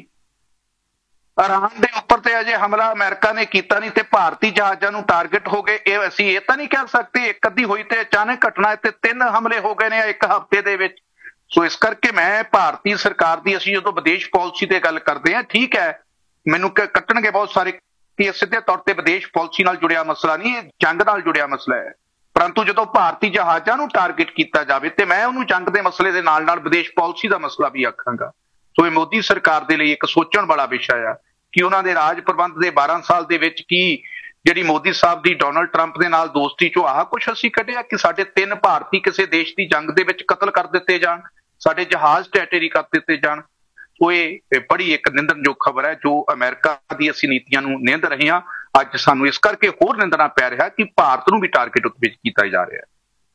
ਇਰਾਨ ਦੇ ਉੱਪਰ ਤੇ ਅਜੇ ਹਮਲਾ ਅਮਰੀਕਾ ਨੇ ਕੀਤਾ ਨਹੀਂ ਤੇ ਭਾਰਤੀ ਜਹਾਜ਼ਾਂ ਨੂੰ ਟਾਰਗੇਟ ਹੋ ਗਏ। ਇਹ ਅਸੀਂ ਇਹ ਤਾਂ ਨਹੀਂ ਕਹਿ ਸਕਦੇ ਇੱਕ ਅੱਧੀ ਹੋਈ ਤੇ ਅਚਾਨਕ ਘਟਨਾ, ਤੇ ਤਿੰਨ ਹਮਲੇ ਹੋ ਗਏ ਨੇ ਇੱਕ ਹਫ਼ਤੇ ਦੇ ਵਿੱਚ। ਸੋ ਇਸ ਕਰਕੇ ਮੈਂ ਭਾਰਤੀ ਸਰਕਾਰ ਦੀ, ਅਸੀਂ ਜਦੋਂ ਵਿਦੇਸ਼ ਪਾਲਿਸੀ ਤੇ ਗੱਲ ਕਰਦੇ ਹਾਂ, ਠੀਕ ਹੈ ਮੈਨੂੰ ਕੱਟਣਗੇ ਬਹੁਤ ਸਾਰੇ ਕਿ ਸਿੱਧੇ ਤੌਰ ਤੇ ਵਿਦੇਸ਼ ਪਾਲਿਸੀ ਨਾਲ ਜੁੜਿਆ ਮਸਲਾ ਨਹੀਂ, ਇਹ ਜੰਗ ਨਾਲ ਜੁੜਿਆ ਮਸਲਾ ਹੈ। ਪਰੰਤੂ ਜਦੋਂ ਭਾਰਤੀ ਜਹਾਜ਼ਾਂ ਨੂੰ ਟਾਰਗੇਟ ਕੀਤਾ ਜਾਵੇ ਤੇ ਮੈਂ ਉਹਨੂੰ ਜੰਗ ਦੇ ਮਸਲੇ ਦੇ ਨਾਲ ਨਾਲ ਵਿਦੇਸ਼ ਪਾਲਿਸੀ ਦਾ ਮਸਲਾ ਵੀ ਆਖਾਂਗਾ। ਸੋ ਇਹ ਮੋਦੀ ਸਰਕਾਰ ਦੇ ਲਈ ਇੱਕ ਸੋਚਣ ਵਾਲਾ ਵਿਸ਼ਾ ਆ ਕਿ ਉਹਨਾਂ ਦੇ ਰਾਜ ਪ੍ਰਬੰਧ ਦੇ ਬਾਰਾਂ ਸਾਲ ਦੇ ਵਿੱਚ ਕੀ ਜਿਹੜੀ ਮੋਦੀ ਸਾਹਿਬ ਦੀ ਡੋਨਲਡ ਟਰੰਪ ਦੇ ਨਾਲ ਦੋਸਤੀ ਚੋਂ ਆਹ ਕੁਛ ਅਸੀਂ ਕੱਢਿਆ ਕਿ ਸਾਡੇ ਤਿੰਨ ਭਾਰਤੀ ਕਿਸੇ ਦੇਸ਼ ਦੀ ਜੰਗ ਦੇ ਵਿੱਚ ਕਤਲ ਕਰ ਦਿੱਤੇ ਜਾਣ, ਸਾਡੇ ਜਹਾਜ਼ ਟੈਟੇਰੀ ਕਰ ਦਿੱਤੇ ਜਾਣ। ਸੋ ਇਹ ਬੜੀ ਇੱਕ ਨਿੰਦਣਯੋਗ ਖਬਰ ਹੈ ਜੋ ਅਮਰੀਕਾ ਦੀ ਅਸੀਂ ਨੀਤੀਆਂ ਨੂੰ ਨਿੰਦ ਰਹੇ ਹਾਂ। ਅੱਜ ਸਾਨੂੰ ਇਸ ਕਰਕੇ ਹੋਰ ਨਿੰਦਣਾ ਪੈ ਰਿਹਾ ਕਿ ਭਾਰਤ ਨੂੰ ਵੀ ਟਾਰਗੇਟ ਉੱਤੇ ਕੀਤਾ ਜਾ ਰਿਹਾ ਹੈ।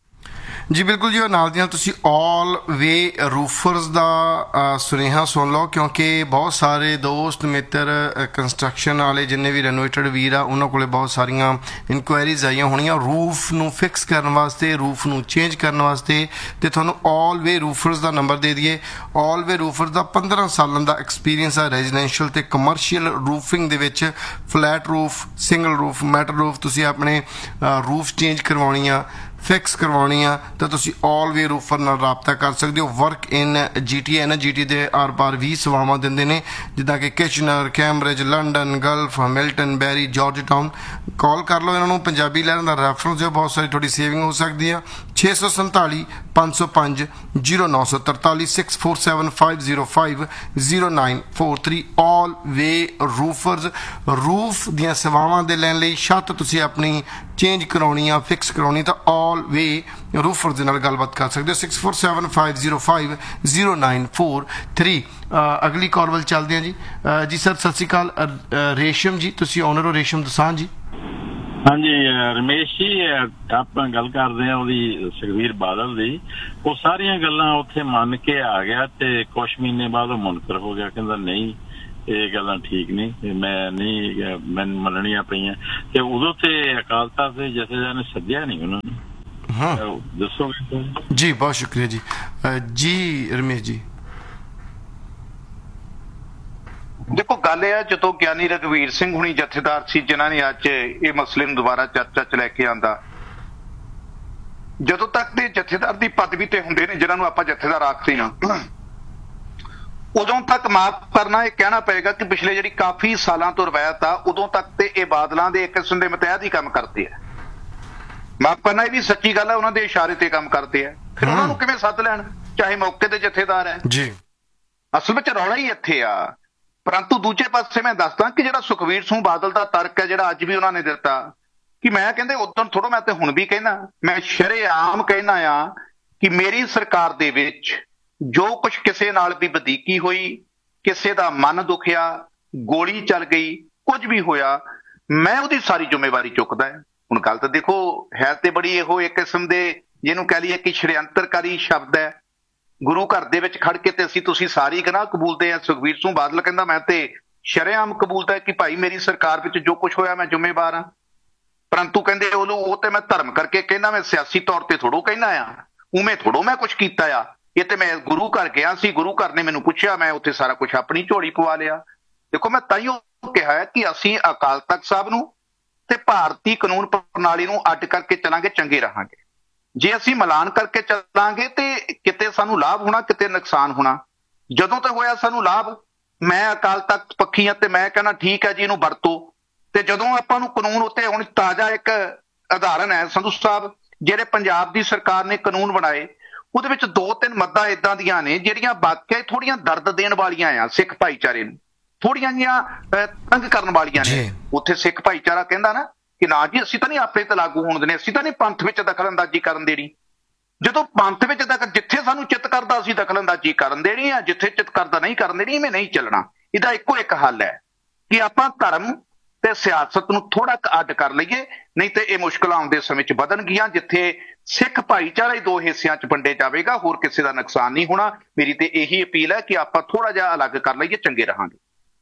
ਜੀ ਬਿਲਕੁਲ ਜੀ, ਉਹ ਨਾਲ ਦੀ ਨਾਲ ਤੁਸੀਂ ਆਲ ਵੇ ਰੂਫਰਸ ਦਾ ਸੁਨੇਹਾ ਸੁਣ ਲਓ, ਕਿਉਂਕਿ ਬਹੁਤ ਸਾਰੇ ਦੋਸਤ ਮਿੱਤਰ ਕੰਸਟਰਕਸ਼ਨ ਵਾਲੇ ਜਿੰਨੇ ਵੀ ਰੈਨੋਵੇਟਡ ਵੀਰ ਆ ਉਹਨਾਂ ਕੋਲੇ ਬਹੁਤ ਸਾਰੀਆਂ ਇਨਕੁਆਇਰੀਜ਼ ਆਈਆਂ ਹੋਣੀਆਂ ਰੂਫ ਨੂੰ ਫਿਕਸ ਕਰਨ ਵਾਸਤੇ, ਰੂਫ ਨੂੰ ਚੇਂਜ ਕਰਨ ਵਾਸਤੇ। ਤੇ ਤੁਹਾਨੂੰ ਆਲ ਵੇ ਰੂਫਰਸ ਦਾ ਨੰਬਰ ਦੇ ਦਈਏ। ਆਲ ਵੇ ਰੂਫਰਸ ਦਾ ਪੰਦਰਾਂ ਸਾਲਾਂ ਦਾ ਐਕਸਪੀਰੀਅੰਸ ਆ ਰੈਜ਼ੀਡੈਂਸ਼ੀਅਲ ਤੇ ਕਮਰਸ਼ੀਅਲ ਰੂਫਿੰਗ ਦੇ ਵਿੱਚ। Flat roof, single roof, metal roof, ਤੁਸੀਂ ਆਪਣੇ ਰੂਫ ਚੇਂਜ ਕਰਵਾਉਣੀ ਆ, ਫਿਕਸ ਕਰਵਾਉਣੀ ਆ ਤਾਂ ਤੁਸੀਂ ਆਲ ਵੇ ਰੂਫਰ ਨਾਲ ਰਾਬਤਾ ਕਰ ਸਕਦੇ ਹੋ। ਵਰਕ ਇਨ ਜੀ ਟੀ ਹੈ ਨਾ, ਜੀ ਟੀ ਦੇ ਆਰ ਪਾਰ ਵੀਹ ਸੇਵਾਵਾਂ ਦਿੰਦੇ ਨੇ ਜਿੱਦਾਂ ਕਿ Kitchener, Cambridge, London, Gulf, Milton, ਬੈਰੀ, ਜਾਰਜ ਟਾਊਨ। ਕਾਲ ਕਰ ਲਓ ਇਹਨਾਂ ਨੂੰ, ਪੰਜਾਬੀ ਲਹਿਰਾਂ ਦਾ ਰੈਫਰੈਂਸ ਦਿਓ, ਬਹੁਤ ਸਾਰੀ ਤੁਹਾਡੀ ਸੇਵਿੰਗ ਹੋ ਸਕਦੀ ਆ। ਛੇ ਸੌ ਸੰਤਾਲੀ ਪੰਜ ਸੌ ਪੰਜ ਜ਼ੀਰੋ ਨੌ ਸੌ ਤਰਤਾਲੀ six four seven five zero five zero nine four three. ਆਲ ਵੇ ਰੂਫਰਸ ਰੂਫ ਦੀਆਂ ਸੇਵਾਵਾਂ ਦੇ ਲੈਣ ਲਈ ਛੱਤ ਤੁਸੀਂ ਆਪਣੀ ਚੇਂਜ ਕਰਾਉਣੀ ਆ, ਫਿਕਸ ਕਰਾਉਣੀ ਤਾਂ ਆਲ ਵੇ ਰੂਫਰ ਦੇ ਨਾਲ ਗੱਲਬਾਤ ਕਰ ਸਕਦੇ ਹੋ। Six four seven five zero five zero nine four three. ਅਗਲੀ ਕਾਲ ਵੱਲ ਚੱਲਦੇ ਹਾਂ ਜੀ। ਜੀ ਸਰ ਸਤਿ ਸ਼੍ਰੀ ਅਕਾਲ। ਰੇਸ਼ਮ ਜੀ, ਤੁਸੀਂ ਓਨਰ ਹੋ ਰੇਸ਼ਮ ਦਸਾਂਝ ਜੀ? ਹਾਂਜੀ ਰਮੇਸ਼ ਜੀ, ਆਪਾਂ ਗੱਲ ਕਰਦੇ ਹਾਂ ਉਹਦੀ ਸੁਖਬੀਰ ਬਾਦਲ ਦੀ। ਉਹ ਸਾਰੀਆਂ ਗੱਲਾਂ ਉੱਥੇ ਮੰਨ ਕੇ ਆ ਗਿਆ ਤੇ ਕੁਛ ਮਹੀਨੇ ਬਾਅਦ ਉਹ ਮੁਨਕਰ ਹੋ ਗਿਆ, ਕਹਿੰਦਾ ਨਹੀਂ ਇਹ ਗੱਲਾਂ ਠੀਕ ਨਹੀਂ, ਮੈਂ ਨਹੀਂ ਮੈਨੂੰ ਮੰਨਣੀਆਂ ਪਈਆਂ। ਤੇ ਉਦੋਂ ਤੇ ਅਕਾਲ ਤਖ਼ਤ ਦੇ ਜਥੇਦਾਰ ਨੇ ਸੱਦਿਆ ਨਹੀਂ ਉਹਨਾਂ ਨੂੰ। ਹਾਂ ਦੱਸੋ ਜੀ। ਬਹੁਤ ਸ਼ੁਕਰੀਆ ਜੀ। ਜੀ ਰਮੇਸ਼ ਜੀ। ਦੇਖੋ ਗੱਲ ਇਹ ਆ, ਜਦੋਂ ਗਿਆਨੀ ਰਘਵੀਰ ਸਿੰਘ ਹੁਣੀ ਜਥੇਦਾਰ ਸੀ ਜਿਨ੍ਹਾਂ ਨੇ ਅੱਜ ਇਹ ਮਸਲੇ ਨੂੰ ਦੁਬਾਰਾ ਚਰਚਾ ਚ ਲੈ ਕੇ ਆਂਦਾ, ਜਦੋਂ ਤੱਕ ਦੇ ਜਥੇਦਾਰ ਦੀ ਪਦਵੀ ਤੇ ਹੁੰਦੇ ਨੇ ਜਿਨ੍ਹਾਂ ਨੂੰ ਆਪਾਂ ਜਥੇਦਾਰ ਆਖਦੇ ਹਾਂ, ਉਦੋਂ ਤੱਕ ਮਾਫ ਕਰਨਾ ਇਹ ਕਹਿਣਾ ਪਏਗਾ ਕਿ ਪਿਛਲੇ ਜਿਹੜੀ ਕਾਫੀ ਸਾਲਾਂ ਤੋਂ ਰਵਾਇਤ ਆ, ਉਦੋਂ ਤੱਕ ਤੇ ਇਹ ਬਾਦਲਾਂ ਦੇ ਇੱਕ ਕਿਸਮ ਦੇ ਮਤਹਿਦ ਹੀ ਕੰਮ ਕਰਦੇ ਆ। ਮਾਫ ਕਰਨਾ ਇਹ ਵੀ ਸੱਚੀ ਗੱਲ ਹੈ, ਉਹਨਾਂ ਦੇ ਇਸ਼ਾਰੇ ਤੇ ਕੰਮ ਕਰਦੇ ਆ। ਫਿਰ ਉਹਨਾਂ ਨੂੰ ਕਿਵੇਂ ਸੱਦ ਲੈਣ, ਚਾਹੇ ਮੌਕੇ ਦੇ ਜਥੇਦਾਰ ਹੈ ਜੀ। ਅਸਲ ਵਿੱਚ ਰੌਲਾ ਹੀ ਇੱਥੇ ਆ। ਪਰੰਤੂ ਦੂਜੇ ਪਾਸੇ ਮੈਂ ਦੱਸਦਾ ਕਿ ਜਿਹੜਾ ਸੁਖਬੀਰ ਸਿੰਘ ਬਾਦਲ ਦਾ ਤਰਕ ਹੈ ਜਿਹੜਾ ਅੱਜ ਵੀ ਉਹਨਾਂ ਨੇ ਦਿੱਤਾ ਕਿ ਮੈਂ ਕਹਿੰਦੇ ਉਦੋਂ ਥੋੜ੍ਹਾ, ਮੈਂ ਤੇ ਹੁਣ ਵੀ ਕਹਿੰਦਾ, ਮੈਂ ਸ਼ਰੇਆਮ ਕਹਿਣਾ ਆ ਕਿ ਮੇਰੀ ਸਰਕਾਰ ਦੇ ਵਿੱਚ ਜੋ ਕੁਝ ਕਿਸੇ ਨਾਲ ਵੀ ਵਧੀਕੀ ਹੋਈ, ਕਿਸੇ ਦਾ ਮਨ ਦੁਖਿਆ, ਗੋਲੀ ਚੱਲ ਗਈ, ਕੁਝ ਵੀ ਹੋਇਆ, ਮੈਂ ਉਹਦੀ ਸਾਰੀ ਜ਼ਿੰਮੇਵਾਰੀ ਚੁੱਕਦਾ ਹੈ। ਹੁਣ ਗੱਲ ਤਾਂ ਦੇਖੋ ਹੈ ਤੇ ਬੜੀ ਇਹੋ ਇੱਕ ਕਿਸਮ ਦੇ ਜਿਹਨੂੰ ਕਹਿ ਲਈਏ ਕਿ ਸ਼ੜਯੰਤਰਕਾਰੀ ਸ਼ਬਦ ਹੈ। ਗੁਰੂ ਘਰ ਦੇ ਵਿੱਚ ਖੜ ਕੇ ਤੇ ਅਸੀਂ ਤੁਸੀਂ ਸਾਰੀ ਗਨਾਹ ਕਬੂਲਦੇ ਆ। ਸੁਖਬੀਰ ਸਿੰਘ ਬਾਦਲ ਕਹਿੰਦਾ ਮੈਂ ਤੇ ਸ਼ਰੇਆਮ ਕਬੂਲਦਾ ਕਿ ਭਾਈ ਮੇਰੀ ਸਰਕਾਰ ਵਿੱਚ ਜੋ ਕੁਝ ਹੋਇਆ ਮੈਂ ਜ਼ਿੰਮੇਵਾਰ ਹਾਂ। ਪਰੰਤੂ ਕਹਿੰਦੇ ਉਹਨੂੰ ਉਹ ਤੇ ਮੈਂ ਧਰਮ ਕਰਕੇ ਕਹਿੰਦਾ, ਮੈਂ ਸਿਆਸੀ ਤੌਰ ਤੇ ਥੋੜੋ ਕਹਿੰਦਾ ਆ, ਉਵੇਂ ਥੋੜੋ ਮੈਂ ਕੁਝ ਕੀਤਾ ਆ। ਇਹ ਤੇ ਮੈਂ ਗੁਰੂ ਘਰ ਗਿਆ ਸੀ, ਗੁਰੂ ਘਰ ਨੇ ਮੈਨੂੰ ਪੁੱਛਿਆ, ਮੈਂ ਉੱਥੇ ਸਾਰਾ ਕੁਝ ਆਪਣੀ ਝੋਲੀ ਪਵਾ ਲਿਆ। ਦੇਖੋ ਮੈਂ ਤਾਈਓ ਕਿਹਾ ਹੈ ਕਿ ਅਸੀਂ ਅਕਾਲ ਤਖ਼ਤ ਸਾਹਿਬ ਨੂੰ ਤੇ ਭਾਰਤੀ ਕਾਨੂੰਨ ਪ੍ਰਣਾਲੀ ਨੂੰ ਅੱਡ ਕਰਕੇ ਚੱਲਾਂਗੇ, ਚੰਗੇ ਰਹਾਂਗੇ। ਜੇ ਅਸੀਂ ਮਿਲਾਨ ਕਰਕੇ ਚੱਲਾਂਗੇ ਤੇ ਕਿਤੇ ਸਾਨੂੰ ਲਾਭ ਹੋਣਾ, ਕਿਤੇ ਨੁਕਸਾਨ ਹੋਣਾ। ਜਦੋਂ ਤੱਕ ਹੋਇਆ ਸਾਨੂੰ ਲਾਭ, ਮੈਂ ਅਕਾਲ ਤਖ਼ਤ ਪੱਖੀ ਹਾਂ ਤੇ ਮੈਂ ਕਹਿੰਦਾ ਠੀਕ ਹੈ ਜੀ, ਇਹਨੂੰ ਵਰਤੋ। ਤੇ ਜਦੋਂ ਆਪਾਂ ਨੂੰ ਕਾਨੂੰਨ ਉੱਤੇ ਹੁਣ ਤਾਜ਼ਾ ਇੱਕ ਉਦਾਹਰਨ ਹੈ ਸੰਧੂ ਸਾਹਿਬ, ਜਿਹੜੇ ਪੰਜਾਬ ਦੀ ਸਰਕਾਰ ਨੇ ਕਾਨੂੰਨ ਬਣਾਏ, ਉਹਦੇ ਵਿੱਚ ਦੋ ਤਿੰਨ ਮੱਦਾਂ ਇਦਾਂ ਦੀਆਂ ਨੇ ਜਿਹੜੀਆਂ ਵਾਕਿਆ ਥੋੜੀਆਂ ਦਰਦ ਦੇਣ ਵਾਲੀਆਂ ਆ ਸਿੱਖ ਭਾਈਚਾਰੇ ਨੂੰ, ਥੋੜੀਆਂ ਜਿਹੀਆਂ ਤੰਗ ਕਰਨ ਵਾਲੀਆਂ ਨੇ। ਉੱਥੇ ਸਿੱਖ ਭਾਈਚਾਰਾ ਕਹਿੰਦਾ ਨਾ ਕਿ ਨਾ ਜੀ ਅਸੀਂ ਤਾਂ ਨਹੀਂ ਆਪਣੇ ਤੇ ਲਾਗੂ ਹੋਣ ਦੇਣੇ, ਅਸੀਂ ਤਾਂ ਨਹੀਂ ਪੰਥ ਵਿੱਚ ਦਖਲਅੰਦਾਜ਼ੀ ਕਰਨ ਦੇਣੀ। ਜਦੋਂ ਪੰਥ ਵਿੱਚ ਦਖਲ, ਜਿੱਥੇ ਸਾਨੂੰ ਚਿੱਤ ਕਰਦਾ ਅਸੀਂ ਦਖਲਅੰਦਾਜ਼ੀ ਕਰਨ ਦੇਣੀ ਆ, ਜਿੱਥੇ ਚਿੱਤ ਕਰਦਾ ਨਹੀਂ ਕਰਨ ਦੇਣੀ। ਇਵੇਂ ਨਹੀਂ ਚੱਲਣਾ। ਇਹਦਾ ਇੱਕੋ ਇੱਕ ਹੱਲ ਹੈ ਕਿ ਆਪਾਂ ਧਰਮ ਤੇ ਸਿਆਸਤ ਨੂੰ ਥੋੜਾ ਕੁ ਅੱਡ ਕਰ ਲਈਏ, ਨਹੀਂ ਤੇ ਇਹ ਮੁਸ਼ਕਲਾਂ ਆਉਂਦੇ ਸਮੇਂ 'ਚ ਵਧਣਗੀਆਂ, ਜਿੱਥੇ ਸਿੱਖ ਭਾਈਚਾਰਾ ਹੀ ਦੋ ਹਿੱਸਿਆਂ 'ਚ ਵੰਡੇ ਜਾਵੇਗਾ, ਹੋਰ ਕਿਸੇ ਦਾ ਨੁਕਸਾਨ ਨਹੀਂ ਹੋਣਾ। ਮੇਰੀ ਤੇ ਇਹੀ ਅਪੀਲ ਹੈ ਕਿ ਆਪਾਂ ਥੋੜਾ ਜਿਹਾ ਅਲੱਗ ਕਰ ਲਈਏ, ਚੰਗੇ ਰਹਾਂਗੇ।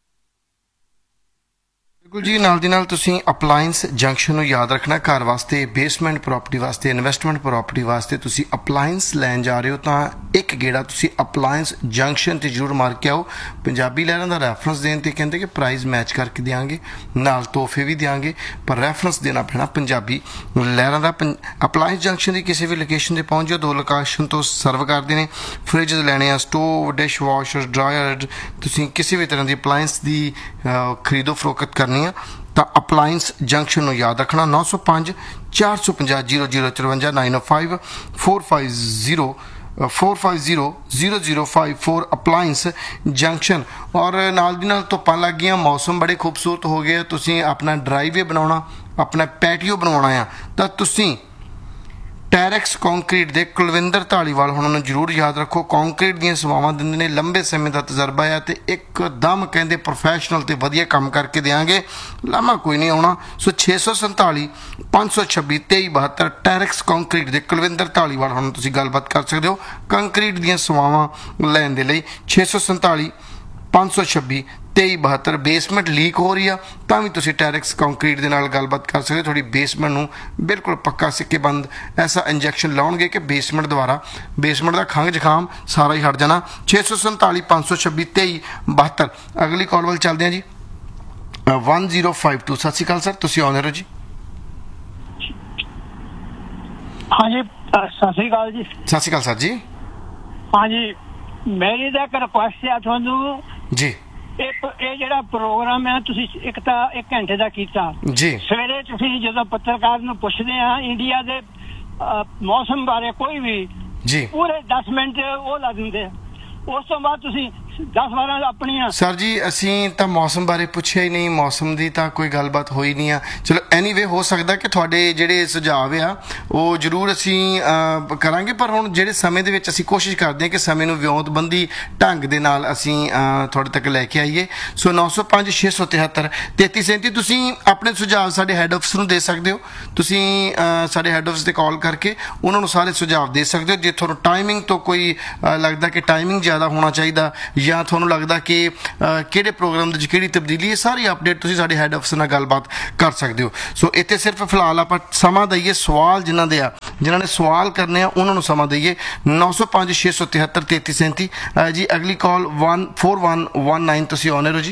ਬਿਲਕੁਲ ਜੀ। ਨਾਲ ਦੀ ਨਾਲ ਤੁਸੀਂ ਅਪਲਾਇੰਸ ਜੰਕਸ਼ਨ ਨੂੰ ਯਾਦ ਰੱਖਣਾ। ਘਰ ਵਾਸਤੇ, ਬੇਸਮੈਂਟ ਪ੍ਰੋਪਰਟੀ ਵਾਸਤੇ, ਇਨਵੈਸਟਮੈਂਟ ਪ੍ਰੋਪਰਟੀ ਵਾਸਤੇ ਤੁਸੀਂ ਅਪਲਾਇੰਸ ਲੈਣ ਜਾ ਰਹੇ ਹੋ ਤਾਂ ਇੱਕ ਗੇੜਾ ਤੁਸੀਂ ਅਪਲਾਇੰਸ ਜੰਕਸ਼ਨ ਤੇ ਜ਼ਰੂਰ ਮਾਰ ਕੇ ਆਓ। ਪੰਜਾਬੀ ਲਹਿਰਾਂ ਦਾ ਰੈਫਰੈਂਸ ਦੇਣ ਤੇ ਕਹਿੰਦੇ ਕਿ ਪ੍ਰਾਈਜ਼ ਮੈਚ ਕਰਕੇ ਦਿਆਂਗੇ, ਨਾਲ ਤੋਹਫੇ ਵੀ ਦਿਆਂਗੇ, ਪਰ ਰੈਫਰੈਂਸ ਦੇਣਾ ਪੈਣਾ ਪੰਜਾਬੀ ਲਹਿਰਾਂ ਦਾ। ਅਪਲਾਇੰਸ ਜੰਕਸ਼ਨ ਦੀ ਕਿਸੇ ਵੀ ਲੋਕੇਸ਼ਨ ਤੇ ਪਹੁੰਚ ਜਾਓ। ਦੋ ਲੋਕੇਸ਼ਨ ਤੋਂ ਸਰਵ ਕਰਦੇ ਨੇ। ਫਰਿੱਜ ਲੈਣੇ ਆ, ਸਟੋਵ, ਡਿਸ਼ ਵਾਸ਼ਰ, ਡਰਾਇਰ, ਤੁਸੀਂ ਕਿਸੇ ਵੀ ਤਰ੍ਹਾਂ ਦੀ ਅਪਲਾਇੰਸ ਦੀ ਖਰੀਦੋ ਫਰੋਖਤ ਕਰਨੀ ਤਾਂ ਅਪਲਾਇੰਸ ਜੰਕਸ਼ਨ ਨੂੰ ਯਾਦ ਰੱਖਣਾ। ਨੌ ਸੌ ਪੰਜ ਚਾਰ ਸੌ ਪੰਜਾਹ ਜ਼ੀਰੋ ਜ਼ੀਰੋ ਚੁਰੰਜਾ ਨਾਈਨ ਓ five four five zero four five zero zero zero five four appliance junction. ਔਰ ਨਾਲ ਦੀ ਨਾਲ ਧੁੱਪਾਂ ਲੱਗ ਗਈਆਂ, ਮੌਸਮ ਬੜੇ ਖੂਬਸੂਰਤ ਹੋ ਗਏ। ਤੁਸੀਂ ਆਪਣਾ ਡਰਾਈਵੇ ਬਣਾਉਣਾ, ਆਪਣਾ ਪੈਟੀਓ ਬਣਵਾਉਣਾ ਆ ਤਾਂ ਤੁਸੀਂ ਟੈਰੈਕਸ ਕੰਕਰੀਟ ਦੇ ਕੁਲਵਿੰਦਰ ਧਾਲੀਵਾਲ ਉਹਨਾਂ ਨੂੰ ਜ਼ਰੂਰ ਯਾਦ ਰੱਖੋ। ਕੰਕਰੀਟ ਦੀਆਂ ਸੇਵਾਵਾਂ ਦਿੰਦੇ ਨੇ, ਲੰਬੇ ਸਮੇਂ ਦਾ ਤਜਰਬਾ ਆ ਤੇ ਇੱਕਦਮ ਕਹਿੰਦੇ ਪ੍ਰੋਫੈਸ਼ਨਲ ਤੇ ਵਧੀਆ ਕੰਮ ਕਰਕੇ ਦੇਵਾਂਗੇ, ਲਾਮਾ ਕੋਈ ਨਹੀਂ ਆਉਣਾ। ਸੋ ਛੇ ਸੌ ਸੰਤਾਲੀ ਪੰਜ ਸੌ ਛੱਬੀ ਤੇਈ ਬਹੱਤਰ ਟੈਰੈਕਸ ਕੰਕਰੀਟ ਦੇ ਕੁਲਵਿੰਦਰ ਧਾਲੀਵਾਲ ਉਹਨਾਂ ਨੂੰ ਤੁਸੀਂ ਗੱਲਬਾਤ ਕਰ ਸਕਦੇ ਹੋ ਕੰਕਰੀਟ ਦੀਆਂ ਸੇਵਾਵਾਂ ਲੈਣ ਦੇ ਲਈ। ਛੇ ਸੌ ਸੰਤਾਲੀ ਪੰਜ ਸੌ ਛੱਬੀ ਤੇਈ ਬਹੱਤਰ। ਬੇਸਮੈਂਟ ਲੀਕ ਹੋ ਰਹੀ ਆ ਤਾਂ ਵੀ ਤੁਸੀਂ ਟੈਰੈਕਸ ਕੰਕਰੀਟ ਦੇ ਨਾਲ ਗੱਲਬਾਤ ਕਰ ਸਕਦੇ ਹੋ। ਤੁਹਾਡੀ ਬੇਸਮੈਂਟ ਨੂੰ ਬਿਲਕੁਲ ਪੱਕਾ ਸਿੱਕੇ ਬੰਦ ਐਸਾ ਇੰਜੈਕਸ਼ਨ ਲਾਉਣਗੇ ਕਿ ਬੇਸਮੈਂਟ ਦੁਆਰਾ ਬੇਸਮੈਂਟ ਦਾ ਖੰਘ ਜ਼ੁਕਾਮ ਸਾਰਾ ਹੀ ਹਟ ਜਾਣਾ। ਛੇ ਸੌ ਸੰਤਾਲੀ ਪੰਜ ਸੌ ਛੱਬੀ ਤੇਈ ਬਹੱਤਰ। ਅਗਲੀ ਕਾਲ ਵੱਲ ਚੱਲਦੇ ਹਾਂ ਜੀ। One zero five to. ਸਤਿ ਸ਼੍ਰੀ ਅਕਾਲ ਸਰ, ਤੁਸੀਂ ਆਨਰ ਹੋ ਜੀ। ਹਾਂਜੀ ਸਤਿ ਸ਼੍ਰੀ ਅਕਾਲ ਜੀ। ਸਤਿ ਸ਼੍ਰੀ ਅਕਾਲ ਸਰ ਜੀ। ਹਾਂਜੀ ਮੇਰੀ ਤਾਂ ਇੱਕ ਰਿਕੁਐਸਟ ਆ ਤੁਹਾਨੂੰ ਜੀ। ਇੱਕ ਇਹ ਜਿਹੜਾ ਪ੍ਰੋਗਰਾਮ ਹੈ ਤੁਸੀਂ ਇੱਕ ਤਾਂ ਇੱਕ ਘੰਟੇ ਦਾ ਕੀਤਾ ਜੀ। ਸਵੇਰੇ ਤੁਸੀਂ ਜਦੋਂ ਪੱਤਰਕਾਰ ਨੂੰ ਪੁੱਛਦੇ ਆ ਇੰਡੀਆ ਦੇ ਮੌਸਮ ਬਾਰੇ ਕੋਈ ਵੀ ਜੀ, ਪੂਰੇ ਦਸ ਮਿੰਟ ਉਹ ਲਾ ਦਿੰਦੇ ਆ। ਉਸ ਤੋਂ ਬਾਅਦ ਤੁਸੀਂ ਦਸ ਬਾਰਾਂ ਆਪਣੀਆਂ। ਸਰ ਜੀ ਅਸੀਂ ਤਾਂ ਮੌਸਮ ਬਾਰੇ ਪੁੱਛਿਆ ਹੀ ਨਹੀਂ, ਮੌਸਮ ਦੀ ਤਾਂ ਕੋਈ ਗੱਲਬਾਤ ਹੋਈ ਨਹੀਂ ਆ। ਚਲੋ ਐਨੀਵੇ ਹੋ ਸਕਦਾ ਕਿ ਤੁਹਾਡੇ ਜਿਹੜੇ ਸੁਝਾਅ ਆ ਉਹ ਜ਼ਰੂਰ ਅਸੀਂ ਕਰਾਂਗੇ, ਪਰ ਹੁਣ ਜਿਹੜੇ ਸਮੇਂ ਦੇ ਵਿੱਚ ਅਸੀਂ ਕੋਸ਼ਿਸ਼ ਕਰਦੇ ਹਾਂ ਕਿ ਸਮੇਂ ਨੂੰ ਵਿਉਂਤਬੰਦੀ ਢੰਗ ਦੇ ਨਾਲ ਅਸੀਂ ਤੁਹਾਡੇ ਤੱਕ ਲੈ ਕੇ ਆਈਏ। ਸੋ ਨੌ ਸੌ ਪੰਜ ਛੇ ਸੌ ਤਿਹੱਤਰ ਤੇਤੀ ਸੈਂਤੀ ਤੁਸੀਂ ਆਪਣੇ ਸੁਝਾਅ ਸਾਡੇ ਹੈੱਡ ਆਫਿਸ ਨੂੰ ਦੇ ਸਕਦੇ ਹੋ। ਤੁਸੀਂ ਸਾਡੇ ਹੈੱਡ ਆਫਿਸ 'ਤੇ ਕਾਲ ਕਰਕੇ ਉਹਨਾਂ ਨੂੰ ਸਾਰੇ ਸੁਝਾਅ ਦੇ ਸਕਦੇ ਹੋ। ਜੇ ਤੁਹਾਨੂੰ ਟਾਈਮਿੰਗ ਤੋਂ ਕੋਈ ਲੱਗਦਾ ਕਿ ਟਾਈਮਿੰਗ ਜ਼ਿਆਦਾ ਹੋਣਾ ਚਾਹੀਦਾ ਜਾਂ ਤੁਹਾਨੂੰ ਲੱਗਦਾ ਕਿ ਕਿਹੜੇ ਪ੍ਰੋਗਰਾਮ ਦੇ ਵਿੱਚ ਕਿਹੜੀ ਤਬਦੀਲੀ, ਇਹ ਸਾਰੀ ਅਪਡੇਟ ਤੁਸੀਂ ਸਾਡੇ ਹੈੱਡ ਅਫਸਰ ਨਾਲ ਗੱਲਬਾਤ ਕਰ ਸਕਦੇ ਹੋ। ਸੋ ਇੱਥੇ ਸਿਰਫ ਫਿਲਹਾਲ ਆਪਾਂ ਸਮਾਂ ਦਈਏ, ਸਵਾਲ ਜਿਨ੍ਹਾਂ ਦੇ ਆ ਜਿਨ੍ਹਾਂ ਨੇ ਸਵਾਲ ਕਰਨੇ ਆ ਉਹਨਾਂ ਨੂੰ ਸਮਾਂ ਦਈਏ। ਨੌ ਸੌ ਪੰਜ ਛੇ ਸੌ ਤਿਹੱਤਰ ਤੇਤੀ ਸੈਂਤੀ ਜੀ। ਅਗਲੀ ਕਾਲ one four one one nine, ਤੁਸੀਂ ਆਨਰ ਹੋ ਜੀ।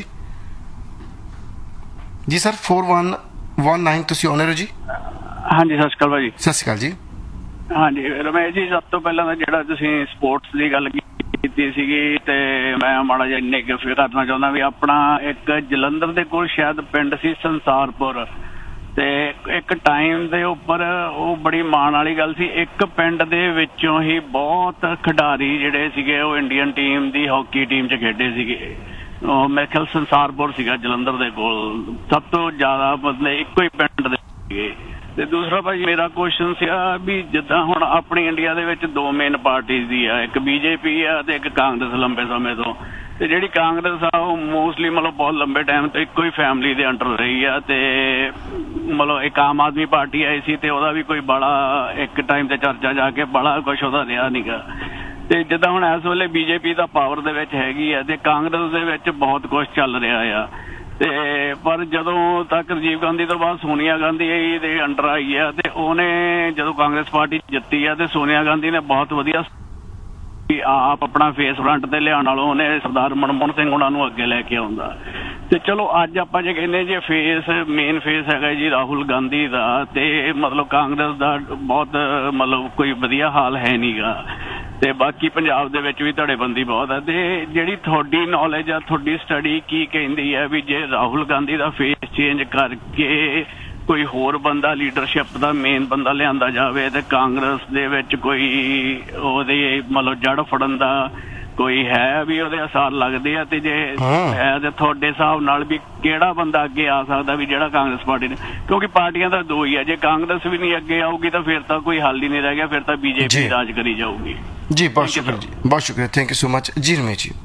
ਜੀ sir, four one one nine, ਤੁਸੀਂ ਆਨਰ ਹੋ ਜੀ। ਹਾਂਜੀ, ਸਤਿ ਸ਼੍ਰੀ ਅਕਾਲ ਭਾਜੀ। ਸਤਿ ਸ਼੍ਰੀ ਅਕਾਲ ਜੀ। ਹਾਂਜੀ ਰਮੇਸ਼ ਜੀ, ਸਭ ਤੋਂ ਪਹਿਲਾਂ ਤਾਂ ਜਿਹੜਾ ਤੁਸੀਂ ਸਪੋਰਟਸ ਦੀ ਗੱਲ ਕੀਤੀ ਸੀਗੀ ਤੇ ਮੈਂ ਮਾੜਾ ਜਿਹਾ ਇੰਨੇ ਗਿਫਟ ਕਰਨਾ ਚਾਹੁੰਦਾ ਵੀ ਆਪਣਾ ਇੱਕ ਜਲੰਧਰ ਦੇ ਕੋਲ ਸ਼ਾਇਦ ਪਿੰਡ ਸੀ ਸੰਸਾਰਪੁਰ, ਤੇ ਇੱਕ ਟਾਈਮ ਦੇ ਉੱਪਰ ਉਹ ਬੜੀ ਮਾਣ ਵਾਲੀ ਗੱਲ ਸੀ, ਇੱਕ ਪਿੰਡ ਦੇ ਵਿੱਚੋਂ ਹੀ ਬਹੁਤ ਖਿਡਾਰੀ ਜਿਹੜੇ ਸੀਗੇ ਉਹ ਇੰਡੀਅਨ ਟੀਮ ਦੀ ਹਾਕੀ ਟੀਮ 'ਚ ਖੇਡੇ ਸੀਗੇ। ਉਹ ਮੇਰੇ ਖਿਆਲ ਸੰਸਾਰਪੁਰ ਸੀਗਾ ਜਲੰਧਰ ਦੇ ਕੋਲ, ਸਭ ਤੋਂ ਜ਼ਿਆਦਾ ਮਤਲਬ ਇੱਕੋ ਹੀ ਪਿੰਡ ਦੇ ਸੀਗੇ। ਤੇ ਦੂਸਰਾ ਭਾਜੀ ਮੇਰਾ ਕੁਐਸਚਨ ਸੀਗਾ ਵੀ ਜਿੱਦਾਂ ਹੁਣ ਆਪਣੀ ਇੰਡੀਆ ਦੇ ਵਿੱਚ ਦੋ ਮੇਨ ਪਾਰਟੀਜ਼ ਦੀ ਆ, ਇੱਕ ਬੀਜੇਪੀ ਆ ਤੇ ਇੱਕ ਕਾਂਗਰਸ ਲੰਬੇ ਸਮੇਂ ਤੋਂ, ਤੇ ਜਿਹੜੀ ਕਾਂਗਰਸ ਆ ਉਹ ਮੋਸਟਲੀ ਮਤਲਬ ਬਹੁਤ ਲੰਬੇ ਟਾਈਮ ਤੋਂ ਇੱਕੋ ਹੀ ਫੈਮਿਲੀ ਦੇ ਅੰਡਰ ਰਹੀ ਆ, ਤੇ ਮਤਲਬ ਇੱਕ ਆਮ ਆਦਮੀ ਪਾਰਟੀ ਆਈ ਸੀ ਤੇ ਉਹਦਾ ਵੀ ਕੋਈ ਬੜਾ ਇੱਕ ਟਾਈਮ ਤੇ ਚਰਚਾ ਜਾ ਕੇ ਬੜਾ ਕੁਛ ਉਹਦਾ ਰਿਹਾ ਨੀਗਾ। ਤੇ ਜਿੱਦਾਂ ਹੁਣ ਇਸ ਵੇਲੇ ਬੀਜੇਪੀ ਦਾ ਪਾਵਰ ਦੇ ਵਿੱਚ ਹੈਗੀ ਆ ਤੇ ਕਾਂਗਰਸ ਦੇ ਵਿੱਚ ਬਹੁਤ ਕੁਛ ਚੱਲ ਰਿਹਾ ਆ, ਤੇ ਪਰ ਜਦੋਂ ਤੱਕ ਰਾਜੀਵ ਗਾਂਧੀ ਤੋਂ ਬਾਅਦ ਸੋਨੀਆ ਗਾਂਧੀ ਦੇ ਅੰਡਰ ਆਈ ਆ ਤੇ ਉਹਨੇ ਜਦੋਂ ਕਾਂਗਰਸ ਪਾਰਟੀ ਜਿੱਤੀ ਆ ਤੇ ਸੋਨੀਆ ਗਾਂਧੀ ਨੇ ਬਹੁਤ ਵਧੀਆ ਆਪ ਆਪਣਾ ਫੇਸ ਫਰੰਟ ਤੇ ਲਿਆਉਣ ਨਾਲੋਂ ਉਹਨੇ ਸਰਦਾਰ ਮਨਮੋਹਨ ਸਿੰਘ ਉਹਨਾਂ ਨੂੰ ਅੱਗੇ ਲੈ ਕੇ ਆਉਂਦਾ। ਤੇ ਚਲੋ ਅੱਜ ਆਪਾਂ ਜੇ ਕਹਿੰਦੇ ਜੇ ਫੇਸ ਮੇਨ ਫੇਸ ਹੈਗਾ ਜੀ ਰਾਹੁਲ ਗਾਂਧੀ ਦਾ, ਤੇ ਮਤਲਬ ਕਾਂਗਰਸ ਦਾ ਬਹੁਤ ਮਤਲਬ ਕੋਈ ਵਧੀਆ ਹਾਲ ਹੈ ਨੀਗਾ, ਤੇ ਬਾਕੀ ਪੰਜਾਬ ਦੇ ਵਿੱਚ ਵੀ ਧੜੇਬੰਦੀ ਬਹੁਤ ਹੈ। ਤੇ ਜਿਹੜੀ ਤੁਹਾਡੀ ਨੌਲੇਜ ਆ, ਤੁਹਾਡੀ ਸਟੱਡੀ ਕੀ ਕਹਿੰਦੀ ਹੈ ਵੀ ਜੇ ਰਾਹੁਲ ਗਾਂਧੀ ਦਾ ਫੇਸ ਚੇਂਜ ਕਰਕੇ ਕੋਈ ਹੋਰ ਬੰਦਾ ਲੀਡਰਸ਼ਿਪ ਦਾ ਮੇਨ ਬੰਦਾ ਲਿਆਂਦਾ ਜਾਵੇ ਤੇ ਕਾਂਗਰਸ ਦੇ ਵਿੱਚ ਕੋਈ ਉਹਦੇ ਮਤਲਬ ਜੜ ਫੜਨ ਦਾ ਕੋਈ ਹੈ ਵੀ ਉਹਦੇ ਅਸਾਰ ਲੱਗਦੇ ਆ, ਤੇ ਜੇ ਹੈ ਤੇ ਤੁਹਾਡੇ ਹਿਸਾਬ ਨਾਲ ਵੀ ਕਿਹੜਾ ਬੰਦਾ ਅੱਗੇ ਆ ਸਕਦਾ ਵੀ ਜਿਹੜਾ ਕਾਂਗਰਸ ਪਾਰਟੀ ਨੇ, ਕਿਉਂਕਿ ਪਾਰਟੀਆਂ ਤਾਂ ਦੋ ਹੀ ਆ, ਜੇ ਕਾਂਗਰਸ ਵੀ ਨਹੀਂ ਅੱਗੇ ਆਊਗੀ ਤਾਂ ਫਿਰ ਤਾਂ ਕੋਈ ਹੱਲ ਹੀ ਨਹੀਂ ਰਹਿ ਗਿਆ, ਫਿਰ ਤਾਂ ਬੀਜੇਪੀ ਰਾਜ ਕਰੀ ਜਾਊਗੀ। ਜੀ ਬਹੁਤ ਸ਼ੁਕਰੀਆ ਜੀ, ਬਹੁਤ ਸ਼ੁਕਰੀਆ, ਥੈਂਕ ਯੂ ਸੋ ਮਚ ਜੀ। ਰਮੇਸ਼ ਜੀ,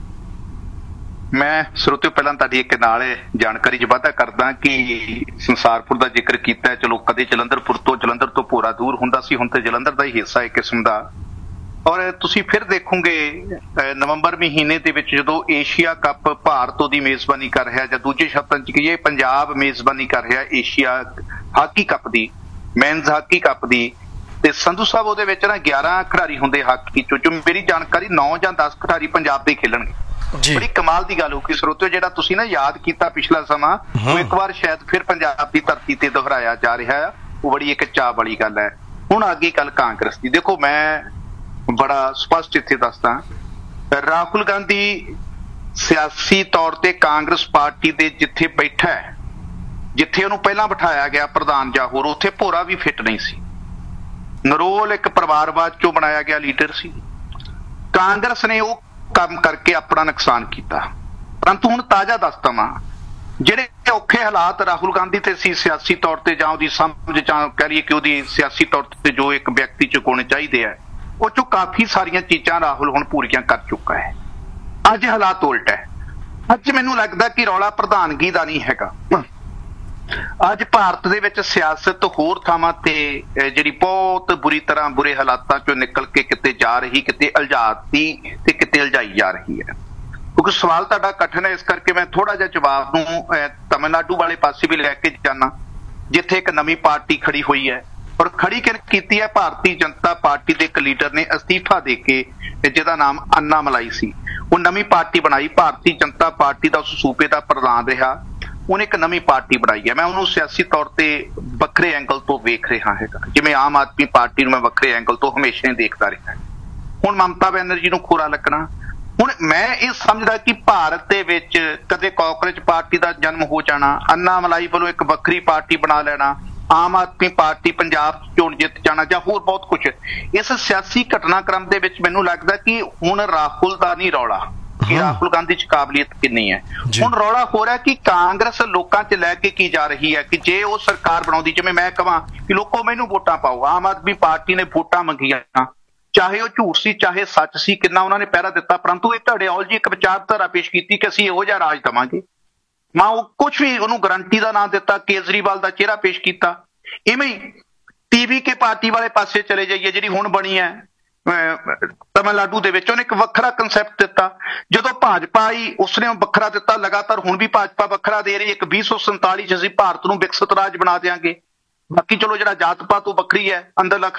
ਮੈਂ ਸਰੋਤਿਓ ਪਹਿਲਾਂ ਤੁਹਾਡੀ ਇੱਕ ਨਾਲ ਜਾਣਕਾਰੀ 'ਚ ਵਾਧਾ ਕਰਦਾ ਕਿ ਸੰਸਾਰਪੁਰ ਦਾ ਜ਼ਿਕਰ ਕੀਤਾ, ਚਲੋ ਕਦੇ ਜਲੰਧਰਪੁਰ ਤੋਂ ਜਲੰਧਰ ਤੋਂ ਭੋਰਾ ਦੂਰ ਹੁੰਦਾ ਸੀ, ਹੁਣ ਤੇ ਜਲੰਧਰ ਦਾ ਹੀ ਹਿੱਸਾ ਇੱਕ ਕਿਸਮ ਦਾ। ਔਰ ਤੁਸੀਂ ਫਿਰ ਦੇਖੋਗੇ ਨਵੰਬਰ ਮਹੀਨੇ ਦੇ ਵਿੱਚ ਜਦੋਂ ਏਸ਼ੀਆ ਕੱਪ ਭਾਰਤ ਦੀ ਮੇਜ਼ਬਾਨੀ ਕਰ ਰਿਹਾ, ਜਾਂ ਦੂਜੇ ਸ਼ਬਦਾਂ 'ਚ ਕਹੀਏ ਪੰਜਾਬ ਮੇਜ਼ਬਾਨੀ ਕਰ ਰਿਹਾ ਏਸ਼ੀਆ ਹਾਕੀ ਕੱਪ ਦੀ, ਮੈਨਜ਼ ਹਾਕੀ ਕੱਪ ਦੀ, ਤੇ ਸੰਧੂ ਸਾਹਿਬ ਉਹਦੇ ਵਿੱਚ ਨਾ ਗਿਆਰਾਂ ਖਿਡਾਰੀ ਹੁੰਦੇ ਹਾਕੀ ਚੋਂ, ਜੋ ਮੇਰੀ ਜਾਣਕਾਰੀ ਨੌ ਜਾਂ ਦਸ ਖਿਡਾਰੀ ਪੰਜਾਬ ਦੇ ਖੇਲਣਗੇ। ਬੜੀ ਕਮਾਲ ਦੀ ਗੱਲ ਹੋਊਗੀ ਸਰੋਤਿਓ, ਜਿਹੜਾ ਤੁਸੀਂ ਨਾ ਯਾਦ ਕੀਤਾ ਪਿਛਲਾ ਸਮਾਂ, ਉਹ ਇੱਕ ਵਾਰ ਸ਼ਾਇਦ ਫਿਰ ਪੰਜਾਬ ਦੀ ਧਰਤੀ ਤੇ ਦੁਹਰਾਇਆ ਜਾ ਰਿਹਾ ਆ, ਉਹ ਬੜੀ ਇੱਕ ਚਾਅ ਵਾਲੀ ਗੱਲ ਹੈ। ਹੁਣ ਅੱਗੇ ਗੱਲ ਕਾਂਗਰਸ ਦੀ, ਦੇਖੋ ਮੈਂ ਬੜਾ ਸਪਸ਼ਟ ਇੱਥੇ ਦੱਸਦਾ, ਰਾਹੁਲ ਗਾਂਧੀ ਸਿਆਸੀ ਤੌਰ ਤੇ ਕਾਂਗਰਸ ਪਾਰਟੀ ਦੇ ਜਿੱਥੇ ਬੈਠਾ ਹੈ, ਜਿੱਥੇ ਉਹਨੂੰ ਪਹਿਲਾਂ ਬਿਠਾਇਆ ਗਿਆ ਪ੍ਰਧਾਨ ਜਾਂ ਹੋਰ, ਉੱਥੇ ਭੋਰਾ ਵੀ ਫਿੱਟ ਨਹੀਂ ਸੀ। ਨਰੋਲ ਇੱਕ ਪਰਿਵਾਰਵਾਦ ਚੋਂ ਬਣਾਇਆ ਗਿਆ ਲੀਡਰ ਸੀ। ਕਾਂਗਰਸ ਨੇ ਉਹ ਕੰਮ ਕਰਕੇ ਆਪਣਾ ਨੁਕਸਾਨ ਕੀਤਾ। ਪਰੰਤੂ ਹੁਣ ਤਾਜ਼ਾ ਦੱਸਦਾ ਵਾਂ, ਜਿਹੜੇ ਔਖੇ ਹਾਲਾਤ ਰਾਹੁਲ ਗਾਂਧੀ ਤੇ ਸੀ ਸਿਆਸੀ ਤੌਰ ਤੇ, ਜਾਂ ਉਹਦੀ ਸਮਝ ਜਾਂ ਕਹਿ ਲਈਏ ਕਿ ਉਹਦੀ ਸਿਆਸੀ ਤੌਰ ਤੇ ਜੋ ਇੱਕ ਵਿਅਕਤੀ ਚ ਹੋਣੇ ਚਾਹੀਦੇ ਆ, ਉਹ ਚੋਂ ਕਾਫੀ ਸਾਰੀਆਂ ਚੀਜ਼ਾਂ ਰਾਹੁਲ ਹੁਣ ਪੂਰੀਆਂ ਕਰ ਚੁੱਕਾ ਹੈ। ਅੱਜ ਹਾਲਾਤ ਉਲਟ ਹੈ। ਅੱਜ ਮੈਨੂੰ ਲੱਗਦਾ ਕਿ ਰੌਲਾ ਪ੍ਰਧਾਨਗੀ ਦਾ ਨਹੀਂ ਹੈਗਾ। ਅੱਜ ਭਾਰਤ ਦੇ ਵਿੱਚ ਸਿਆਸਤ ਹੋਰ ਥਾਵਾਂ ਤੇ ਜਿਹੜੀ ਬਹੁਤ ਬੁਰੀ ਤਰ੍ਹਾਂ ਬੁਰੇ ਹਾਲਾਤਾਂ ਚੋਂ ਨਿਕਲ ਕੇ ਕਿਤੇ ਜਾ ਰਹੀ, ਕਿਤੇ ਉਲਝਾਤੀ ਤੇ ਕਿਤੇ ਉਲਝਾਈ ਜਾ ਰਹੀ ਹੈ। ਕਿਉਂਕਿ ਸਵਾਲ ਤੁਹਾਡਾ ਕਠਿਨ ਹੈ, ਇਸ ਕਰਕੇ ਮੈਂ ਥੋੜਾ ਜਿਹਾ ਜਵਾਬ ਨੂੰ ਤਮਿਲਨਾਡੂ ਵਾਲੇ ਪਾਸੇ ਵੀ ਲੈ ਕੇ ਜਾਣਾ, ਜਿੱਥੇ ਇੱਕ ਨਵੀਂ ਪਾਰਟੀ ਖੜੀ ਹੋਈ ਹੈ। ਔਰ ਖੜੀ ਕੀਤੀ ਹੈ ਭਾਰਤੀ ਜਨਤਾ ਪਾਰਟੀ ਦੇ ਇੱਕ ਲੀਡਰ ਨੇ ਅਸਤੀਫਾ ਦੇ ਕੇ, ਜਿਹਦਾ ਨਾਮ ਅੰਨਾ ਮਲਾਈ ਸੀ। ਉਹ ਨਵੀਂ ਪਾਰਟੀ ਬਣਾਈ, ਭਾਰਤੀ ਜਨਤਾ ਪਾਰਟੀ ਦਾ ਉਸ ਸੂਬੇ ਦਾ ਪ੍ਰਧਾਨ ਰਿਹਾ, ਉਹਨੇ ਇੱਕ ਨਵੀਂ ਪਾਰਟੀ ਬਣਾਈ ਹੈ। ਮੈਂ ਉਹਨੂੰ ਸਿਆਸੀ ਤੌਰ ਤੇ ਵੱਖਰੇ ਐਂਗਲ ਤੋਂ ਵੇਖ ਰਿਹਾ ਹੈਗਾ, ਜਿਵੇਂ ਆਮ ਆਦਮੀ ਪਾਰਟੀ ਨੂੰ ਮੈਂ ਵੱਖਰੇ ਐਂਗਲ ਤੋਂ ਹਮੇਸ਼ਾ ਹੀ ਦੇਖਦਾ ਰਿਹਾ। ਹੁਣ ਮਮਤਾ ਬੈਨਰਜੀ ਨੂੰ ਖੋਰਾ ਲੱਗਣਾ, ਹੁਣ ਮੈਂ ਇਹ ਸਮਝਦਾ ਕਿ ਭਾਰਤ ਦੇ ਵਿੱਚ ਕਦੇ ਕਾਂਗਰਸ ਪਾਰਟੀ ਦਾ ਜਨਮ ਹੋ ਜਾਣਾ, ਅੰਨਾ ਮਲਾਈ ਵੱਲੋਂ ਇੱਕ ਵੱਖਰੀ ਪਾਰਟੀ ਬਣਾ ਲੈਣਾ, ਆਮ ਆਦਮੀ ਪਾਰਟੀ ਪੰਜਾਬ ਚੋਣ ਜਿੱਤ ਜਾਣਾ, ਜਾਂ ਹੋਰ ਬਹੁਤ ਕੁਝ। ਇਸ ਸਿਆਸੀ ਘਟਨਾਕ੍ਰਮ ਦੇ ਵਿੱਚ ਮੈਨੂੰ ਲੱਗਦਾ ਕਿ ਹੁਣ ਰਾਹੁਲ ਦਾ ਨਹੀਂ ਰੌਲਾ ਕਿ ਰਾਹੁਲ ਗਾਂਧੀ ਚ ਕਾਬਲੀਅਤ ਕਿੰਨੀ ਹੈ। ਹੁਣ ਰੌਲਾ ਹੋ ਰਿਹਾ ਕਿ ਕਾਂਗਰਸ ਲੋਕਾਂ ਚ ਲੈ ਕੇ ਕੀ ਜਾ ਰਹੀ ਹੈ, ਕਿ ਜੇ ਉਹ ਸਰਕਾਰ ਬਣਾਉਂਦੀ, ਜਿਵੇਂ ਮੈਂ ਕਹਾਂ ਕਿ ਲੋਕੋ ਮੈਨੂੰ ਵੋਟਾਂ ਪਾਓ, ਆਮ ਆਦਮੀ ਪਾਰਟੀ ਨੇ ਵੋਟਾਂ ਮੰਗੀਆਂ, ਚਾਹੇ ਉਹ ਝੂਠ ਸੀ ਚਾਹੇ ਸੱਚ ਸੀ, ਕਿੰਨਾ ਉਹਨਾਂ ਨੇ ਪਹਿਰਾ ਦਿੱਤਾ, ਪਰੰਤੂ ਇਹ ਧੜਿਆਲ ਜੀ ਇੱਕ ਵਿਚਾਰਧਾਰਾ ਪੇਸ਼ ਕੀਤੀ ਕਿ ਅਸੀਂ ਇਹੋ ਜਿਹਾ ਰਾਜ ਦੇਵਾਂਗੇ। ਮੈਂ ਉਹ ਕੁਛ ਵੀ ਉਹਨੂੰ ਗਰੰਟੀ ਦਾ ਨਾਮ ਦਿੱਤਾ, ਕੇਜਰੀਵਾਲ ਦਾ ਚਿਹਰਾ ਪੇਸ਼ ਕੀਤਾ। ਇਵੇਂ ਹੀ ਟੀਵੀ ਕੇ ਪਾਰਟੀ ਵਾਲੇ ਪਾਸੇ ਚਲੇ ਜਾਈਏ, ਜਿਹੜੀ ਹੁਣ ਬਣੀ ਹੈ ਤਮਿਲਨਾਡੂ ਦੇ ਵਿੱਚ, ਉਹਨੇ ਇੱਕ ਵੱਖਰਾ ਕੰਸੈਪਟ ਦਿੱਤਾ। ਜਦੋਂ ਭਾਜਪਾ ਹੀ ਉਸਨੇ ਵੱਖਰਾ ਦਿੱਤਾ, ਲਗਾਤਾਰ ਹੁਣ ਵੀ ਭਾਜਪਾ ਵੱਖਰਾ ਦੇ ਰਹੀ। ਇੱਕ ਵੀਹ ਸੌ ਸੰਤਾਲੀ ਚ ਅਸੀਂ ਭਾਰਤ ਨੂੰ ਵਿਕਸਿਤ ਰਾਜ ਬਣਾ ਦਿਆਂਗੇ। ਬਾਕੀ ਚਲੋ ਜਿਹੜਾ ਜਾਤ ਪਾਤ ਉਹ ਵੱਖਰੀ ਹੈ, ਅੰਦਰਲਾ